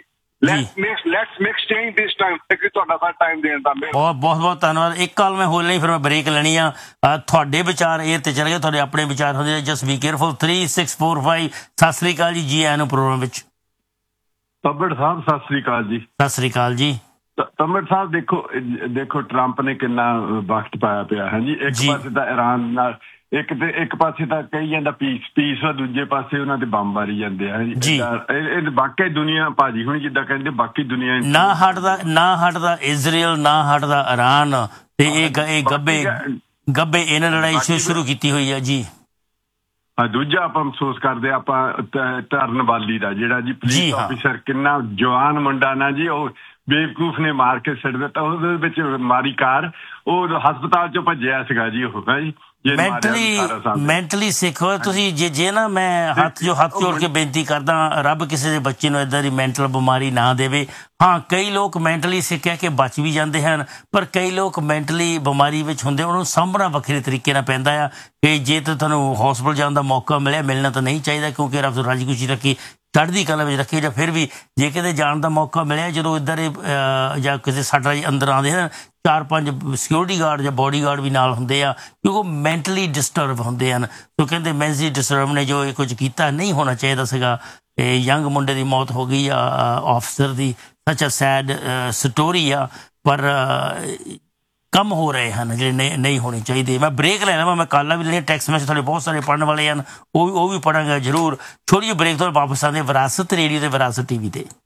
Let's make change this time. ਤੁਹਾਡਾ ਸਾਰਾ ਟਾਈਮ ਦੇਣ ਦਾ ਬਹੁਤ ਬਹੁਤ ਬਹੁਤ ਧੰਨਵਾਦ। ਇੱਕ ਕਾਲ ਮੈਂ ਹੋ ਲਈ, ਫਿਰ ਮੈਂ ਬ੍ਰੇਕ ਲੈਣੀ ਆ। ਤੁਹਾਡੇ ਵਿਚਾਰ ਇਹ ਤੇ ਚਲੇ ਗਏ, ਤੁਹਾਡੇ ਆਪਣੇ ਵਿਚਾਰ ਹੁੰਦੇ, just B careful. Three six four five. Sat Sri ਅਕਾਲ ਜੀ, ਜੀ ਆਇਆਂ ਨੂੰ ਪ੍ਰੋਗਰਾਮ ਵਿੱਚ। ਤੰਬੜ ਸਾਹਿਬ ਸਤਿ ਸ੍ਰੀ ਅਕਾਲ ਜੀ। ਸਤਿ ਸ੍ਰੀ ਅਕਾਲ ਜੀ। ਤੰਬੜ ਸਾਹਿਬ ਦੇਖੋ ਦੇਖੋ ਟਰੰਪ ਨੇ ਕਿੰਨਾ ਵਕਤ ਪਾਇਆ ਪਿਆ ਹੈ ਜੀ। ਇੱਕ ਪਾਸੇ ਤਾਂ ਇਰਾਨ ਨਾਲ, ਇੱਕ ਤੇ ਇੱਕ ਪਾਸੇ ਤਾਂ ਕਹੀ ਜਾਂਦਾ ਪੀਸ ਪੀਸ, ਦੂਜੇ ਪਾਸੇ ਉਹਨਾਂ ਦੇ ਬੰਬ ਮਾਰੀ ਜਾਂਦੇ ਆ ਜੀ। ਇਹ ਬਾਕੀ ਦੁਨੀਆ ਭਾਜੀ ਹੁਣ ਜਿੱਦਾਂ ਕਹਿੰਦੇ ਬਾਕੀ ਦੁਨੀਆ ਨਾ ਹਟਦਾ, ਨਾ ਹਟਦਾ ਇਜ਼ਰਾਈਲ, ਨਾ ਹਟਦਾ ਇਰਾਨ, ਤੇ ਇਹ ਇਹ ਗੱਬੇ ਗੱਬੇ ਇਹਨਾਂ ਲੜਾਈ ਸ਼ੁਰੂ ਕੀਤੀ ਹੋਈ ਹੈ ਜੀ। ਦੂਜਾ ਆਪਾਂ ਮਹਿਸੂਸ ਕਰਦੇ ਆਪਾਂ ਧਰਨ ਵਾਲੀ ਦਾ ਜਿਹੜਾ ਜੀ ਪੁਲਿਸ ਆਫੀਸਰ, ਕਿੰਨਾ ਜਵਾਨ ਮੁੰਡਾ ਨਾ ਜੀ, ਉਹ ਬੇਵਕੂਫ ਨੇ ਮਾਰ ਕੇ ਸਿੱਟ ਦਿੱਤਾ। ਉਹਦੇ ਵਿੱਚ ਮਾਰੀ ਕਾਰ, ਉਹ ਹਸਪਤਾਲ ਚੋਂ ਭੱਜਿਆ ਸੀਗਾ ਜੀ ਉਹ ਜੀ। ਮੈਂਟਲੀ ਮੈਂਟਲੀ ਸਿੱਖ ਹੋਏ ਤੁਸੀਂ। ਜੇ ਜੇ ਨਾ ਮੈਂ ਹੱਥ ਜੋ ਹੱਥ ਜੋੜ ਕੇ ਬੇਨਤੀ ਕਰਦਾ, ਰੱਬ ਕਿਸੇ ਦੇ ਬੱਚੇ ਨੂੰ ਏਦਾਂ ਦੀ ਮੈਂਟਲ ਬਿਮਾਰੀ ਨਾ ਦੇਵੇ। ਹਾਂ, ਕਈ ਲੋਕ ਮੈਂਟਲੀ ਸਿੱਖ ਕਹਿ ਕੇ ਬਚ ਵੀ ਜਾਂਦੇ ਹਨ, ਪਰ ਕਈ ਲੋਕ ਮੈਂਟਲੀ ਬਿਮਾਰੀ ਵਿੱਚ ਹੁੰਦੇ, ਉਹਨੂੰ ਸਾਂਭਣਾ ਵੱਖਰੇ ਤਰੀਕੇ ਨਾਲ ਪੈਂਦਾ ਆ। ਕਿ ਜੇ ਤਾਂ ਤੁਹਾਨੂੰ ਹੌਸਪੀਟਲ ਜਾਣ ਦਾ ਮੌਕਾ ਮਿਲਿਆ, ਮਿਲਣਾ ਤਾਂ ਨਹੀਂ ਚਾਹੀਦਾ, ਕਿਉਂਕਿ ਰੱਬ ਤੋਂ ਰਾਜੀ ਖੁਸ਼ੀ ਰੱਖੀ, ਚੜ੍ਹਦੀ ਕਲਾ ਵਿੱਚ ਰੱਖੇ। ਜਾਂ ਫਿਰ ਵੀ ਜੇ ਕਿਤੇ ਜਾਣ ਦਾ ਮੌਕਾ ਮਿਲਿਆ, ਜਦੋਂ ਇੱਧਰ ਜਾਂ ਕਿਸੇ ਸਾਡਾ ਅੰਦਰ ਆਉਂਦੇ ਹਨ, ਚਾਰ ਪੰਜ ਸਿਕਿਉਰਿਟੀ ਗਾਰਡ ਜਾਂ ਬੋਡੀ ਗਾਰਡ ਵੀ ਨਾਲ ਹੁੰਦੇ ਆ, ਕਿਉਂਕਿ ਉਹ ਮੈਂਟਲੀ ਡਿਸਟਰਬ ਹੁੰਦੇ ਹਨ। ਸੋ ਕਹਿੰਦੇ ਮੈਂਟਲੀ ਡਿਸਟਰਬ ਨੇ ਜੋ ਇਹ ਕੁਝ ਕੀਤਾ, ਨਹੀਂ ਹੋਣਾ ਚਾਹੀਦਾ ਸੀਗਾ। ਇਹ ਯੰਗ ਮੁੰਡੇ ਦੀ ਮੌਤ ਹੋ ਗਈ ਆ, ਆਫਿਸਰ ਦੀ। ਸੱਚ ਅ ਸੈਡ ਸਟੋਰੀ ਆ, ਪਰ ਕੰਮ ਹੋ ਰਹੇ ਹਨ ਜਿਹੜੇ ਨਹੀਂ ਨਹੀਂ ਹੋਣੇ ਚਾਹੀਦੇ। ਮੈਂ ਬ੍ਰੇਕ ਲੈ ਲਵਾਂ, ਮੈਂ ਕਾਲਾਂ ਵੀ ਲੈਣੀਆਂ, ਟੈਕਸਟ ਮੈਸੇਜ ਤੁਹਾਡੇ ਬਹੁਤ ਸਾਰੇ ਪੜ੍ਹਨ ਵਾਲੇ ਹਨ, ਉਹ ਵੀ ਉਹ ਵੀ ਪੜ੍ਹਾਂਗਾ ਜ਼ਰੂਰ। ਛੋਟੀ ਜਿਹੀ ਬ੍ਰੇਕ ਤੋਂ ਵਾਪਸ ਆਉਂਦੇ ਵਿਰਾਸਤ ਰੇਡੀਓ ਤੇ ਵਿਰਾਸਤ ਟੀ ਵੀ ਤੇ।